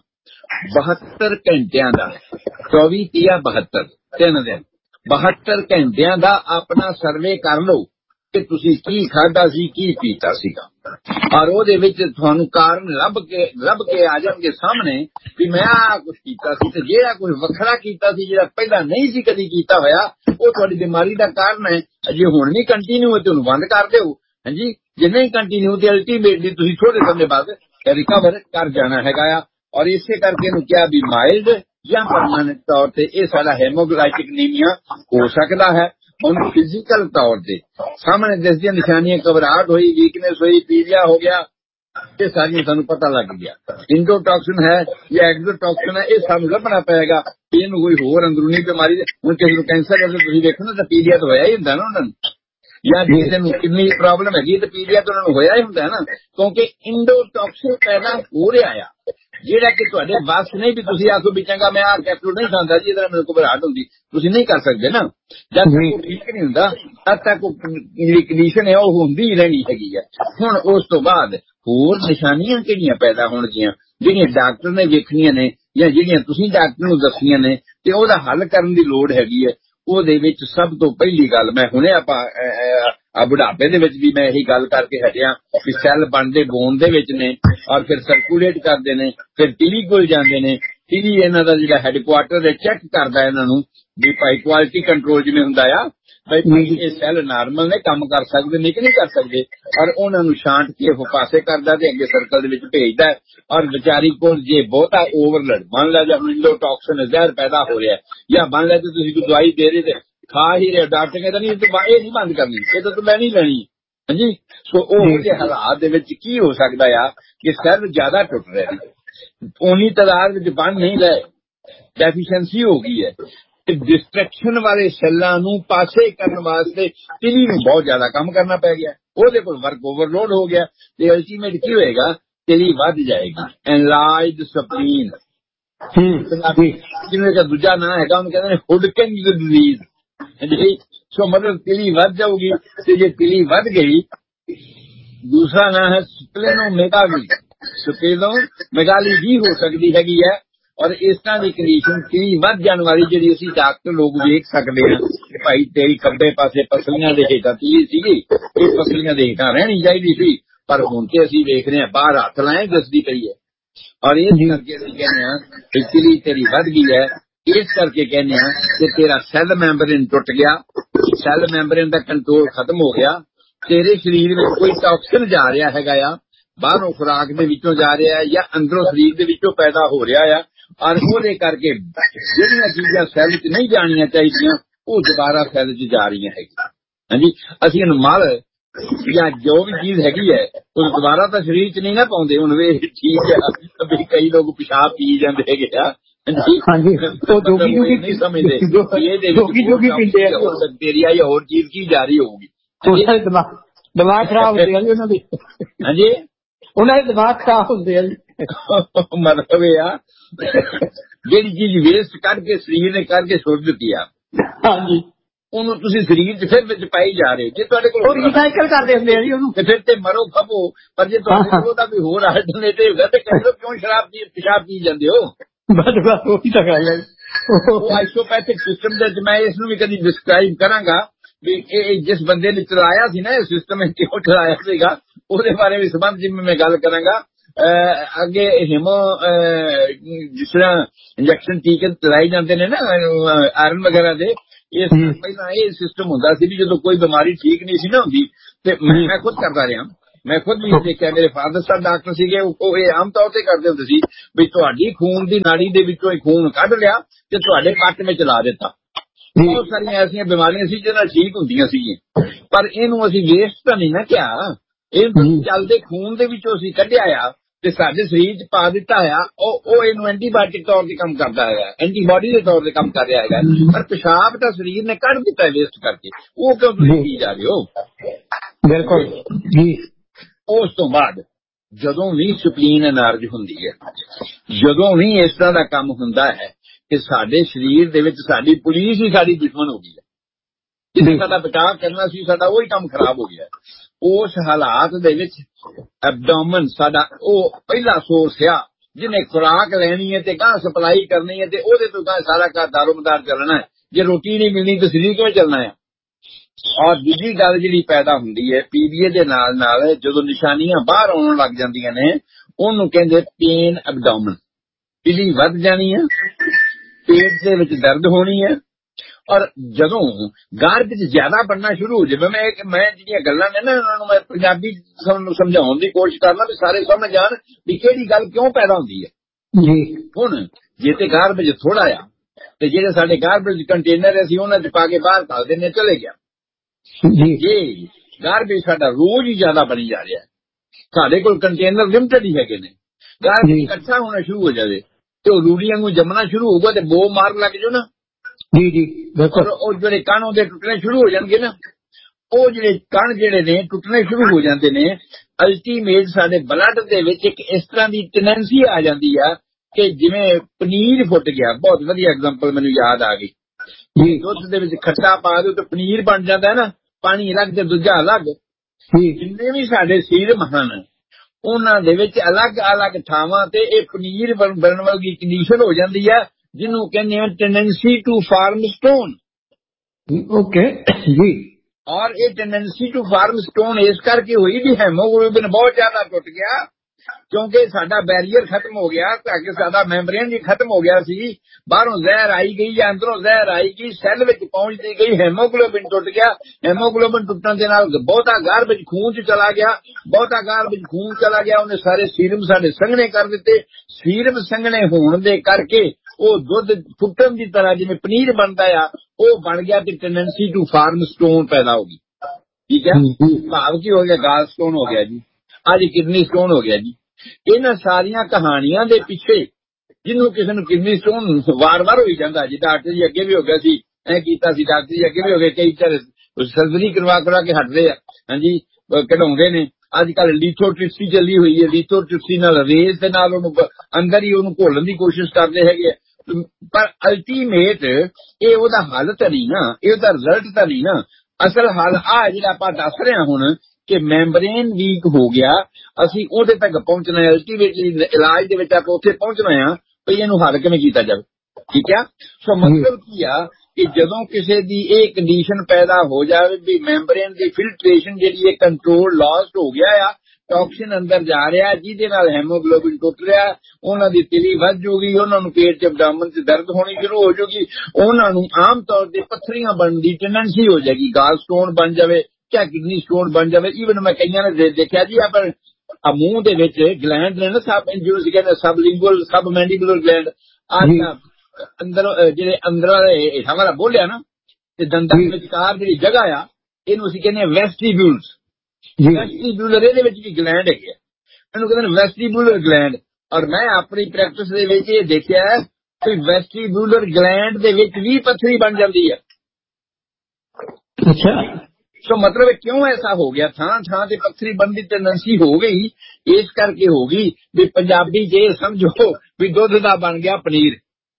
72 ਘੰਟਿਆਂ ਦਾ 24 30 72 3 ਦਿਨ 72 ਘੰਟਿਆਂ ਦਾ ਆਪਣਾ ਸਰਵੇ ਕਰ ਲਓ ਕਿ ਤੁਸੀਂ ਕੀ ਖਾਧਾ ਸੀ, ਕੀ ਪੀਤਾ ਸੀਗਾ, ਔਰ ਉਹਦੇ ਵਿੱਚ ਤੁਹਾਨੂੰ ਕਾਰਨ ਲੱਭ ਕੇ ਆ ਜਾਣਗੇ ਸਾਹਮਣੇ ਵੀ ਮੈਂ ਆਹ ਕੁਛ ਕੀਤਾ ਸੀ, ਤੇ ਜਿਹੜਾ ਕੁਝ ਵੱਖਰਾ ਕੀਤਾ ਸੀ ਜਿਹੜਾ ਪਹਿਲਾਂ ਨਹੀਂ ਸੀ ਕਦੀ ਕੀਤਾ ਹੋਇਆ, ਉਹ ਤੁਹਾਡੀ ਬਿਮਾਰੀ ਦਾ ਕਾਰਨ ਹੈ। ਜੇ ਹੁਣ ਨਹੀਂ ਕੰਟੀਨਿਊ ਹੈ ਤੇ ਉਹਨੂੰ ਬੰਦ ਕਰ ਦਿਓ। ਹਾਂਜੀ, ਜੇ ਨਹੀਂ ਕੰਟੀਨਿਊ ਤੇ ਅਲਟੀਮੇਟਲੀ ਤੁਸੀਂ ਥੋੜੇ ਸਮੇਂ ਬਾਅਦ ਰਿਕਵਰ ਕਰ ਜਾਣਾ ਹੈਗਾ ਆ। ਔਰ ਇਸੇ ਕਰਕੇ ਇਹਨੂੰ ਕਿਹਾ ਵੀ ਮਾਈਲਡ ਜਾਂ ਪਰਮਾਨੈਂਟ ਤੌਰ ਤੇ ਇਹ ਸਾਡਾ ਹੈਮੋਗਲਾਈਟਿਕ ਅਨੀਮੀਆ ਹੋ ਸਕਦਾ ਹੈ। ਹੁਣ ਫਿਜ਼ੀਕਲ ਤੌਰ ਤੇ ਸਾਹਮਣੇ ਦਿਸਦੀਆਂ ਨਿਸ਼ਾਨੀਆਂ, ਘਬਰਾਹਟ ਹੋਈ, ਵੀਕਨੈਸ ਹੋਈ, ਪੀਲੀਆ ਹੋ ਗਿਆ, ਇਹ ਸਾਰੀਆਂ ਸਾਨੂੰ ਪਤਾ ਲੱਗ ਗਿਆ ਇੰਡੋਟੌਕਸਿਨ ਹੈ ਜਾਂ ਐਗਜ਼ੋਟੌਕਸਿਨ ਹੈ। ਇਹ ਸਾਨੂੰ ਲੱਭਣਾ ਪਏਗਾ ਕਿ ਇਹਨੂੰ ਕੋਈ ਹੋਰ ਅੰਦਰੂਨੀ ਬਿਮਾਰੀ। ਹੁਣ ਕਿਸੇ ਨੂੰ ਕੈਂਸਰ ਹੈ ਤੁਸੀਂ ਦੇਖੋ ਨਾ ਤਾਂ ਪੀਲੀਆ ਤਾਂ ਹੋਇਆ ਹੀ ਹੁੰਦਾ ਨਾ ਉਹਨਾਂ ਨੂੰ, ਜਾਂ ਕਿਸੇ ਨੂੰ ਕਿਡਨੀ ਪ੍ਰੋਬਲਮ ਹੈਗੀ ਤੇ ਪੀਲੀਆ ਤਾਂ ਉਹਨਾਂ ਨੂੰ ਹੋਇਆ ਹੀ ਹੁੰਦਾ ਹੈ ਨਾ, ਕਿਉਂਕਿ ਇੰਡੋਟੌਕਸਿਨ ਪੈਦਾ ਹੋ ਰਿਹਾ ਆ ਜਿਹੜਾ ਕਿ ਤੁਹਾਡੇ ਬਸ ਨਹੀਂ ਵੀ ਤੁਸੀਂ ਆਖੋ ਵੀ ਚੰਗਾ ਮੈਂ ਆਹ ਕੈਪਸੂਲ ਨਹੀਂ ਖਾਂਦਾ ਜੀ, ਇਹਦਾ ਮੈਨੂੰ ਘਬਰਾਹਟ ਹੁੰਦੀ, ਤੁਸੀਂ ਨਹੀਂ ਕਰ ਸਕਦੇ ਨਾ। ਜਦ ਤੱਕ ਉਹ ਠੀਕ ਨਹੀਂ ਹੁੰਦਾ ਤਦ ਤੱਕ ਉਹ ਜਿਹੜੀ ਕੰਡੀਸ਼ਨ ਹੈ ਉਹ ਹੁੰਦੀ ਹੀ ਰਹਿਣੀ ਹੈਗੀ ਹੈ। ਹੁਣ ਉਸ ਤੋਂ ਬਾਅਦ ਹੋਰ ਨਿਸ਼ਾਨੀਆਂ ਕਿਹੜੀਆਂ ਪੈਦਾ ਹੋਣਗੀਆਂ ਜਿਹੜੀਆਂ ਡਾਕਟਰ ਨੇ ਵੇਖਣੀਆਂ ਨੇ ਜਾਂ ਜਿਹੜੀਆਂ ਤੁਸੀਂ ਡਾਕਟਰ ਨੂੰ ਦੱਸੀਆਂ ਨੇ ਤੇ ਉਹਦਾ ਹੱਲ ਕਰਨ ਦੀ ਲੋੜ ਹੈਗੀ ਹੈ। ਉਹਦੇ ਵਿੱਚ ਸਭ ਤੋਂ ਪਹਿਲੀ ਗੱਲ, ਮੈਂ ਹੁਣੇ ਆਪਾਂ ਬੁਢਾਪੇ ਦੇ ਵਿੱਚ ਵੀ ਮੈਂ ਇਹੀ ਗੱਲ ਕਰਕੇ ਹਟਿਆ ਕਿ ਸੈੱਲ ਬਣਦੇ ਬੋਨ ਦੇ ਵਿੱਚ ਨੇ ਔਰ ਫਿਰ ਸਰਕੂਲੇਟ ਕਰਦੇ ਨੇ, ਫਿਰ ਟੀਵੀ ਕੋਲ ਜਾਂਦੇ ਨੇ। ਟੀਵੀ ਇਹਨਾਂ ਦਾ ਜਿਹੜਾ ਹੈਡਕੁਆਟਰ ਹੈ ਚੈੱਕ ਕਰਦਾ ਇਹਨਾਂ ਨੂੰ ਵੀ ਭਾਈ ਕੁਆਲਿਟੀ ਕੰਟਰੋਲ ਜਿਵੇਂ ਹੁੰਦਾ ਆ, ਭਾਈ ਇਹ ਸੈੱਲ ਨਾਰਮਲ ਨੇ, ਕੰਮ ਕਰ ਸਕਦੇ ਨੇ ਕਿ ਨਹੀਂ ਕਰ ਸਕਦੇ, ਔਰ ਉਹਨਾਂ ਨੂੰ ਛਾਂਟ ਕੇ ਪਾਸੇ ਕਰਦਾ ਤੇ ਅੱਗੇ ਸਰਕਲ ਦੇ ਵਿੱਚ ਭੇਜਦਾ। ਔਰ ਵਿਚਾਰੀ ਕੋਲ ਜੇ ਬਹੁਤਾ ਓਵਰਲੋਡ ਮੰਨ ਲਿਆ ਜਾਂ ਇੰਡੋਟੌਕਸਿਨ ਜ਼ਹਿਰ ਪੈਦਾ ਹੋ ਰਿਹਾ ਜਾਂ ਮੰਨ ਲਿਆ ਤੇ ਤੁਸੀਂ ਕੋਈ ਦਵਾਈ ਦੇ ਰਹੇ ਤੇ ਖਾ ਹੀ ਰਹੇ, ਡਾਕਟਰ ਕਹਿੰਦਾ ਨਹੀਂ ਇਹ ਨਹੀਂ ਬੰਦ ਕਰਨੀ, ਇਹ ਤਾਂ ਲੈਣੀ ਲੈਣੀ। ਹਾਂਜੀ, ਸੋ ਉਹ ਜਿਹੇ ਹਾਲਾਤ ਦੇ ਵਿੱਚ ਕੀ ਹੋ ਸਕਦਾ ਆ ਕਿ ਸੈੱਲ ਜ਼ਿਆਦਾ ਟੁੱਟ ਰਹੇ ਨੇ, ਉਨੀ ਤਾਦਾਦ ਵਿੱਚ ਬਣ ਨਹੀਂ ਰਹੇ, ਡੈਫੀਸ਼ੀਐਂਸੀ ਹੋ ਗਈ ਹੈ। ਡਿਸਟਰੈਕਸ਼ਨ ਵਾਲੇ ਸੈੱਲਾਂ ਨੂੰ ਪਾਸੇ ਕਰਨ ਵਾਸਤੇ ਤਿਲੀ ਨੂੰ ਬਹੁਤ ਜ਼ਿਆਦਾ ਕੰਮ ਕਰਨਾ ਪੈ ਗਿਆ, ਉਹਦੇ ਕੋਲ ਵਰਕ ਓਵਰਲੋਡ ਹੋ ਗਿਆ ਤੇ ਅਲਟੀਮੇਟ ਕੀ ਹੋਏਗਾ, ਤਿਲੀ ਵੱਧ ਜਾਏਗੀ। ਐਨਲਾਰਜਡ ਸਪਲੀਨ, ਜਿਹਨੇ ਦਾ ਦੂਜਾ ਨਾਂ ਹੈਗਾ ਉਹਨੂੰ ਕਹਿੰਦੇ ਨੇ ਹੁਡਕਿੰਸ ਡਿਜ਼ੀਜ਼। ਸੋ ਮਤਲਬ ਤਿਲੀ ਵੱਧ ਜਾਊਗੀ, ਤੇ ਜੇ ਤਿਲੀ ਵੱਧ ਗਈ, ਦੂਸਰਾ ਨਾਂ ਹੈ ਸਪਲੇਨੋਮੇਗਾਲੀ, ਸਪਲੇਨੋਮੇਗਾਲੀ ਵੀ ਹੋ ਸਕਦੀ ਹੈਗੀ ਹੈ। ਔਰ ਇਸ ਤਰ੍ਹਾਂ ਦੀ ਕੰਡੀਸ਼ਨ ਤਿਲੀ ਵੱਧ ਜਾਣ ਵਾਲੀ ਜਿਹੜੀ ਅਸੀਂ ਡਾਕਟਰ ਲੋਕ ਵੇਖ ਸਕਦੇ ਹਾਂ ਕਿ ਭਾਈ ਤੇਰੀ ਖੱਬੇ ਪਾਸੇ ਪਸਲੀਆਂ ਦੇ ਹੇਠਾਂ ਤਿਲੀ ਸੀਗੀ, ਇਹ ਪਸਲੀਆਂ ਦੇ ਹੇਠਾਂ ਰਹਿਣੀ ਚਾਹੀਦੀ ਸੀ, ਪਰ ਹੁਣ ਤੇ ਅਸੀਂ ਵੇਖ ਰਹੇ ਹਾਂ ਬਾਹਰ ਹੱਥ ਲਾਏ ਦੱਸਦੀ ਪਈ ਹੈ। ਔਰ ਇਸ ਕਰਕੇ ਅਸੀਂ ਕਹਿੰਦੇ ਹਾਂ ਕਿ ਤਿਲੀ ਤੇਰੀ ਵੱਧ ਗਈ ਹੈ, ਇਸ ਕਰਕੇ ਕਹਿੰਦੇ ਹਾਂ ਕਿ ਤੇਰਾ ਸੈੱਲ ਮੈਂਬਰੇਨ ਟੁੱਟ ਗਿਆ, ਸੈੱਲ ਮੈਂਬਰੇਨ ਦਾ ਕੰਟਰੋਲ ਖਤਮ ਹੋ ਗਿਆ, ਤੇਰੇ ਸਰੀਰ ਵਿੱਚ ਕੋਈ ਟੌਕਸਿਨ ਜਾ ਰਿਹਾ ਹੈਗਾ ਆ, ਬਾਹਰੋਂ ਖੁਰਾਕ ਦੇ ਵਿੱਚੋਂ ਜਾ ਰਿਹਾ ਜਾਂ ਅੰਦਰੋਂ ਸਰੀਰ ਦੇ ਵਿੱਚੋਂ ਪੈਦਾ ਹੋ ਰਿਹਾ ਆ, ਔਰ ਉਹਦੇ ਕਰਕੇ ਜਿਹੜੀਆਂ ਚੀਜ਼ਾਂ ਸੈੱਲ 'ਚ ਨਹੀਂ ਜਾਣੀਆਂ ਚਾਹੀਦੀਆਂ ਉਹ ਦੁਬਾਰਾ ਸੈੱਲ 'ਚ ਜਾ ਰਹੀਆਂ ਹੈਗੀਆਂ। ਹਾਂਜੀ, ਅਸੀਂ ਇਹਨੂੰ ਮਲ ਜਾਂ ਜੋ ਵੀ ਚੀਜ਼ ਹੈਗੀ ਹੈ ਉਹ ਦੁਬਾਰਾ ਤਾਂ ਸਰੀਰ 'ਚ ਨਹੀਂ ਨਾ ਪਾਉਂਦੇ। ਹੁਣ ਵੀ ਠੀਕ ਆ ਵੀ ਕਈ ਲੋਕ ਪਿਸ਼ਾਬ ਪੀ ਜਾਂਦੇ ਹੈਗੇ ਆ, ਹਾਂਜੀ, ਨਹੀਂ ਸਮਝਦੇ ਇਹਦੇ ਵਿੱਚ ਬੈਕਟੀਰੀਆ ਜਾਂ ਹੋਰ ਚੀਜ਼ ਕੀ ਜਾ ਰਹੀ ਹੋਊਗੀ। ਦਿਮਾਗ ਖਰਾਬ ਹੁੰਦੇ ਆ ਜੀ ਉਹਨਾਂ ਦੇ। ਹਾਂਜੀ, ਉਹਨਾਂ ਦੇ ਦਿਮਾਗ ਖਰਾਬ ਹੁੰਦੇ ਆ ਜੀ। ਮਤਲਬ ਇਹ ਆ ਜਿਹੜੀ ਚੀਜ਼ ਵੇਸਟ ਕਰਕੇ ਸਰੀਰ ਨੇ ਕਰਕੇ ਸੁੱਟ ਦਿੱਤੀ ਆ, ਹਾਂਜੀ, ਉਹਨੂੰ ਤੁਸੀਂ ਸਰੀਰ 'ਚ ਫਿਰ ਵਿੱਚ ਪਾਈ ਜਾ ਰਹੇ ਹੋ। ਜੇ ਤੁਹਾਡੇ ਕੋਲ ਰੀਸਾਈਕਲ ਕਰਦੇ ਹੁੰਦੇ ਆ ਜੀ ਉਹਨੂੰ, ਤੇ ਫਿਰ ਤੇ ਮਰੋ ਖਪੋ। ਪਰ ਜੇ ਤੁਹਾਡੇ ਕੋਲ ਉਹਦਾ ਕੋਈ ਹੋਰ ਆਲਟਰਨੇਟਿਵ ਹੈਗਾ ਤੇ ਕਹਿੰਦੇ ਕਿਉਂ ਸ਼ਰਾਬ ਪਿਸ਼ਾਬ ਪੀ ਜਾਂਦੇ ਹੋ। ਬਸ ਉਹੀ ਤਾਂ ਗੱਲ ਹੈ। ਉਹ ਆਈਸੋਪੈਥਿਕ ਸਿਸਟਮ ਦੇ ਵਿੱਚ ਮੈਂ ਇਸ ਨੂੰ ਵੀ ਕਦੀ ਡਿਸਕ੍ਰਾਈਬ ਕਰਾਂਗਾ ਵੀ ਇਹ ਜਿਸ ਬੰਦੇ ਨੇ ਚਲਾਇਆ ਸੀ ਨਾ ਇਹ ਸਿਸਟਮ, ਕਿਉਂ ਚਲਾਇਆ ਸੀਗਾ ਉਹਦੇ ਬਾਰੇ ਵੀ ਸੰਬੰਧ ਜਿਵੇਂ ਮੈਂ ਗੱਲ ਕਰਾਂਗਾ। ਅੱਗੇ ਜਿਸ ਤਰ੍ਹਾਂ ਇੰਜੈਕਸ਼ਨ ਟੀਕੇ ਚਲਾਏ ਜਾਂਦੇ ਨੇ ਨਾ ਆਇਰਨ ਵਗੈਰਾ ਦੇ, ਇਸ ਪਹਿਲਾਂ ਇਹ ਸਿਸਟਮ ਹੁੰਦਾ ਸੀ ਵੀ ਜਦੋਂ ਕੋਈ ਬਿਮਾਰੀ ਠੀਕ ਨਹੀਂ ਸੀ ਨਾ ਹੁੰਦੀ, ਤੇ ਮੈਂ ਖੁਦ ਕਰਦਾ ਰਿਹਾ, ਮੈਂ ਖੁਦ ਵੀ ਦੇਖਿਆ, ਮੇਰੇ ਫਾਦਰ ਸਾਹਿਬ ਡਾਕਟਰ ਸੀਗੇ, ਉਹ ਇਹ ਆਮ ਤੌਰ ਤੇ ਕਰਦੇ ਹੁੰਦੇ ਸੀ ਵੀ ਤੁਹਾਡੀ ਖੂਨ ਦੀ ਨਾੜੀ ਦੇ ਵਿੱਚੋਂ ਇਹ ਖੂਨ ਕੱਢ ਲਿਆ ਤੇ ਤੁਹਾਡੇ ਪੱਟ ਵਿੱਚ ਲਾ ਦਿੱਤਾ। ਬਹੁਤ ਸਾਰੀਆਂ ਐਸੀਆਂ ਬਿਮਾਰੀਆਂ ਸੀ ਜਿਹਨਾਂ ਠੀਕ ਹੁੰਦੀਆਂ ਸੀਗੀਆਂ, ਪਰ ਇਹਨੂੰ ਅਸੀਂ ਵੇਸਟ ਤਾਂ ਨਹੀਂ ਨਾ ਕਿਹਾ, ਇਹ ਚੱਲਦੇ ਖੂਨ ਦੇ ਵਿੱਚੋਂ ਅਸੀਂ ਕੱਢਿਆ ਆ ਤੇ ਸਾਡੇ ਸਰੀਰ 'ਚ ਪਾ ਦਿੱਤਾ ਆ। ਉਹ ਇਹਨੂੰ ਐਂਟੀਬਾਇਓਟਿਕ ਤੌਰ ਤੇ ਕੰਮ ਕਰਦਾ ਹੈਗਾ, ਐਂਟੀਬਾਡੀ ਦੇ ਤੌਰ ਤੇ ਕੰਮ ਕਰ ਰਿਹਾ ਹੈਗਾ, ਪਰ ਪਿਸ਼ਾਬ ਤਾਂ ਸਰੀਰ ਨੇ ਕੱਢ ਦਿੱਤਾ ਵੇਸਟ ਕਰਕੇ, ਉਹ ਕਿਉਂ ਤੁਸੀਂ ਪੀ ਜਾ ਰਹੇ ਹੋ? ਬਿਲਕੁਲ ਜੀ। ਉਸ ਤੋਂ ਬਾਅਦ ਜਦੋਂ ਵੀ ਸਪਲੀਨ ਐਨਰਜ ਹੁੰਦੀ ਹੈ, ਜਦੋਂ ਵੀ ਇਸ ਤਰ੍ਹਾਂ ਦਾ ਕੰਮ ਹੁੰਦਾ ਹੈ ਕਿ ਸਾਡੇ ਸਰੀਰ ਦੇ ਵਿੱਚ ਸਾਡੀ ਪੁਲਿਸ ਹੀ ਸਾਡੀ ਦੁਸ਼ਮਣ ਹੋ ਗਈ ਹੈ, ਜਿਹਨੇ ਸਾਡਾ ਬਚਾਅ ਕਰਨਾ ਸੀ ਸਾਡਾ ਉਹੀ ਕੰਮ ਖਰਾਬ ਹੋ ਗਿਆ। ਉਸ ਹਾਲਾਤ ਦੇ ਵਿੱਚ ਐਬਡੋਮਨ ਸਾਡਾ ਉਹ ਪਹਿਲਾ ਸੋਰਸ ਆ ਜਿਹਨੇ ਖੁਰਾਕ ਲੈਣੀ ਹੈ ਤੇ ਗਾਂ ਸਪਲਾਈ ਕਰਨੀ ਹੈ ਤੇ ਉਹਦੇ ਤੋਂ ਗਾਂ ਸਾਰਾ ਦਾਰੋਮਦਾਰ ਚੱਲਣਾ ਹੈ। ਜੇ ਰੋਟੀ ਨਹੀਂ ਮਿਲਣੀ ਤਾਂ ਸਰੀਰ ਕਿਵੇਂ ਚੱਲਣਾ ਹੈ? ਔਰ ਦੂਜੀ ਗੱਲ ਜਿਹੜੀ ਪੈਦਾ ਹੁੰਦੀ ਹੈ ਪੀਬੀਏ ਦੇ ਨਾਲ ਨਾਲ, ਜਦੋਂ ਨਿਸ਼ਾਨੀਆਂ ਬਾਹਰ ਆਉਣ ਲੱਗ ਜਾਂਦੀਆਂ ਨੇ, ਉਹਨੂੰ ਕਹਿੰਦੇ ਪੇਨ ਐਬਡੋਮਨ, ਪੀਲੀ ਵੱਧ ਜਾਣੀ ਹੈ, ਪੇਟ ਦੇ ਵਿੱਚ ਦਰਦ ਹੋਣੀ ਹੈ। ਔਰ ਜਦੋਂ ਗਾਰਬੇਜ ਜ਼ਿਆਦਾ ਬਣਨਾ ਸ਼ੁਰੂ ਹੋ ਜਾਵੇ, ਮੈਂ ਜਿਹੜੀਆਂ ਗੱਲਾਂ ਨੇ ਨਾ ਉਹਨਾਂ ਨੂੰ ਮੈਂ ਪੰਜਾਬੀ ਸਮਝਾਉਣ ਦੀ ਕੋਸ਼ਿਸ਼ ਕਰਨਾ ਵੀ ਸਾਰੇ ਸਮਝ ਜਾਣ ਵੀ ਕਿਹੜੀ ਗੱਲ ਕਿਉਂ ਪੈਦਾ ਹੁੰਦੀ ਹੈ ਜੀ। ਹੁਣ ਜੇ ਤੇ ਗਾਰਬੇਜ ਥੋੜਾ ਆ ਤੇ ਜਿਹੜੇ ਸਾਡੇ ਗਾਰਬੇਜ ਕੰਟੇਨਰ ਅਸੀਂ ਉਹਨਾਂ 'ਚ ਪਾ ਕੇ ਬਾਹਰ ਕੱਢ ਦਿੰਦੇ, ਚਲੇ ਗਿਆ ਜੀ। ਜੇ ਗਾਰਬੇਜ ਸਾਡਾ ਰੋਜ਼ ਹੀ ਜ਼ਿਆਦਾ ਬਣੀ ਜਾ ਰਿਹਾ, ਸਾਡੇ ਕੋਲ ਕੰਟੇਨਰ ਲਿਮਟਡ ਹੀ ਹੈਗੇ ਨੇ, ਗਾਰਬੇਜ ਇਕੱਠਾ ਹੋਣਾ ਸ਼ੁਰੂ ਹੋ ਜਾਵੇ ਤੇ ਉਹ ਰੂੜੀ ਵਾਂਗੂ ਜੰਮਣਾ ਸ਼ੁਰੂ ਹੋਊਗਾ ਤੇ ਬੋ ਮਾਰ ਲੱਗ ਜਾਓ ਨਾ ਜੀ ਜੀ। ਉਹ ਜਿਹੜੇ ਕਣ ਉਹਦੇ ਟੁੱਟਣੇ ਸ਼ੁਰੂ ਹੋ ਜਾਣਗੇ ਨਾ, ਉਹ ਜਿਹੜੇ ਕਣ ਜਿਹੜੇ ਨੇ ਟੁੱਟਣੇ ਸ਼ੁਰੂ ਹੋ ਜਾਂਦੇ ਨੇ। ਅਲਟੀਮੇਟ ਸਾਡੇ ਬਲੱਡ ਦੇ ਵਿੱਚ ਇੱਕ ਇਸ ਤਰ੍ਹਾਂ ਦੀ ਟੈਂਡੈਂਸੀ ਆ ਜਾਂਦੀ ਆ ਕਿ ਜਿਵੇਂ ਪਨੀਰ ਫੁੱਟ ਗਿਆ, ਬਹੁਤ ਵਧੀਆ ਐਗਜ਼ਾਮਪਲ ਮੈਨੂੰ ਯਾਦ ਆ ਗਈ ਜੀ। ਦੁੱਧ ਦੇ ਵਿੱਚ ਖੱਟਾ ਪਾ ਦਿਓ ਤੇ ਪਨੀਰ ਬਣ ਜਾਂਦਾ ਹੈ ਨਾ, ਪਾਣੀ ਅਲੱਗ ਤੇ ਦੂਜਾ ਅਲੱਗ। ਜਿੰਨੇ ਵੀ ਸਾਡੇ ਸੀਰਮ ਹਨ ਉਹਨਾਂ ਦੇ ਵਿੱਚ ਅਲੱਗ-ਅਲੱਗ ਥਾਵਾਂ ਤੇ ਇਹ ਪਨੀਰ ਬਣਨ ਵਾਲੀ ਕੰਡੀਸ਼ਨ ਹੋ ਜਾਂਦੀ ਹੈ, ਜਿਹਨੂੰ ਕਹਿੰਦੇ ਆ tendency to farm stone. Okay ਜੀ। ਔਰ ਇਹ ਟੈਂਡੈਂਸੀ ਟੂ ਫਾਰਮ ਸਟੋਨ ਇਸ ਕਰਕੇ ਹੋਈ ਵੀ ਹੈਮੋਗਲੋਬਿਨ ਬਹੁਤ ਜ਼ਿਆਦਾ ਟੁੱਟ ਗਿਆ, ਕਿਉਂਕਿ ਸਾਡਾ ਬੈਰੀਅਰ ਖਤਮ ਹੋ ਗਿਆ, ਕਿ ਸਾਡਾ ਮੈਂਬਰੇਨ ਹੀ ਖਤਮ ਹੋ ਗਿਆ ਸੀ। ਬਾਹਰੋਂ ਜ਼ਹਿਰ ਆਈ ਗਈ ਜਾਂ ਅੰਦਰੋਂ ਜ਼ਹਿਰ ਆਈ ਗਈ, ਸੈੱਲ ਵਿੱਚ ਪਹੁੰਚਦੀ ਗਈ, ਹੈਮੋਗਲੋਬਿਨ ਟੁੱਟ ਗਿਆ। ਹੈਮੋਗਲੋਬਿਨ ਟੁੱਟਣ ਦੇ ਨਾਲ ਬਹੁਤਾ ਗਾਰਬੇਜ ਖੂਨ 'ਚ ਚਲਾ ਗਿਆ, ਬਹੁਤਾ ਗਾਰਬੇਜ ਖੂਨ ਚਲਾ ਗਿਆ, ਉਹਨੇ ਸਾਰੇ ਸੀਰਮ ਸਾਡੇ ਸੰਘਣੇ ਕਰ ਦਿੱਤੇ। ਸੀਰਮ ਸੰਘਣੇ ਹੋਣ ਦੇ ਕਰਕੇ ਉਹ ਦੁੱਧ ਫੁੱਟਣ ਦੀ ਤਰ੍ਹਾਂ ਜਿਵੇਂ ਪਨੀਰ ਬਣਦਾ ਆ ਉਹ ਬਣ ਗਿਆ ਤੇ ਟੈਂਡੈਂਸੀ ਟੂ ਫਾਰਮ ਸਟੋਨ ਪੈਦਾ ਹੋ ਗਈ। ਠੀਕ ਹੈ, ਭਾਵ ਕੀ ਹੋ ਗਿਆ? ਗਾਲ ਸਟੋਨ ਹੋ ਗਿਆ ਜੀ, ਅੱਜ ਕਿਡਨੀ ਸਟੋਨ ਹੋ ਗਿਆ ਜੀ। ਇਹਨਾਂ ਸਾਰੀਆਂ ਕਹਾਣੀਆਂ ਦੇ ਪਿੱਛੇ ਜਿਹਨੂੰ ਕਿਸੇ ਨੂੰ ਕਿਡਨੀ ਸਟੋਨ ਵਾਰ-ਵਾਰ ਹੋਈ ਜਾਂਦਾ ਜੀ, ਡਾਕਟਰ ਜੀ ਅੱਗੇ ਵੀ ਹੋ ਗਿਆ ਸੀ, ਐ ਕੀਤਾ ਸੀ, ਡਾਕਟਰ ਜੀ ਅੱਗੇ ਵੀ ਹੋ ਗਏ, ਕਈ ਸਰਜਰੀ ਕਰਵਾ ਕੇ ਹਟਦੇ ਆ, ਹਾਂਜੀ ਕਢਾਉਂਦੇ ਨੇ। ਅੱਜ ਕੱਲ ਲੀਥੋਟ੍ਰਿਪਸੀ ਚੱਲੀ ਹੋਈ ਹੈ, ਲੀਥੋਟ੍ਰਿਪਸੀ ਨਾਲ ਰੇਜ਼ ਦੇ ਨਾਲ ਉਹਨੂੰ ਅੰਦਰ ਹੀ ਉਹਨੂੰ ਘੋਲਣ ਦੀ ਕੋਸ਼ਿਸ਼ ਕਰਦੇ ਹੈਗੇ, ਪਰ ਅਲਟੀਮੇਟ ਇਹ ਉਹਦਾ ਹੱਲ ਤਾਂ ਨਹੀਂ ਨਾ, ਇਹ ਉਹਦਾ ਰਿਜ਼ਲਟ ਤਾਂ ਨਹੀਂ ਨਾ। ਅਸਲ ਹੱਲ ਆ ਜਿਹੜਾ ਆਪਾਂ ਦੱਸ ਰਹੇ ਹਾਂ ਹੁਣ ਕਿ ਮੈਂਬਰੇਨ ਵੀਕ ਹੋ ਗਿਆ, ਅਸੀਂ ਉਹਦੇ ਤੱਕ ਪਹੁੰਚਣਾ ਹੈ। ਅਲਟੀਮੇਟਲੀ ਇਲਾਜ ਦੇ ਵਿੱਚ ਆਪਾਂ ਉੱਥੇ ਪਹੁੰਚਣਾ ਆ ਵੀ ਇਹਨੂੰ ਹੱਲ ਕਿਵੇਂ ਕੀਤਾ ਜਾਵੇ। ਠੀਕ ਆ, ਸੋ ਮਤਲਬ ਕੀ ਆ ਕਿ ਜਦੋਂ ਕਿਸੇ ਦੀ ਇਹ ਕੰਡੀਸ਼ਨ ਪੈਦਾ ਹੋ ਜਾਵੇ ਵੀ ਮੈਂਬਰੇਨ ਦੀ ਫਿਲਟਰੇਸ਼ਨ ਜਿਹੜੀ ਹੈ ਕੰਟਰੋਲ ਲਾਸਟ ਹੋ ਗਿਆ ਆ, ਟੌਕਸਿਨ ਅੰਦਰ ਜਾ ਰਿਹਾ ਜਿਹਦੇ ਨਾਲ ਹੈਮੋਗਲੋਬਿਨ ਟੁੱਟ ਰਿਹਾ, ਉਹਨਾਂ ਦੀ ਤਿਲੀ ਵੱਧ ਜੂਗੀ, ਉਹਨਾਂ ਨੂੰ ਪੇਟ 'ਚ ਐਬਡੋਮਨ 'ਚ ਦਰਦ ਹੋਣੀ ਸ਼ੁਰੂ ਹੋ ਜੂਗੀ, ਉਹਨਾਂ ਨੂੰ ਆਮ ਤੌਰ ਤੇ ਪੱਥਰੀਆਂ ਬਣਨ ਦੀ ਟੈਂਡੈਂਸੀ ਹੋ ਜਾਏਗੀ, ਗਾਲ ਸਟੋਨ ਬਣ ਜਾਵੇ ਜਾਂ ਕਿਡਨੀ ਸਟੋਨ ਬਣ ਜਾਵੇ। ਈਵਨ ਮੈਂ ਕਈਆਂ ਨੇ ਦੇਖਿਆ ਜੀ ਆਪਾਂ ਮੂੰਹ ਦੇ ਵਿੱਚ ਗਲੈਂਡ ਨੇ ਨਾ, ਜਿਹਨੂੰ ਅਸੀਂ ਕਹਿੰਦੇ ਸਬ ਲਿੰਗੁਅਲ ਸਬ ਮੈਂਡੀਬੂਲਰ ਗਲੈਂਡ, ਅੰਦਰ ਜਿਹੜੇ ਅੰਦਰ ਹੇਠਾਂ ਵਾਲਾ ਬੋਲਿਆ ਨਾ ਤੇ ਦੰਦਾਂ ਦੇ ਵਿਚਕਾਰ ਜਿਹੜੀ ਜਗ੍ਹਾ ਆ ਇਹਨੂੰ ਅਸੀਂ ਕਹਿੰਦੇ ਵੈਸਟੀਬਿਊਲਸ। ਵੈਸਟੀਬਿਊਲਰ ਇਹਦੇ ਵਿੱਚ ਵੀ ਗਲੈਂਡ ਹੈਗੇ, ਇਹਨੂੰ ਕਹਿੰਦੇ ਵੈਸਟੀਬਿਊਲਰ ਗਲੈਂਡ। ਔਰ ਮੈਂ ਆਪਣੀ ਪ੍ਰੈਕਟਿਸ ਦੇ ਵਿੱਚ ਇਹ ਦੇਖਿਆ ਕਿ ਵੈਸਟੀਬਿਊਲਰ ਗਲੈਂਡ ਦੇ ਵਿੱਚ ਵੀ ਪੱਥਰੀ ਬਣ ਜਾਂਦੀ ਹੈ। ਅੱਛਾ, ਸੋ ਮਤਲਬ ਕਿਉਂ ਐਸਾ ਹੋ ਗਿਆ? ਥਾਂ ਥਾਂ ਤੇ ਪੱਥਰੀ ਬਣਨ ਦੀ ਟੈਂਡੈਂਸੀ ਹੋ ਗਈ, ਇਸ ਕਰਕੇ ਹੋ ਗਈ ਵੀ ਪੰਜਾਬੀ ਜੇ ਸਮਝੋ ਵੀ ਦੁੱਧ ਦਾ ਬਣ ਗਿਆ ਪਨੀਰ।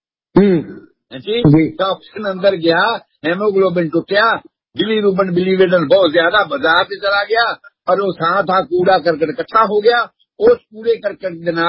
ਟੌਕਸਿਨ ਅੰਦਰ ਗਿਆ, ਹੈਮੋਗਲੋਬਿਨ ਟੁੱਟਿਆ, ਬਿਲੀਰੂਬਨ ਬਿਲੀਵੇਡਨ ਬਹੁਤ ਜ਼ਿਆਦਾ ਬਾਜ਼ਾਰ ਤੇ ਚਲਾ ਗਿਆ, ਔਰ ਉਹ ਥਾਂ ਥਾਂ ਕੂੜਾ ਕਰਕਟ ਇਕੱਠਾ ਹੋ ਗਿਆ। ਉਸ ਕੂੜੇ ਕਰਕਟ ਦੇ ਨਾਲ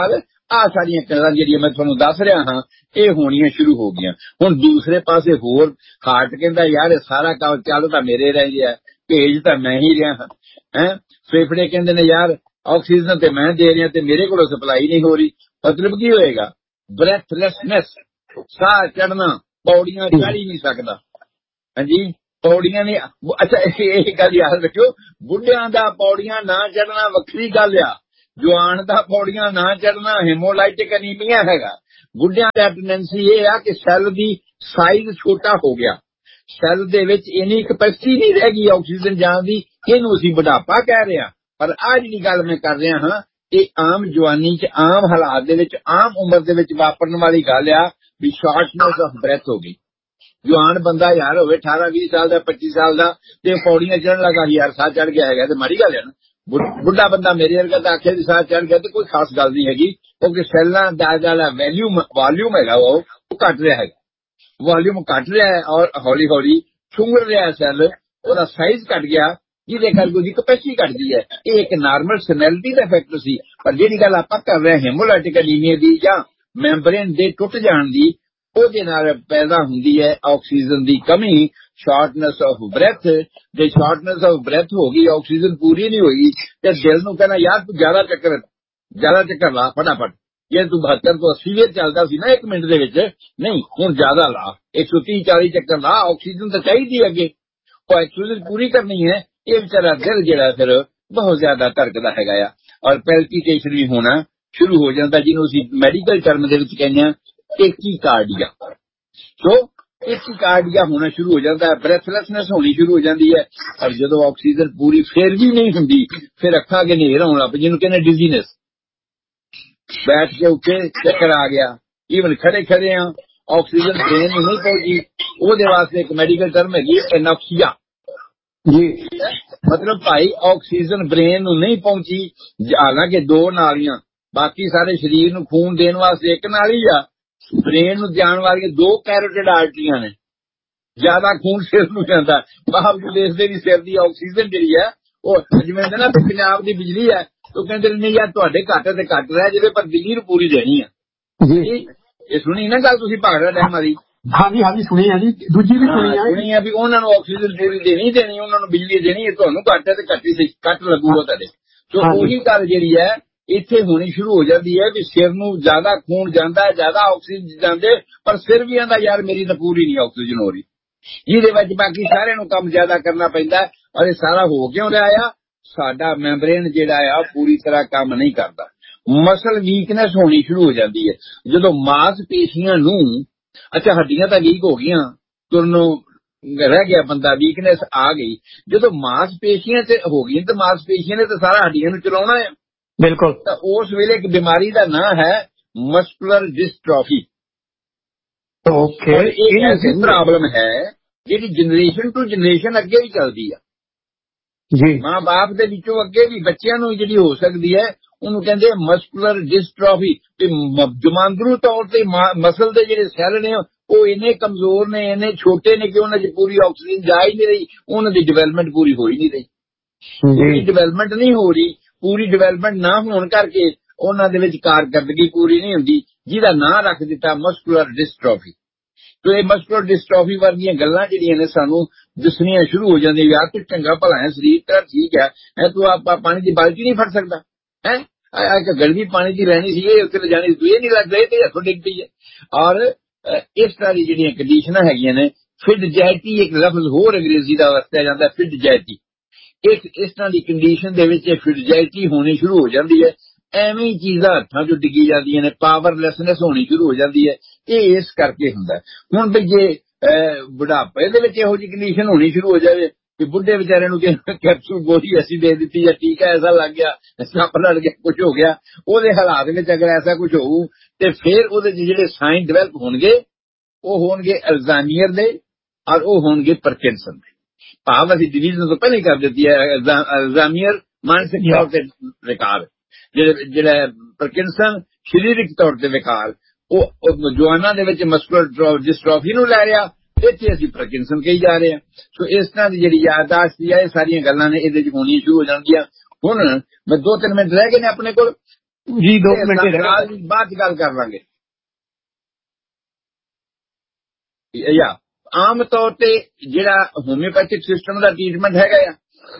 ਆਹ ਸਾਰੀਆਂ ਗੱਲਾਂ ਜਿਹੜੀਆਂ ਮੈਂ ਤੁਹਾਨੂੰ ਦੱਸ ਰਿਹਾ ਹਾਂ ਇਹ ਹੋਣੀਆਂ ਸ਼ੁਰੂ ਹੋ ਗਈਆਂ। ਹੁਣ ਦੂਸਰੇ ਪਾਸੇ ਹੋਰ ਹਾਰਟ ਕਹਿੰਦਾ ਯਾਰ ਸਾਰਾ ਕੰਮ ਚੱਲ ਤਾਂ ਮੇਰੇ ਰਹਿ ਗਿਆ, ਭੇਜ ਤਾਂ ਮੈਂ ਹੀ ਰਿਹਾ ਹਾਂ। ਫੇਫੜੇ ਕਹਿੰਦੇ ਨੇ ਯਾਰ ਆਕਸੀਜਨ ਤੇ ਮੈਂ ਦੇ ਰਿਹਾ ਤੇ ਮੇਰੇ ਕੋਲੋਂ ਸਪਲਾਈ ਨਹੀਂ ਹੋ ਰਹੀ। ਮਤਲਬ ਕੀ ਹੋਏਗਾ? ਬ੍ਰੈਥਲੈਸਨੈਸ, ਸਾਹ ਚੜਨਾ, ਪੌੜੀਆਂ ਚੜ੍ਹ ਹੀ ਨਹੀਂ ਸਕਦਾ। ਹਾਂਜੀ, ਪੌੜੀਆਂ ਨੇ। ਅੱਛਾ ਇਹ ਗੱਲ ਯਾਦ ਰੱਖਿਓ, ਬੁੱਢਿਆਂ ਦਾ ਪੌੜੀਆਂ ਨਾ ਚੜ੍ਹਨਾ ਵੱਖਰੀ ਗੱਲ ਆ, ਜਵਾਨ ਦਾ ਪੌੜੀਆਂ ਨਾ ਚੜ੍ਹਨਾ ਹੀਮੋਲਾਈਟਿਕ ਅਨੀਮੀਆ ਹੈਗਾ। ਬੁੱਢਿਆਂ ਦਾ ਟੈਂਡੈਂਸੀ ਇਹ ਆ ਕਿ ਸੈੱਲ ਦੀ ਸਾਈਜ਼ ਛੋਟਾ ਹੋ ਗਿਆ, ਸੈੱਲ ਦੇ ਵਿੱਚ ਇੰਨੀ ਕਪੈਸਿਟੀ ਨਹੀਂ ਰਹਿ ਗਈ ਆਕਸੀਜਨ ਜਾਣ ਦੀ, ਇਹਨੂੰ ਅਸੀਂ ਬੁਢਾਪਾ ਕਹਿ ਰਹੇ ਹਾਂ। ਪਰ ਆਹ ਜਿਹੜੀ ਗੱਲ ਮੈਂ ਕਰ ਰਿਹਾ ਹਾਂ ਇਹ ਆਮ ਜਵਾਨੀ 'ਚ, ਆਮ ਹਾਲਾਤ ਦੇ ਵਿੱਚ, ਆਮ ਉਮਰ ਦੇ ਵਿੱਚ ਵਾਪਰਨ ਵਾਲੀ ਗੱਲ ਆ ਵੀ ਸ਼ਾਰਟਨੈਸ ਆਫ ਬ੍ਰੈਥ ਹੋ ਗਈ। ਜਵਾਨ ਬੰਦਾ ਯਾਰ ਹੋਵੇ 18-20 ਸਾਲ ਦਾ, 25 ਸਾਲ ਦਾ, ਤੇ ਪੌੜੀਆਂ ਚੜ੍ਹਨ ਲੱਗਾ ਯਾਰ ਸਾਹ ਚੜ੍ਹ ਗਿਆ ਹੈਗਾ ਤੇ ਮਾੜੀ ਗੱਲ ਹੈ ਨਾ। ਬੁੱਢਾ ਬੰਦਾ ਮੇਰੇ ਵਰਗਾ ਤਾਂ ਆਖੇ ਦੀ ਸਾਹ ਚੜ੍ਹ ਗਿਆ ਤੇ ਕੋਈ ਖਾਸ ਗੱਲ ਨਹੀਂ ਹੈਗੀ, ਕਿਉਂਕਿ ਸੈੱਲਾਂ ਦਾ ਜਿਹੜਾ ਵਾਲੀਅਮ ਹੈਗਾ ਉਹ ਘਟ ਰਿਹਾ ਹੈਗਾ, ਵਾਲੀਅਮ ਘਟ ਰਿਹਾ ਹੈ ਔਰ ਹੌਲੀ ਹੌਲੀ ਸੁੰਘ ਰਿਹਾ ਸੈੱਲ, ਉਹਦਾ ਸਾਈਜ਼ ਘਟ ਗਿਆ ਜਿਹਦੇ ਕਰਕੇ ਉਹਦੀ ਕਪੈਸਿਟੀ ਘਟਦੀ ਹੈ। ਇਹ ਇੱਕ ਨਾਰਮਲ ਸੈਨੈਲਿਟੀ ਦਾ ਫੈਕਟਰ ਸੀ। ਪਰ ਜਿਹੜੀ ਗੱਲ ਆਪਾਂ ਕਰ ਰਹੇ ਹਾਂ ਹੀਮੋਲਾਈਟਿਕ ਅਨੀਮੀਆ ਦੀ ਜਾਂ ਮੈਂਬਰੇਨ ਦੇ ਟੁੱਟ ਜਾਣ ਦੀ, ਉਹਦੇ ਨਾਲ ਪੈਦਾ ਹੁੰਦੀ ਹੈ ਆਕਸੀਜਨ ਦੀ ਕਮੀ, ਸ਼ਾਰਟਨੈਸ ਆਫ ਬ੍ਰੈਥ। ਜੇ ਸ਼ਾਰਟਨੈਸ ਆਫ ਬ੍ਰੈਥ ਹੋ ਗਈ, ਆਕਸੀਜਨ ਪੂਰੀ ਨਹੀਂ ਹੋਈ, ਤੇ ਦਿਲ ਨੂੰ ਕਹਿਣਾ ਯਾਰ ਤੂੰ ਜ਼ਿਆਦਾ ਚੱਕਰ ਲਾ ਫਟਾਫਟ। ਜੇ ਤੂੰ 72 ਤੋਂ 80 ਵੇਰ ਚੱਲਦਾ ਸੀ ਨਾ 1 ਮਿੰਟ ਦੇ ਵਿੱਚ, ਨਹੀਂ ਹੁਣ ਜ਼ਿਆਦਾ ਲਾ, 130-40 ਚੱਕਰ ਲਾ, ਆਕਸੀਜਨ ਤਾਂ ਚਾਹੀਦੀ ਅੱਗੇ, ਉਹ ਆਕਸੀਜਨ ਪੂਰੀ ਕਰਨੀ ਹੈ। ਇਹ ਵਿਚਾਰਾ ਦਿਲ ਜਿਹੜਾ ਫਿਰ ਬਹੁਤ ਜ਼ਿਆਦਾ ਧੜਕਦਾ ਹੈਗਾ ਆ, ਔਰ ਪੈਲਪੀਟੇਸ਼ਨ ਵੀ ਹੋਣਾ ਸ਼ੁਰੂ ਹੋ ਜਾਂਦਾ, ਜਿਹਨੂੰ ਅਸੀਂ ਮੈਡੀਕਲ ਟਰਮ ਦੇ ਵਿੱਚ ਕਹਿੰਦੇ ਹਾਂ ਟੇਕੀਕਾਰਡੀਆ। ਸੋ ਟੇਕੀਕਾਰਡੀਆ ਹੋਣਾ ਸ਼ੁਰੂ ਹੋ ਜਾਂਦਾ ਹੈ, ਬ੍ਰੈਥਲੈਸਨੈਸ ਹੋਣੀ ਸ਼ੁਰੂ ਹੋ ਜਾਂਦੀ ਹੈ। ਔਰ ਜਦੋਂ ਆਕਸੀਜਨ ਪੂਰੀ ਫੇਰ ਵੀ ਨਹੀਂ ਹੁੰਦੀ, ਫਿਰ ਅੱਖਾਂ ਅੱਗੇ ਹਨੇਰ ਆਉਣ ਲੱਗ ਪਈ, ਜਿਹਨੂੰ ਕਹਿੰਦੇ ਡਿਜ਼ੀਨੈਸ, ਬੈਠ ਕੇ ਉੱਤੇ ਚੱਕਰ ਆ ਗਿਆ, ਈਵਨ ਖੜੇ ਆ, ਆਕਸੀਜਨ ਬ੍ਰੇਨ ਨੂੰ ਨਹੀਂ ਪਹੁੰਚੀ, ਉਹਦੇ ਵਾਸਤੇ ਇੱਕ ਮੈਡੀਕਲ ਟਰਮ ਹੈਗੀ ਐਨੋਕਸੀਆ ਜੀ। ਮਤਲਬ ਭਾਈ ਆਕਸੀਜਨ ਬ੍ਰੇਨ ਨੂੰ ਨਹੀਂ ਪਹੁੰਚੀ, ਹਾਲਾਂਕਿ 2 ਨਾਲੀਆਂ, ਬਾਕੀ ਸਾਰੇ ਸਰੀਰ ਨੂੰ ਖੂਨ ਦੇਣ ਵਾਸਤੇ ਇੱਕ ਨਾਲੀ ਆ, ਬ੍ਰੇਨ ਨੂੰ ਜਾਣ ਵਾਲੀਆਂ 2 ਕੈਰੋਟਿਡ ਆਰਟਰੀਆਂ ਨੇ। ਜ਼ਿਆਦਾ ਖੂਨ ਸਿਰ ਨੂੰ ਜਾਂਦਾ, ਬਾਵਜੂਦ ਇਸ ਦੇ ਵੀ ਸਿਰ ਦੀ ਆਕਸੀਜਨ ਜਿਹੜੀ ਹੈ ਉਹ ਜਿਵੇਂ ਨਾ ਪੰਜਾਬ ਦੀ ਬਿਜਲੀ ਹੈ, ਉਹ ਕਹਿੰਦੇ ਨਹੀਂ ਯਾਰ ਤੁਹਾਡੇ ਘੱਟ ਤੇ ਘੱਟ ਰਹਿ ਜਾਵੇ ਪਰ ਬਿਜਲੀ ਨੂੰ ਪੂਰੀ ਦੇਣੀ ਆ ਜੀ। ਇਹ ਸੁਣੀ ਨਾ ਗੱਲ ਤੁਸੀਂ ਭਾਗੜਾ ਡੈਮ ਵਾਲੀ? ਹਾਂਜੀ ਸੁਣੀ ਆ ਜੀ, ਦੂਜੀ ਵੀ ਸੁਣੀ ਆ ਵੀ ਉਹਨਾਂ ਨੂੰ ਆਕਸੀਜਨ ਪੂਰੀ ਦੇਣੀ, ਉਹਨਾਂ ਨੂੰ ਬਿਜਲੀ ਦੇਣੀ ਹੈ, ਤੁਹਾਨੂੰ ਘੱਟ ਹੈ ਤੇ ਘੱਟ ਲੱਗੂਗਾ ਤੁਹਾਡੇ। ਸੋ ਉਹੀ ਗੱਲ ਜਿਹੜੀ ਹੈ ਇੱਥੇ ਹੋਣੀ ਸ਼ੁਰੂ ਹੋ ਜਾਂਦੀ ਹੈ ਵੀ ਸਿਰ ਨੂੰ ਜ਼ਿਆਦਾ ਖੂਨ ਜਾਂਦਾ ਹੈ, ਜ਼ਿਆਦਾ ਆਕਸੀਜਨ ਜਾਂਦੇ, ਪਰ ਸਿਰ ਵੀ ਆਂਦਾ ਯਾਰ ਮੇਰੀ ਤਾਂ ਪੂਰੀ ਨਹੀਂ ਆਕਸੀਜਨ ਹੋ ਰਹੀ, ਜਿਹਦੇ ਵਿੱਚ ਬਾਕੀ ਸਾਰਿਆਂ ਨੂੰ ਕੰਮ ਜ਼ਿਆਦਾ ਕਰਨਾ ਪੈਂਦਾ। ਔਰ ਇਹ ਸਾਰਾ ਹੋ ਕਿਉਂ ਰਿਹਾ ਆ? ਸਾਡਾ ਮੈਂਬਰੇਨ ਜਿਹੜਾ ਆ ਪੂਰੀ ਤਰ੍ਹਾਂ ਕੰਮ ਨਹੀਂ ਕਰਦਾ, ਮਸਲ ਵੀਕਨੈਸ ਹੋਣੀ ਸ਼ੁਰੂ ਹੋ ਜਾਂਦੀ ਹੈ। ਜਦੋਂ ਮਾਸਪੇਸ਼ੀਆਂ ਨੂੰ, ਅੱਛਾ ਹੱਡੀਆਂ ਤਾਂ ਵੀਕ ਹੋ ਗਈਆਂ, ਤੁਰਨੋਂ ਰਹਿ ਗਿਆ ਬੰਦਾ, ਵੀਕਨੈਸ ਆ ਗਈ, ਜਦੋਂ ਮਾਸਪੇਸ਼ੀਆਂ ਤੇ ਹੋ ਗਈ ਤੇ ਮਾਸਪੇਸ਼ੀਆਂ ਨੇ ਤਾਂ ਸਾਰਾ ਹੱਡੀਆਂ ਨੂੰ ਚਲਾਉਣਾ ਹੈ, ਬਿਲਕੁਲ। ਤਾਂ ਉਸ ਵੇਲੇ ਇੱਕ ਬਿਮਾਰੀ ਦਾ ਨਾਂ ਹੈ ਮਸਕੂਲਰ ਡਿਸਟ੍ਰੋਫੀ। ਓਕੇ, ਇਹ ਐਸੀ ਪ੍ਰੋਬਲਮ ਹੈ ਜਿਹੜੀ ਜਨਰੇਸ਼ਨ ਟੂ ਜਨਰੇਸ਼ਨ ਅੱਗੇ ਵੀ ਚੱਲਦੀ ਆ ਜੀ, ਮਾਂ ਬਾਪ ਦੇ ਵਿੱਚੋਂ ਅੱਗੇ ਵੀ ਬੱਚਿਆਂ ਨੂੰ ਜਿਹੜੀ ਹੋ ਸਕਦੀ ਹੈ, ਉਹਨੂੰ ਕਹਿੰਦੇ ਮਸਕੂਲਰ ਡਿਸਟ੍ਰੋਫੀ। ਤੇ ਜਮਾਂਦਰੂ ਤੌਰ ਤੇ ਮਸਲ ਦੇ ਜਿਹੜੇ ਸੈੱਲ ਨੇ ਉਹ ਇੰਨੇ ਕਮਜ਼ੋਰ ਨੇ, ਇੰਨੇ ਛੋਟੇ ਨੇ ਕਿ ਉਹਨਾਂ 'ਚ ਪੂਰੀ ਆਕਸੀਜਨ ਜਾ ਹੀ ਨਹੀਂ ਰਹੀ, ਉਹਨਾਂ ਦੀ ਡਿਵੈਲਪਮੈਂਟ ਪੂਰੀ ਹੋ ਹੀ ਨਹੀਂ ਰਹੀ। ਪੂਰੀ ਡਿਵੈਲਪਮੈਂਟ ਨਹੀਂ ਹੋ ਰਹੀ, ਪੂਰੀ ਡਿਵੈਲਪਮੈਂਟ ਨਾ ਹੋਣ ਕਰਕੇ ਉਹਨਾਂ ਦੇ ਵਿੱਚ ਕਾਰਕਰਦਗੀ ਪੂਰੀ ਨਹੀਂ ਹੁੰਦੀ, ਜਿਹਦਾ ਨਾਂ ਰੱਖ ਦਿੱਤਾ ਮਸਕੂਲਰ ਡਿਸਟ੍ਰੋਫੀ। ਤੇ ਇਹ ਮਸਕੂਲਰ ਡਿਸਟ੍ਰੋਫੀ ਵਰਗੀਆਂ ਗੱਲਾਂ ਜਿਹੜੀਆਂ ਨੇ ਸਾਨੂੰ ਦੱਸਣੀਆਂ ਸ਼ੁਰੂ ਹੋ ਜਾਂਦੀਆਂ, ਯਾਰ ਤੂੰ ਚੰਗਾ ਭਲਾ ਹੈ, ਸਰੀਰ ਤੇਰਾ ਠੀਕ ਹੈ, ਤੂੰ ਆਪਾਂ ਪਾਣੀ ਦੀ ਬਾਲਟੀ ਨਹੀਂ ਫੜ ਸਕਦਾ ਹੈ, ਇੱਕ ਗੜਵੀ ਪਾਣੀ ਦੀ ਰਹਿਣੀ ਸੀ, ਇਹ ਉੱਥੇ ਲਿਜਾਣੀ ਤੂੰ ਇਹ ਨਹੀਂ ਲੱਗਦਾ, ਇਹ ਤੇ ਹੱਥੋਂ ਡਿੱਗ ਪਈ ਹੈ। ਔਰ ਇਸ ਤਰ੍ਹਾਂ ਦੀ ਜਿਹੜੀਆਂ ਕੰਡੀਸ਼ਨਾਂ ਹੈਗੀਆਂ ਨੇ, ਫਿਡਜੈਟੀ ਇੱਕ ਲਫ਼ਜ਼ ਹੋਰ ਅੰਗਰੇਜ਼ੀ ਦਾ ਵਰਤਿਆ ਜਾਂਦਾ, ਫਿਡਜੈਟੀ। ਇਸ ਤਰ੍ਹਾਂ ਦੀ ਕੰਡੀਸ਼ਨ ਦੇ ਵਿੱਚ ਫਿਡਜੈਟੀ ਹੋਣੀ ਸ਼ੁਰੂ ਹੋ ਜਾਂਦੀ ਹੈ, ਐਵੇਂ ਹੀ ਚੀਜ਼ਾਂ ਹੱਥਾਂ 'ਚੋਂ ਡਿੱਗੀ ਜਾਂਦੀਆਂ ਨੇ, ਪਾਵਰਲੈਸਨੈਸ ਹੋਣੀ ਸ਼ੁਰੂ ਹੋ ਜਾਂਦੀ ਹੈ। ਇਹ ਇਸ ਕਰਕੇ ਹੁੰਦਾ। ਹੁਣ ਵੀ ਜੇ ਬੁਢਾਪੇ ਦੇ ਵਿੱਚ ਇਹੋ ਜਿਹੀ ਕੰਡੀਸ਼ਨ ਹੋਣੀ ਸ਼ੁਰੂ ਹੋ ਜਾਵੇ ਕਿ ਬੁੱਢੇ ਵਿਚਾਰੇ ਨੂੰ ਕੈਪਸੂਲ ਗੋਲੀ ਐਸੀ ਦੇ ਦਿੱਤੀ ਜਾਂ ਟੀਕਾ ਐਸਾ ਲੱਗ ਗਿਆ, ਸੱਪ ਲੜ ਗਿਆ, ਕੁਝ ਹੋ ਗਿਆ, ਉਹਦੇ ਹਾਲਾਤ ਵਿੱਚ ਅਗਰ ਐਸਾ ਕੁਝ ਹੋਊ ਤੇ ਫਿਰ ਉਹਦੇ 'ਚ ਜਿਹੜੇ ਸਾਈਨ ਡਿਵੈਲਪ ਹੋਣਗੇ ਉਹ ਹੋਣਗੇ ਅਲਜ਼ਾਈਮਰ ਦੇ, ਔਰ ਉਹ ਹੋਣਗੇ ਪਾਰਕਿੰਸਨ ਦੇ। ਭਾਵ ਅਸੀਂ ਡਿਵੀਜ਼ਨ ਤੋਂ ਪਹਿਲਾਂ ਹੀ ਕਰ ਦਿੱਤੀ ਹੈ, ਅਲਜ਼ਾਈਮਰ ਮਾਨਸਿਕ ਤੌਰ ਤੇ ਵਿਕਾਰ, ਜਿਹੜਾ ਪਾਰਕਿੰਸਨ ਸਰੀਰਕ ਤੌਰ ਤੇ ਵਿਕਾਰ, ਉਹ ਜਵਾਨਾਂ ਦੇ ਵਿੱਚ ਮਸਕੂਲਰ ਡਿਸਟ੍ਰੋਫੀ ਨੂੰ ਲੈ ਰਿਹਾ, ਇੱਥੇ ਅਸੀਂ ਪਾਰਕਿੰਸਨ ਕਹੀ ਜਾ ਰਹੇ ਹਾਂ। ਸੋ ਇਸ ਤਰ੍ਹਾਂ ਦੀ ਜਿਹੜੀ ਯਾਦਾਸ਼ਤ ਹੈ, ਇਹ ਸਾਰੀਆਂ ਗੱਲਾਂ ਨੇ ਇਹਦੇ 'ਚ ਹੋਣੀਆਂ ਸ਼ੁਰੂ ਹੋ ਜਾਂਦੀਆਂ। ਹੁਣ ਮੈਂ 2-3 ਮਿੰਟ ਰਹਿ ਗਏ ਨੇ ਆਪਣੇ ਕੋਲ, ਜੀ 2 ਮਿੰਟ ਬਾਅਦ ਗੱਲ ਕਰ ਲਾਂਗੇ। ਜਾਂ ਆਮ ਤੌਰ ਤੇ ਜਿਹੜਾ ਹੋਮਿਓਪੈਥਿਕ ਸਿਸਟਮ ਦਾ ਟ੍ਰੀਟਮੈਂਟ ਹੈਗਾ ਆ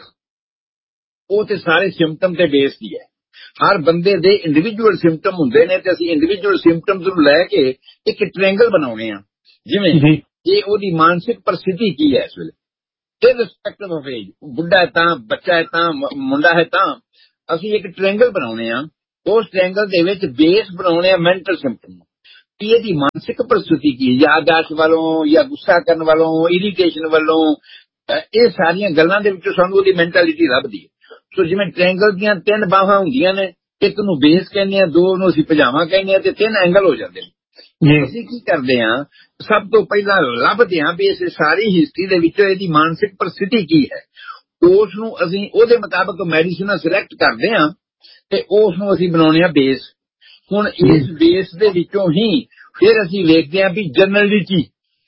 ਉਹ ਤੇ ਸਾਰੇ ਸਿੰਪਟਮ ਤੇ ਬੇਸਡ ਹੀ ਹੈ। ਹਰ ਬੰਦੇ ਦੇ ਇੰਡੀਵਿਜੂਅਲ ਸਿੰਪਟਮ ਹੁੰਦੇ ਨੇ ਤੇ ਅਸੀਂ ਇੰਡੀਵਿਜੂਅਲ ਸਿੰਪਟਮਸ ਨੂੰ ਲੈ ਕੇ ਇੱਕ ਟ੍ਰਾਇੰਗਲ ਬਣਾਉਣੇ ਆ। ਜਿਵੇਂ ਇਹ ਉਹਦੀ ਮਾਨਸਿਕ ਪਰਿਸਥਿਤੀ ਕੀ ਹੈ ਇਸ ਵੇਲੇ ਇਰਰਿਸਪੈਕਟਿਵ ਆਫ ਏਜ, ਬੁੱਢਾ ਹੈ ਤਾਂ, ਬੱਚਾ ਹੈ ਤਾਂ, ਮੁੰਡਾ ਹੈ ਤਾਂ, ਅਸੀਂ ਇੱਕ ਟ੍ਰਾਇੰਗਲ ਬਣਾਉਣੇ ਆ। ਉਸ ਟ੍ਰਾਇੰਗਲ ਦੇ ਵਿੱਚ ਬੇਸ ਬਣਾਉਣੇ ਆ ਮੈਂਟਲ ਸਿੰਪਟਮ ਕਿ ਇਹਦੀ ਮਾਨਸਿਕ ਪਰਿਸਥਿਤੀ ਕੀ, ਯਾਦਦਾਸ਼ਤ ਵੱਲੋਂ ਜਾਂ ਗੁੱਸਾ ਕਰਨ ਵੱਲੋਂ, ਇਰੀਟੇਸ਼ਨ ਵੱਲੋਂ, ਇਹ ਸਾਰੀਆਂ ਗੱਲਾਂ ਦੇ ਵਿੱਚੋਂ ਸਾਨੂੰ ਉਹਦੀ ਮੈਂਟੈਲਿਟੀ ਲੱਭਦੀ ਹੈ। ਸੋ ਜਿਵੇਂ ਟ੍ਰਾਇੰਗਲ ਦੀਆਂ 3 ਬਾਹਾਂ ਹੁੰਦੀਆਂ ਨੇ, ਇੱਕ ਨੂੰ ਬੇਸ ਕਹਿੰਦੇ ਆ, 2 ਨੂੰ ਅਸੀਂ ਪਜਾਮਾ ਕਹਿੰਦੇ ਆ ਤੇ 3 ਐਂਗਲ ਹੋ ਜਾਂਦੇ ਨੇ। ਅਸੀਂ ਕੀ ਕਰਦੇ ਆ, ਸਭ ਤੋਂ ਪਹਿਲਾਂ ਲੱਭਦੇ ਆ ਵੀ ਇਸ ਸਾਰੀ ਹਿਸਟਰੀ ਦੇ ਵਿੱਚੋਂ ਇਹਦੀ ਮਾਨਸਿਕ ਪਰਿਸਥਿਤੀ ਕੀ ਹੈ। ਉਸ ਨੂੰ ਅਸੀਂ ਉਹਦੇ ਮੁਤਾਬਕ ਮੈਡੀਸਿਨ ਸਿਲੈਕਟ ਕਰਦੇ ਆ ਤੇ ਉਸ ਨੂੰ ਅਸੀਂ ਬਣਾਉਣੇ ਆ ਬੇਸ। ਹੁਣ ਇਸ ਬੇਸ ਦੇ ਵਿੱਚੋਂ ਹੀ ਫਿਰ ਅਸੀਂ ਵੇਖਦੇ ਆ ਵੀ ਜਨਰਲਿਟੀ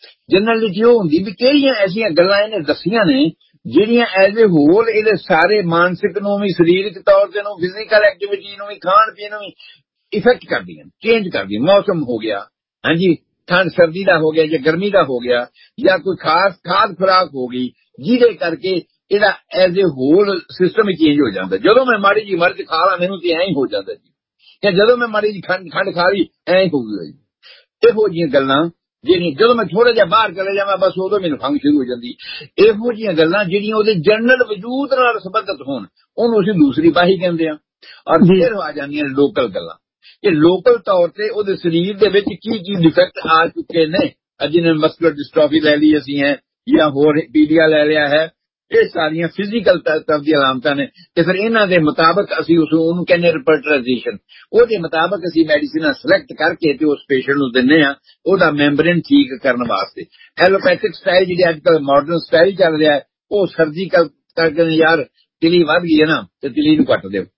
ਉਹ ਹੁੰਦੀ ਵੀ ਕਿਹੜੀਆਂ ਐਸੀਆਂ ਗੱਲਾਂ ਇਹਨੇ ਦੱਸੀਆਂ ਨੇ ਜਿਹੜੀਆਂ ਐਜ਼ ਏ ਹੋਲ ਇਹਦੇ ਸਾਰੇ ਮਾਨਸਿਕ ਨੂੰ ਵੀ, ਸਰੀਰਕ ਤੌਰ ਤੇ ਨੂੰ, ਫਿਜ਼ੀਕਲ ਐਕਟੀਵਿਟੀ ਨੂੰ ਵੀ, ਖਾਣ ਪੀਣ ਨੂੰ ਵੀ ਇਫੈਕਟ ਕਰਦੀਆਂ, ਚੇਂਜ ਕਰਦੀਆਂ। ਮੌਸਮ ਹੋ ਗਿਆ, ਹਾਂਜੀ, ਠੰਡ ਸਰਦੀ ਦਾ ਹੋ ਗਿਆ ਜਾਂ ਗਰਮੀ ਦਾ ਹੋ ਗਿਆ, ਜਾਂ ਕੋਈ ਖਾਸ ਖਾਦ ਖੁਰਾਕ ਹੋ ਗਈ ਜਿਹਦੇ ਕਰਕੇ ਇਹਦਾ as a hole system he change ਹੋ ਜਾਂਦਾ। ਜਦੋਂ ਮੈਂ ਮਾੜੀ ਜੀ ਮਿਰਚ ਖਾ ਲਾ ਮੈਨੂੰ ਤੇ ਐਂ ਹੀ ਹੋ ਜਾਂਦਾ ਜੀ, ਜਾਂ ਜਦੋਂ ਮੈਂ ਮਾੜੀ ਜੀ ਖੰਡ ਖਾ ਲਈ ਐਂ ਹੋ ਗਿਆ ਜੀ। ਇਹੋ ਜਿਹੀਆਂ ਗੱਲਾਂ ਜਿਹੜੀਆਂ ਜਦੋਂ ਮੈਂ ਥੋੜਾ ਜਿਹਾ ਬਾਹਰ ਚਲੇ ਜਾਵਾਂ ਬਸ ਉਦੋਂ ਮੈਨੂੰ ਖੰਘ ਸ਼ੁਰੂ ਹੋ ਜਾਂਦੀ। ਇਹੋ ਜਿਹੀਆਂ ਗੱਲਾਂ ਜਿਹੜੀਆਂ ਉਹਦੇ ਜਨਰਲ ਵਜੂਦ ਨਾਲ ਸੰਬੰਧਿਤ ਹੋਣ ਉਹਨੂੰ ਅਸੀਂ ਦੂਸਰੀ ਬਾਹੀ ਕਹਿੰਦੇ ਆ। ਔਰ ਫਿਰ ਆ ਜਾਂਦੀਆਂ ਲੋਕਲ ਗੱਲਾਂ, ਇਹ ਲੋਕਲ ਤੌਰ ਤੇ ਉਹਦੇ ਸਰੀਰ ਦੇ ਵਿੱਚ ਕੀ ਡਿਫੈਕਟ ਆ ਚੁੱਕੇ ਨੇ, ਜਿਹਨੇ ਮਸਕੂਲਰ ਡਿਸਟ੍ਰੋਫੀ ਲੈ ਲਈ ਅਸੀਂ ਹੈ ਜਾਂ ਹੋਰ ਪੀਲੀਆ ਲੈ ਲਿਆ ਹੈ, ਇਹ ਸਾਰੀਆਂ ਫਿਜ਼ੀਕਲ ਤਰ੍ਹਾਂ ਦੀਆਂ ਅਲਾਮਤਾਂ ਨੇ। ਤੇ ਫਿਰ ਇਹਨਾਂ ਦੇ ਮੁਤਾਬਕ ਅਸੀਂ ਉਹਨੂੰ ਕਹਿੰਦੇ ਰਿਪਰਟਰਾਈਜੇਸ਼ਨ, ਉਹਦੇ ਮੁਤਾਬਕ ਅਸੀਂ ਮੈਡੀਸਿਨਾਂ ਸਿਲੈਕਟ ਕਰਕੇ ਤੇ ਉਸ ਪੇਸ਼ੈਂਟ ਨੂੰ ਦਿੰਦੇ ਆ ਉਹਦਾ ਮੈਂਬਰੇਨ ਠੀਕ ਕਰਨ ਵਾਸਤੇ। ਐਲੋਪੈਥਿਕ ਸਟਾਈਲ ਜਿਹੜੀ ਅੱਜ ਕੱਲ ਮਾਡਰਨ ਸਟਾਈਲ ਚੱਲ ਰਿਹਾ ਹੈ ਉਹ ਸਰਜੀਕਲ ਕਰਕੇ ਯਾਰ ਤਿਲੀ ਵੱਧ ਗਈ ਹੈ ਨਾ ਤੇ ਤਿਲੀ ਨੂੰ ਕੱਟ ਦਿਓ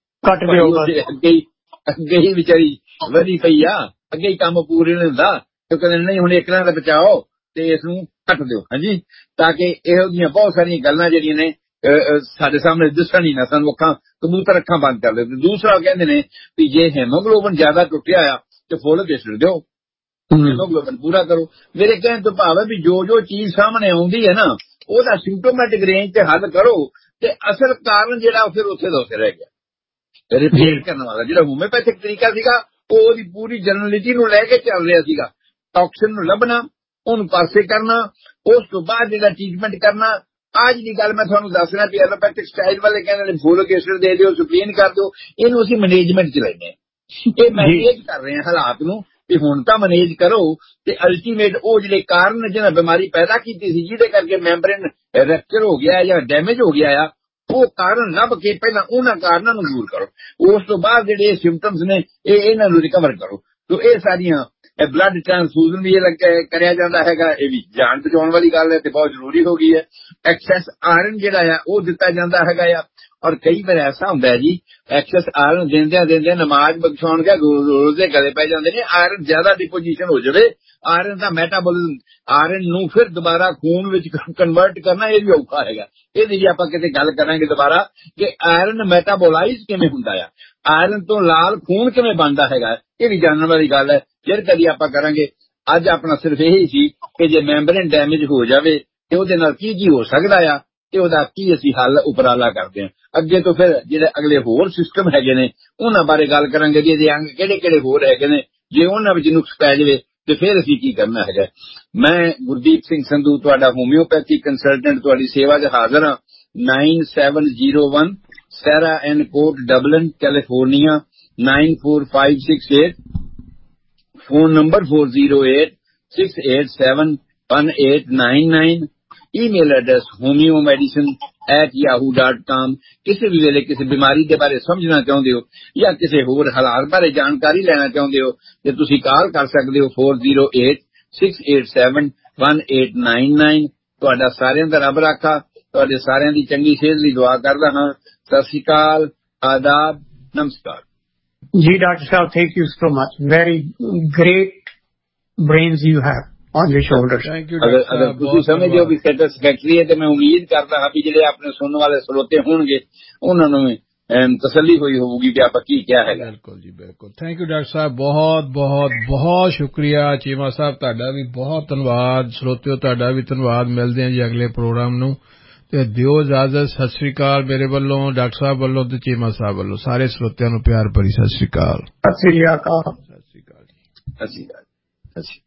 ਅੱਗੇ ਹੀ ਵਿਚਾਰੀ ਵਧੀ ਪਈ ਆ, ਅੱਗੇ ਹੀ ਕੰਮ ਪੂਰੇ ਨਹੀਂ ਹੁੰਦਾ ਤੇ ਕਹਿੰਦੇ ਨਹੀਂ ਹੁਣ ਇੱਕ ਨਾਲ ਬਚਾਓ ਤੇ ਇਸ ਨੂੰ ਕੱਟ ਦਿਓ। ਹਾਂਜੀ, ਤਾਂ ਕਿ ਇਹੋ ਜਿਹੀਆਂ ਬਹੁਤ ਸਾਰੀਆਂ ਗੱਲਾਂ ਜਿਹੜੀਆਂ ਨੇ ਸਾਡੇ ਸਾਹਮਣੇ ਦਿਸਣ ਹੀ ਨਾ, ਸਾਨੂੰ ਅੱਖਾਂ ਕਬੂਤਰ ਅੱਖਾਂ ਬੰਦ ਕਰ ਦਿਓ। ਦੂਸਰਾ ਕਹਿੰਦੇ ਨੇ ਵੀ ਜੇ ਹੈਮੋਗਲੋਬਨ ਜ਼ਿਆਦਾ ਟੁੱਟਿਆ ਆ ਤੇ ਫੋਲਿਕ ਐਸਿਡ ਦਿਓ, ਹੈਮੋਗਲੋਬਨ ਪੂਰਾ ਕਰੋ। ਮੇਰੇ ਕਹਿਣ ਤੋਂ ਭਾਵ ਹੈ ਵੀ ਜੋ ਚੀਜ਼ ਸਾਹਮਣੇ ਆਉਂਦੀ ਹੈ ਨਾ ਉਹਦਾ ਸਿੰਪਟੋਮੈਟਿਕ ਰੇਂਜ ਤੇ ਹੱਲ ਕਰੋ ਤੇ ਅਸਲ ਕਾਰਨ ਜਿਹੜਾ ਫਿਰ ਉੱਥੇ ਦਾ ਉੱਥੇ ਰਹਿ ਗਿਆ। ਰਿਪੇਅਰ ਕਰਨ ਵਾਲਾ ਜਿਹੜਾ ਹੋਮਿਓਪੈਥਿਕ ਤਰੀਕਾ ਸੀਗਾ ਉਹ ਉਹਦੀ ਪੂਰੀ ਜਨਰਲਿਟੀ ਨੂੰ ਲੈ ਕੇ ਚੱਲ ਰਿਹਾ ਸੀਗਾ। ਟੌਕਸਿਨ ਨੂੰ ਲੱਭਣਾ, ਉਹਨੂੰ ਪਾਸੇ ਕਰਨਾ, ਉਸ ਤੋਂ ਬਾਅਦ ਜਿਹੜਾ ਟ੍ਰੀਟਮੈਂਟ ਕਰਨਾ। ਅੱਜ ਦੀ ਗੱਲ ਮੈਂ ਤੁਹਾਨੂੰ ਦੱਸ ਰਿਹਾ ਵੀ ਐਲੋਪੈਥਿਕ ਸਟਾਈਲ ਵਾਲੇ ਕਹਿੰਦੇ ਨੇ ਫੋਲਿਕ ਐਸਿਡ ਦੇ ਦਿਓ, ਸਪਲੀਨ ਕਰ ਦਿਓ, ਇਹਨੂੰ ਅਸੀਂ ਮੈਨੇਜਮੈਂਟ ਚ ਲੈਂਦੇ ਹਾਂ। ਇਹ ਮੈਨੇਜ ਕਰ ਰਹੇ ਹਾਂ ਹਾਲਾਤ ਨੂੰ ਵੀ ਹੁਣ ਤਾਂ ਮੈਨੇਜ ਕਰੋ ਤੇ ਅਲਟੀਮੇਟ ਉਹ ਜਿਹੜੇ ਕਾਰਨ ਜਿਹਨਾਂ ਬਿਮਾਰੀ ਪੈਦਾ ਕੀਤੀ ਸੀ ਜਿਹਦੇ ਕਰਕੇ ਮੈਂਬਰੇਨ ਰੈਪਚਰ ਹੋ ਗਿਆ ਜਾਂ ਡੈਮੇਜ ਹੋ ਗਿਆ ਆ, ਉਹ ਕਾਰਨ ਲੱਭ ਕੇ ਪਹਿਲਾਂ ਉਹਨਾਂ ਕਾਰਨਾਂ ਨੂੰ ਦੂਰ ਕਰੋ, ਉਸ ਤੋਂ ਬਾਅਦ ਜਿਹੜੇ ਸਿੰਪਟਮਸ ਨੇ ਇਹਨਾਂ ਨੂੰ ਰਿਕਵਰ ਕਰੋ। ਤੋ ਇਹ ਸਾਰੀਆਂ ਬਲੱਡ ਟ੍ਰਾਂਸਫਿਊਜ਼ਨ ਵੀ ਕਰਿਆ ਜਾਂਦਾ ਹੈਗਾ, ਇਹ ਵੀ ਜਾਨ ਬਚਾਉਣ ਵਾਲੀ ਗੱਲ ਹੈ ਤੇ ਬਹੁਤ ਜ਼ਰੂਰੀ ਹੋ ਗਈ ਹੈ। ਐਕਸੈਸ ਆਇਰਨ ਜਿਹੜਾ ਆ ਉਹ ਦਿੱਤਾ ਜਾਂਦਾ ਹੈਗਾ ਆ। ਔਰ ਕਈ ਵਾਰ ਐਸਾ ਹੁੰਦਾ ਜੀ ਐਕਸੈਸ ਆਇਰਨ ਦਿੰਦਿਆਂ ਨਮਾਜ਼ ਬਖਸ਼ਾਉਣ ਕੇ ਰੋਜ਼ ਦੇ ਗਲੇ ਪੈ ਜਾਂਦੇ ਨੇ। ਆਇਰਨ ਜ਼ਿਆਦਾ ਡਿਪੋਜੀਸ਼ਨ ਹੋ ਜਾਵੇ, ਆਇਰਨ ਦਾ ਮੈਟਾਬੋਲਿਜ਼ਮ, ਆਇਰਨ ਨੂੰ ਫਿਰ ਦੁਬਾਰਾ ਖੂਨ ਵਿੱਚ ਕਨਵਰਟ ਕਰਨਾ ਇਹ ਵੀ ਔਖਾ ਹੈਗਾ। ਇਹਦੀ ਵੀ ਆਪਾਂ ਕਿਤੇ ਗੱਲ ਕਰਾਂਗੇ ਦੁਬਾਰਾ ਕਿ ਆਇਰਨ ਮੈਟਾਬੋਲਾਈਜ਼ ਕਿਵੇਂ ਹੁੰਦਾ ਆ, ਆਇਰਨ ਤੋਂ ਲਾਲ ਖੂਨ ਕਿਵੇਂ ਬਣਦਾ ਹੈਗਾ, ਇਹ ਵੀ ਜਾਣਨ ਵਾਲੀ ਗੱਲ ਹੈ। ਫਿਰ ਕਦੀ ਆਪਾਂ ਕਰਾਂਗੇ। ਅੱਜ ਆਪਣਾ ਸਿਰਫ ਇਹੀ ਸੀ ਕਿ ਜੇ ਮੈਂਬਰੇਨ ਡੈਮੇਜ ਹੋ ਜਾਵੇ ਤੇ ਉਹਦੇ ਨਾਲ ਕੀ ਹੋ ਸਕਦਾ ਆ ਤੇ ਉਹਦਾ ਕੀ ਅਸੀਂ ਹੱਲ ਉਪਰਾਲਾ ਕਰਦੇ ਹਾਂ। ਅੱਗੇ ਤੋਂ ਫਿਰ ਜਿਹੜੇ ਅਗਲੇ ਹੋਰ ਸਿਸਟਮ ਹੈਗੇ ਨੇ ਉਹਨਾਂ ਬਾਰੇ ਗੱਲ ਕਰਾਂਗੇ ਵੀ ਇਹਦੇ ਅੰਗ ਕਿਹੜੇ ਕਿਹੜੇ ਹੋਰ ਹੈਗੇ ਨੇ, ਜੇ ਉਹਨਾਂ ਵਿੱਚ ਨੁਕਸ ਪੈ ਜਾਵੇ ਤੇ ਫਿਰ ਅਸੀਂ ਕੀ ਕਰਨਾ ਹੈਗਾ। ਮੈਂ ਗੁਰਦੀਪ ਸਿੰਘ ਸੰਧੂ ਤੁਹਾਡਾ ਹੋਮਿਓਪੈਥੀ ਕੰਸਲਟੈਂਟ ਤੁਹਾਡੀ ਸੇਵਾ 'ਚ ਹਾਜ਼ਰ ਹਾਂ। 9701 ਸੈਰਾ ਐਨ ਕੋਟ Dublin California 94568, phone number 4086871899, email address homeomedicine@yahoo.com। ਕਿਸੇ ਵੀ ਵੇਲੇ ਕਿਸੇ ਬਿਮਾਰੀ ਦੇ ਬਾਰੇ ਸਮਝਣਾ ਚਾਹੁੰਦੇ ਹੋ ਜਾਂ ਕਿਸੇ ਹੋਰ ਹਾਲਾਤ ਬਾਰੇ ਜਾਣਕਾਰੀ ਲੈਣਾ ਚਾਹੁੰਦੇ ਹੋ ਤੇ ਤੁਸੀਂ ਕਾਲ ਕਰ ਸਕਦੇ ਹੋ 4086871899। ਤੁਹਾਡਾ ਸਾਰਿਆਂ ਦਾ ਰੱਬ ਰਾਖਾ, ਤੁਹਾਡੇ ਸਾਰਿਆਂ ਦੀ ਚੰਗੀ ਸਿਹਤ ਲਈ ਦੁਆ ਕਰਦਾ ਹਾਂ। ਸਤਿ ਸ਼੍ਰੀ ਅਕਾਲ, ਆਦਾਬ, ਨਮਸਕਾਰ ਜੀ। Doctor Sahib, thank you so much, very great brains you have on your shoulders. ਅਗਰ ਤੁਸੀਂ ਸਮਝਦੇ ਹੋ ਵੀ ਸੈਟੀਸਫੈਕਟਰੀ ਹੈ ਤੇ ਮੈਂ ਉਮੀਦ ਕਰਦਾ ਹਾਂ ਵੀ ਜਿਹੜੇ ਆਪਣੇ ਸੁਣਨ ਵਾਲੇ ਸਰੋਤੇ ਹੋਣਗੇ ਉਹਨਾਂ ਨੂੰ ਤਸੱਲੀ ਹੋਈ ਹੋਊਗੀ ਕਿ ਆਪਾਂ ਕੀ ਕਿਹਾ ਹੈਗਾ। ਬਿਲਕੁਲ ਜੀ ਬਿਲਕੁਲ। ਥੈਂਕ ਯੂ ਡਾਕਟਰ ਸਾਹਿਬ, ਬਹੁਤ ਬਹੁਤ ਬਹੁਤ ਸ਼ੁਕਰੀਆ। ਚੀਮਾ ਸਾਹਿਬ ਤੁਹਾਡਾ ਵੀ ਬਹੁਤ ਧੰਨਵਾਦ। ਸਰੋਤਿਓ ਤੁਹਾਡਾ ਵੀ ਧੰਨਵਾਦ। ਮਿਲਦੇ ਹਾਂ ਜੀ ਅਗਲੇ ਪ੍ਰੋਗਰਾਮ ਨੂੰ, ਤੇ ਦਿਓ ਇਜਾਜ਼ਤ। ਸਤਿ ਸ੍ਰੀ ਅਕਾਲ ਮੇਰੇ ਵੱਲੋਂ, ਡਾਕਟਰ ਸਾਹਿਬ ਵੱਲੋਂ ਤੇ ਚੀਮਾ ਸਾਹਿਬ ਵੱਲੋਂ ਸਾਰੇ ਸਰੋਤਿਆਂ ਨੂੰ ਪਿਆਰ ਭਰੀ ਸਤਿ ਸ੍ਰੀ ਅਕਾਲ। ਸਤਿ ਸ੍ਰੀ ਅਕਾਲ। ਸਤਿ ਸ੍ਰੀ ਅਕਾਲ ਜੀ। ਸਤਿ ਸ੍ਰੀ ਅਕਾਲ।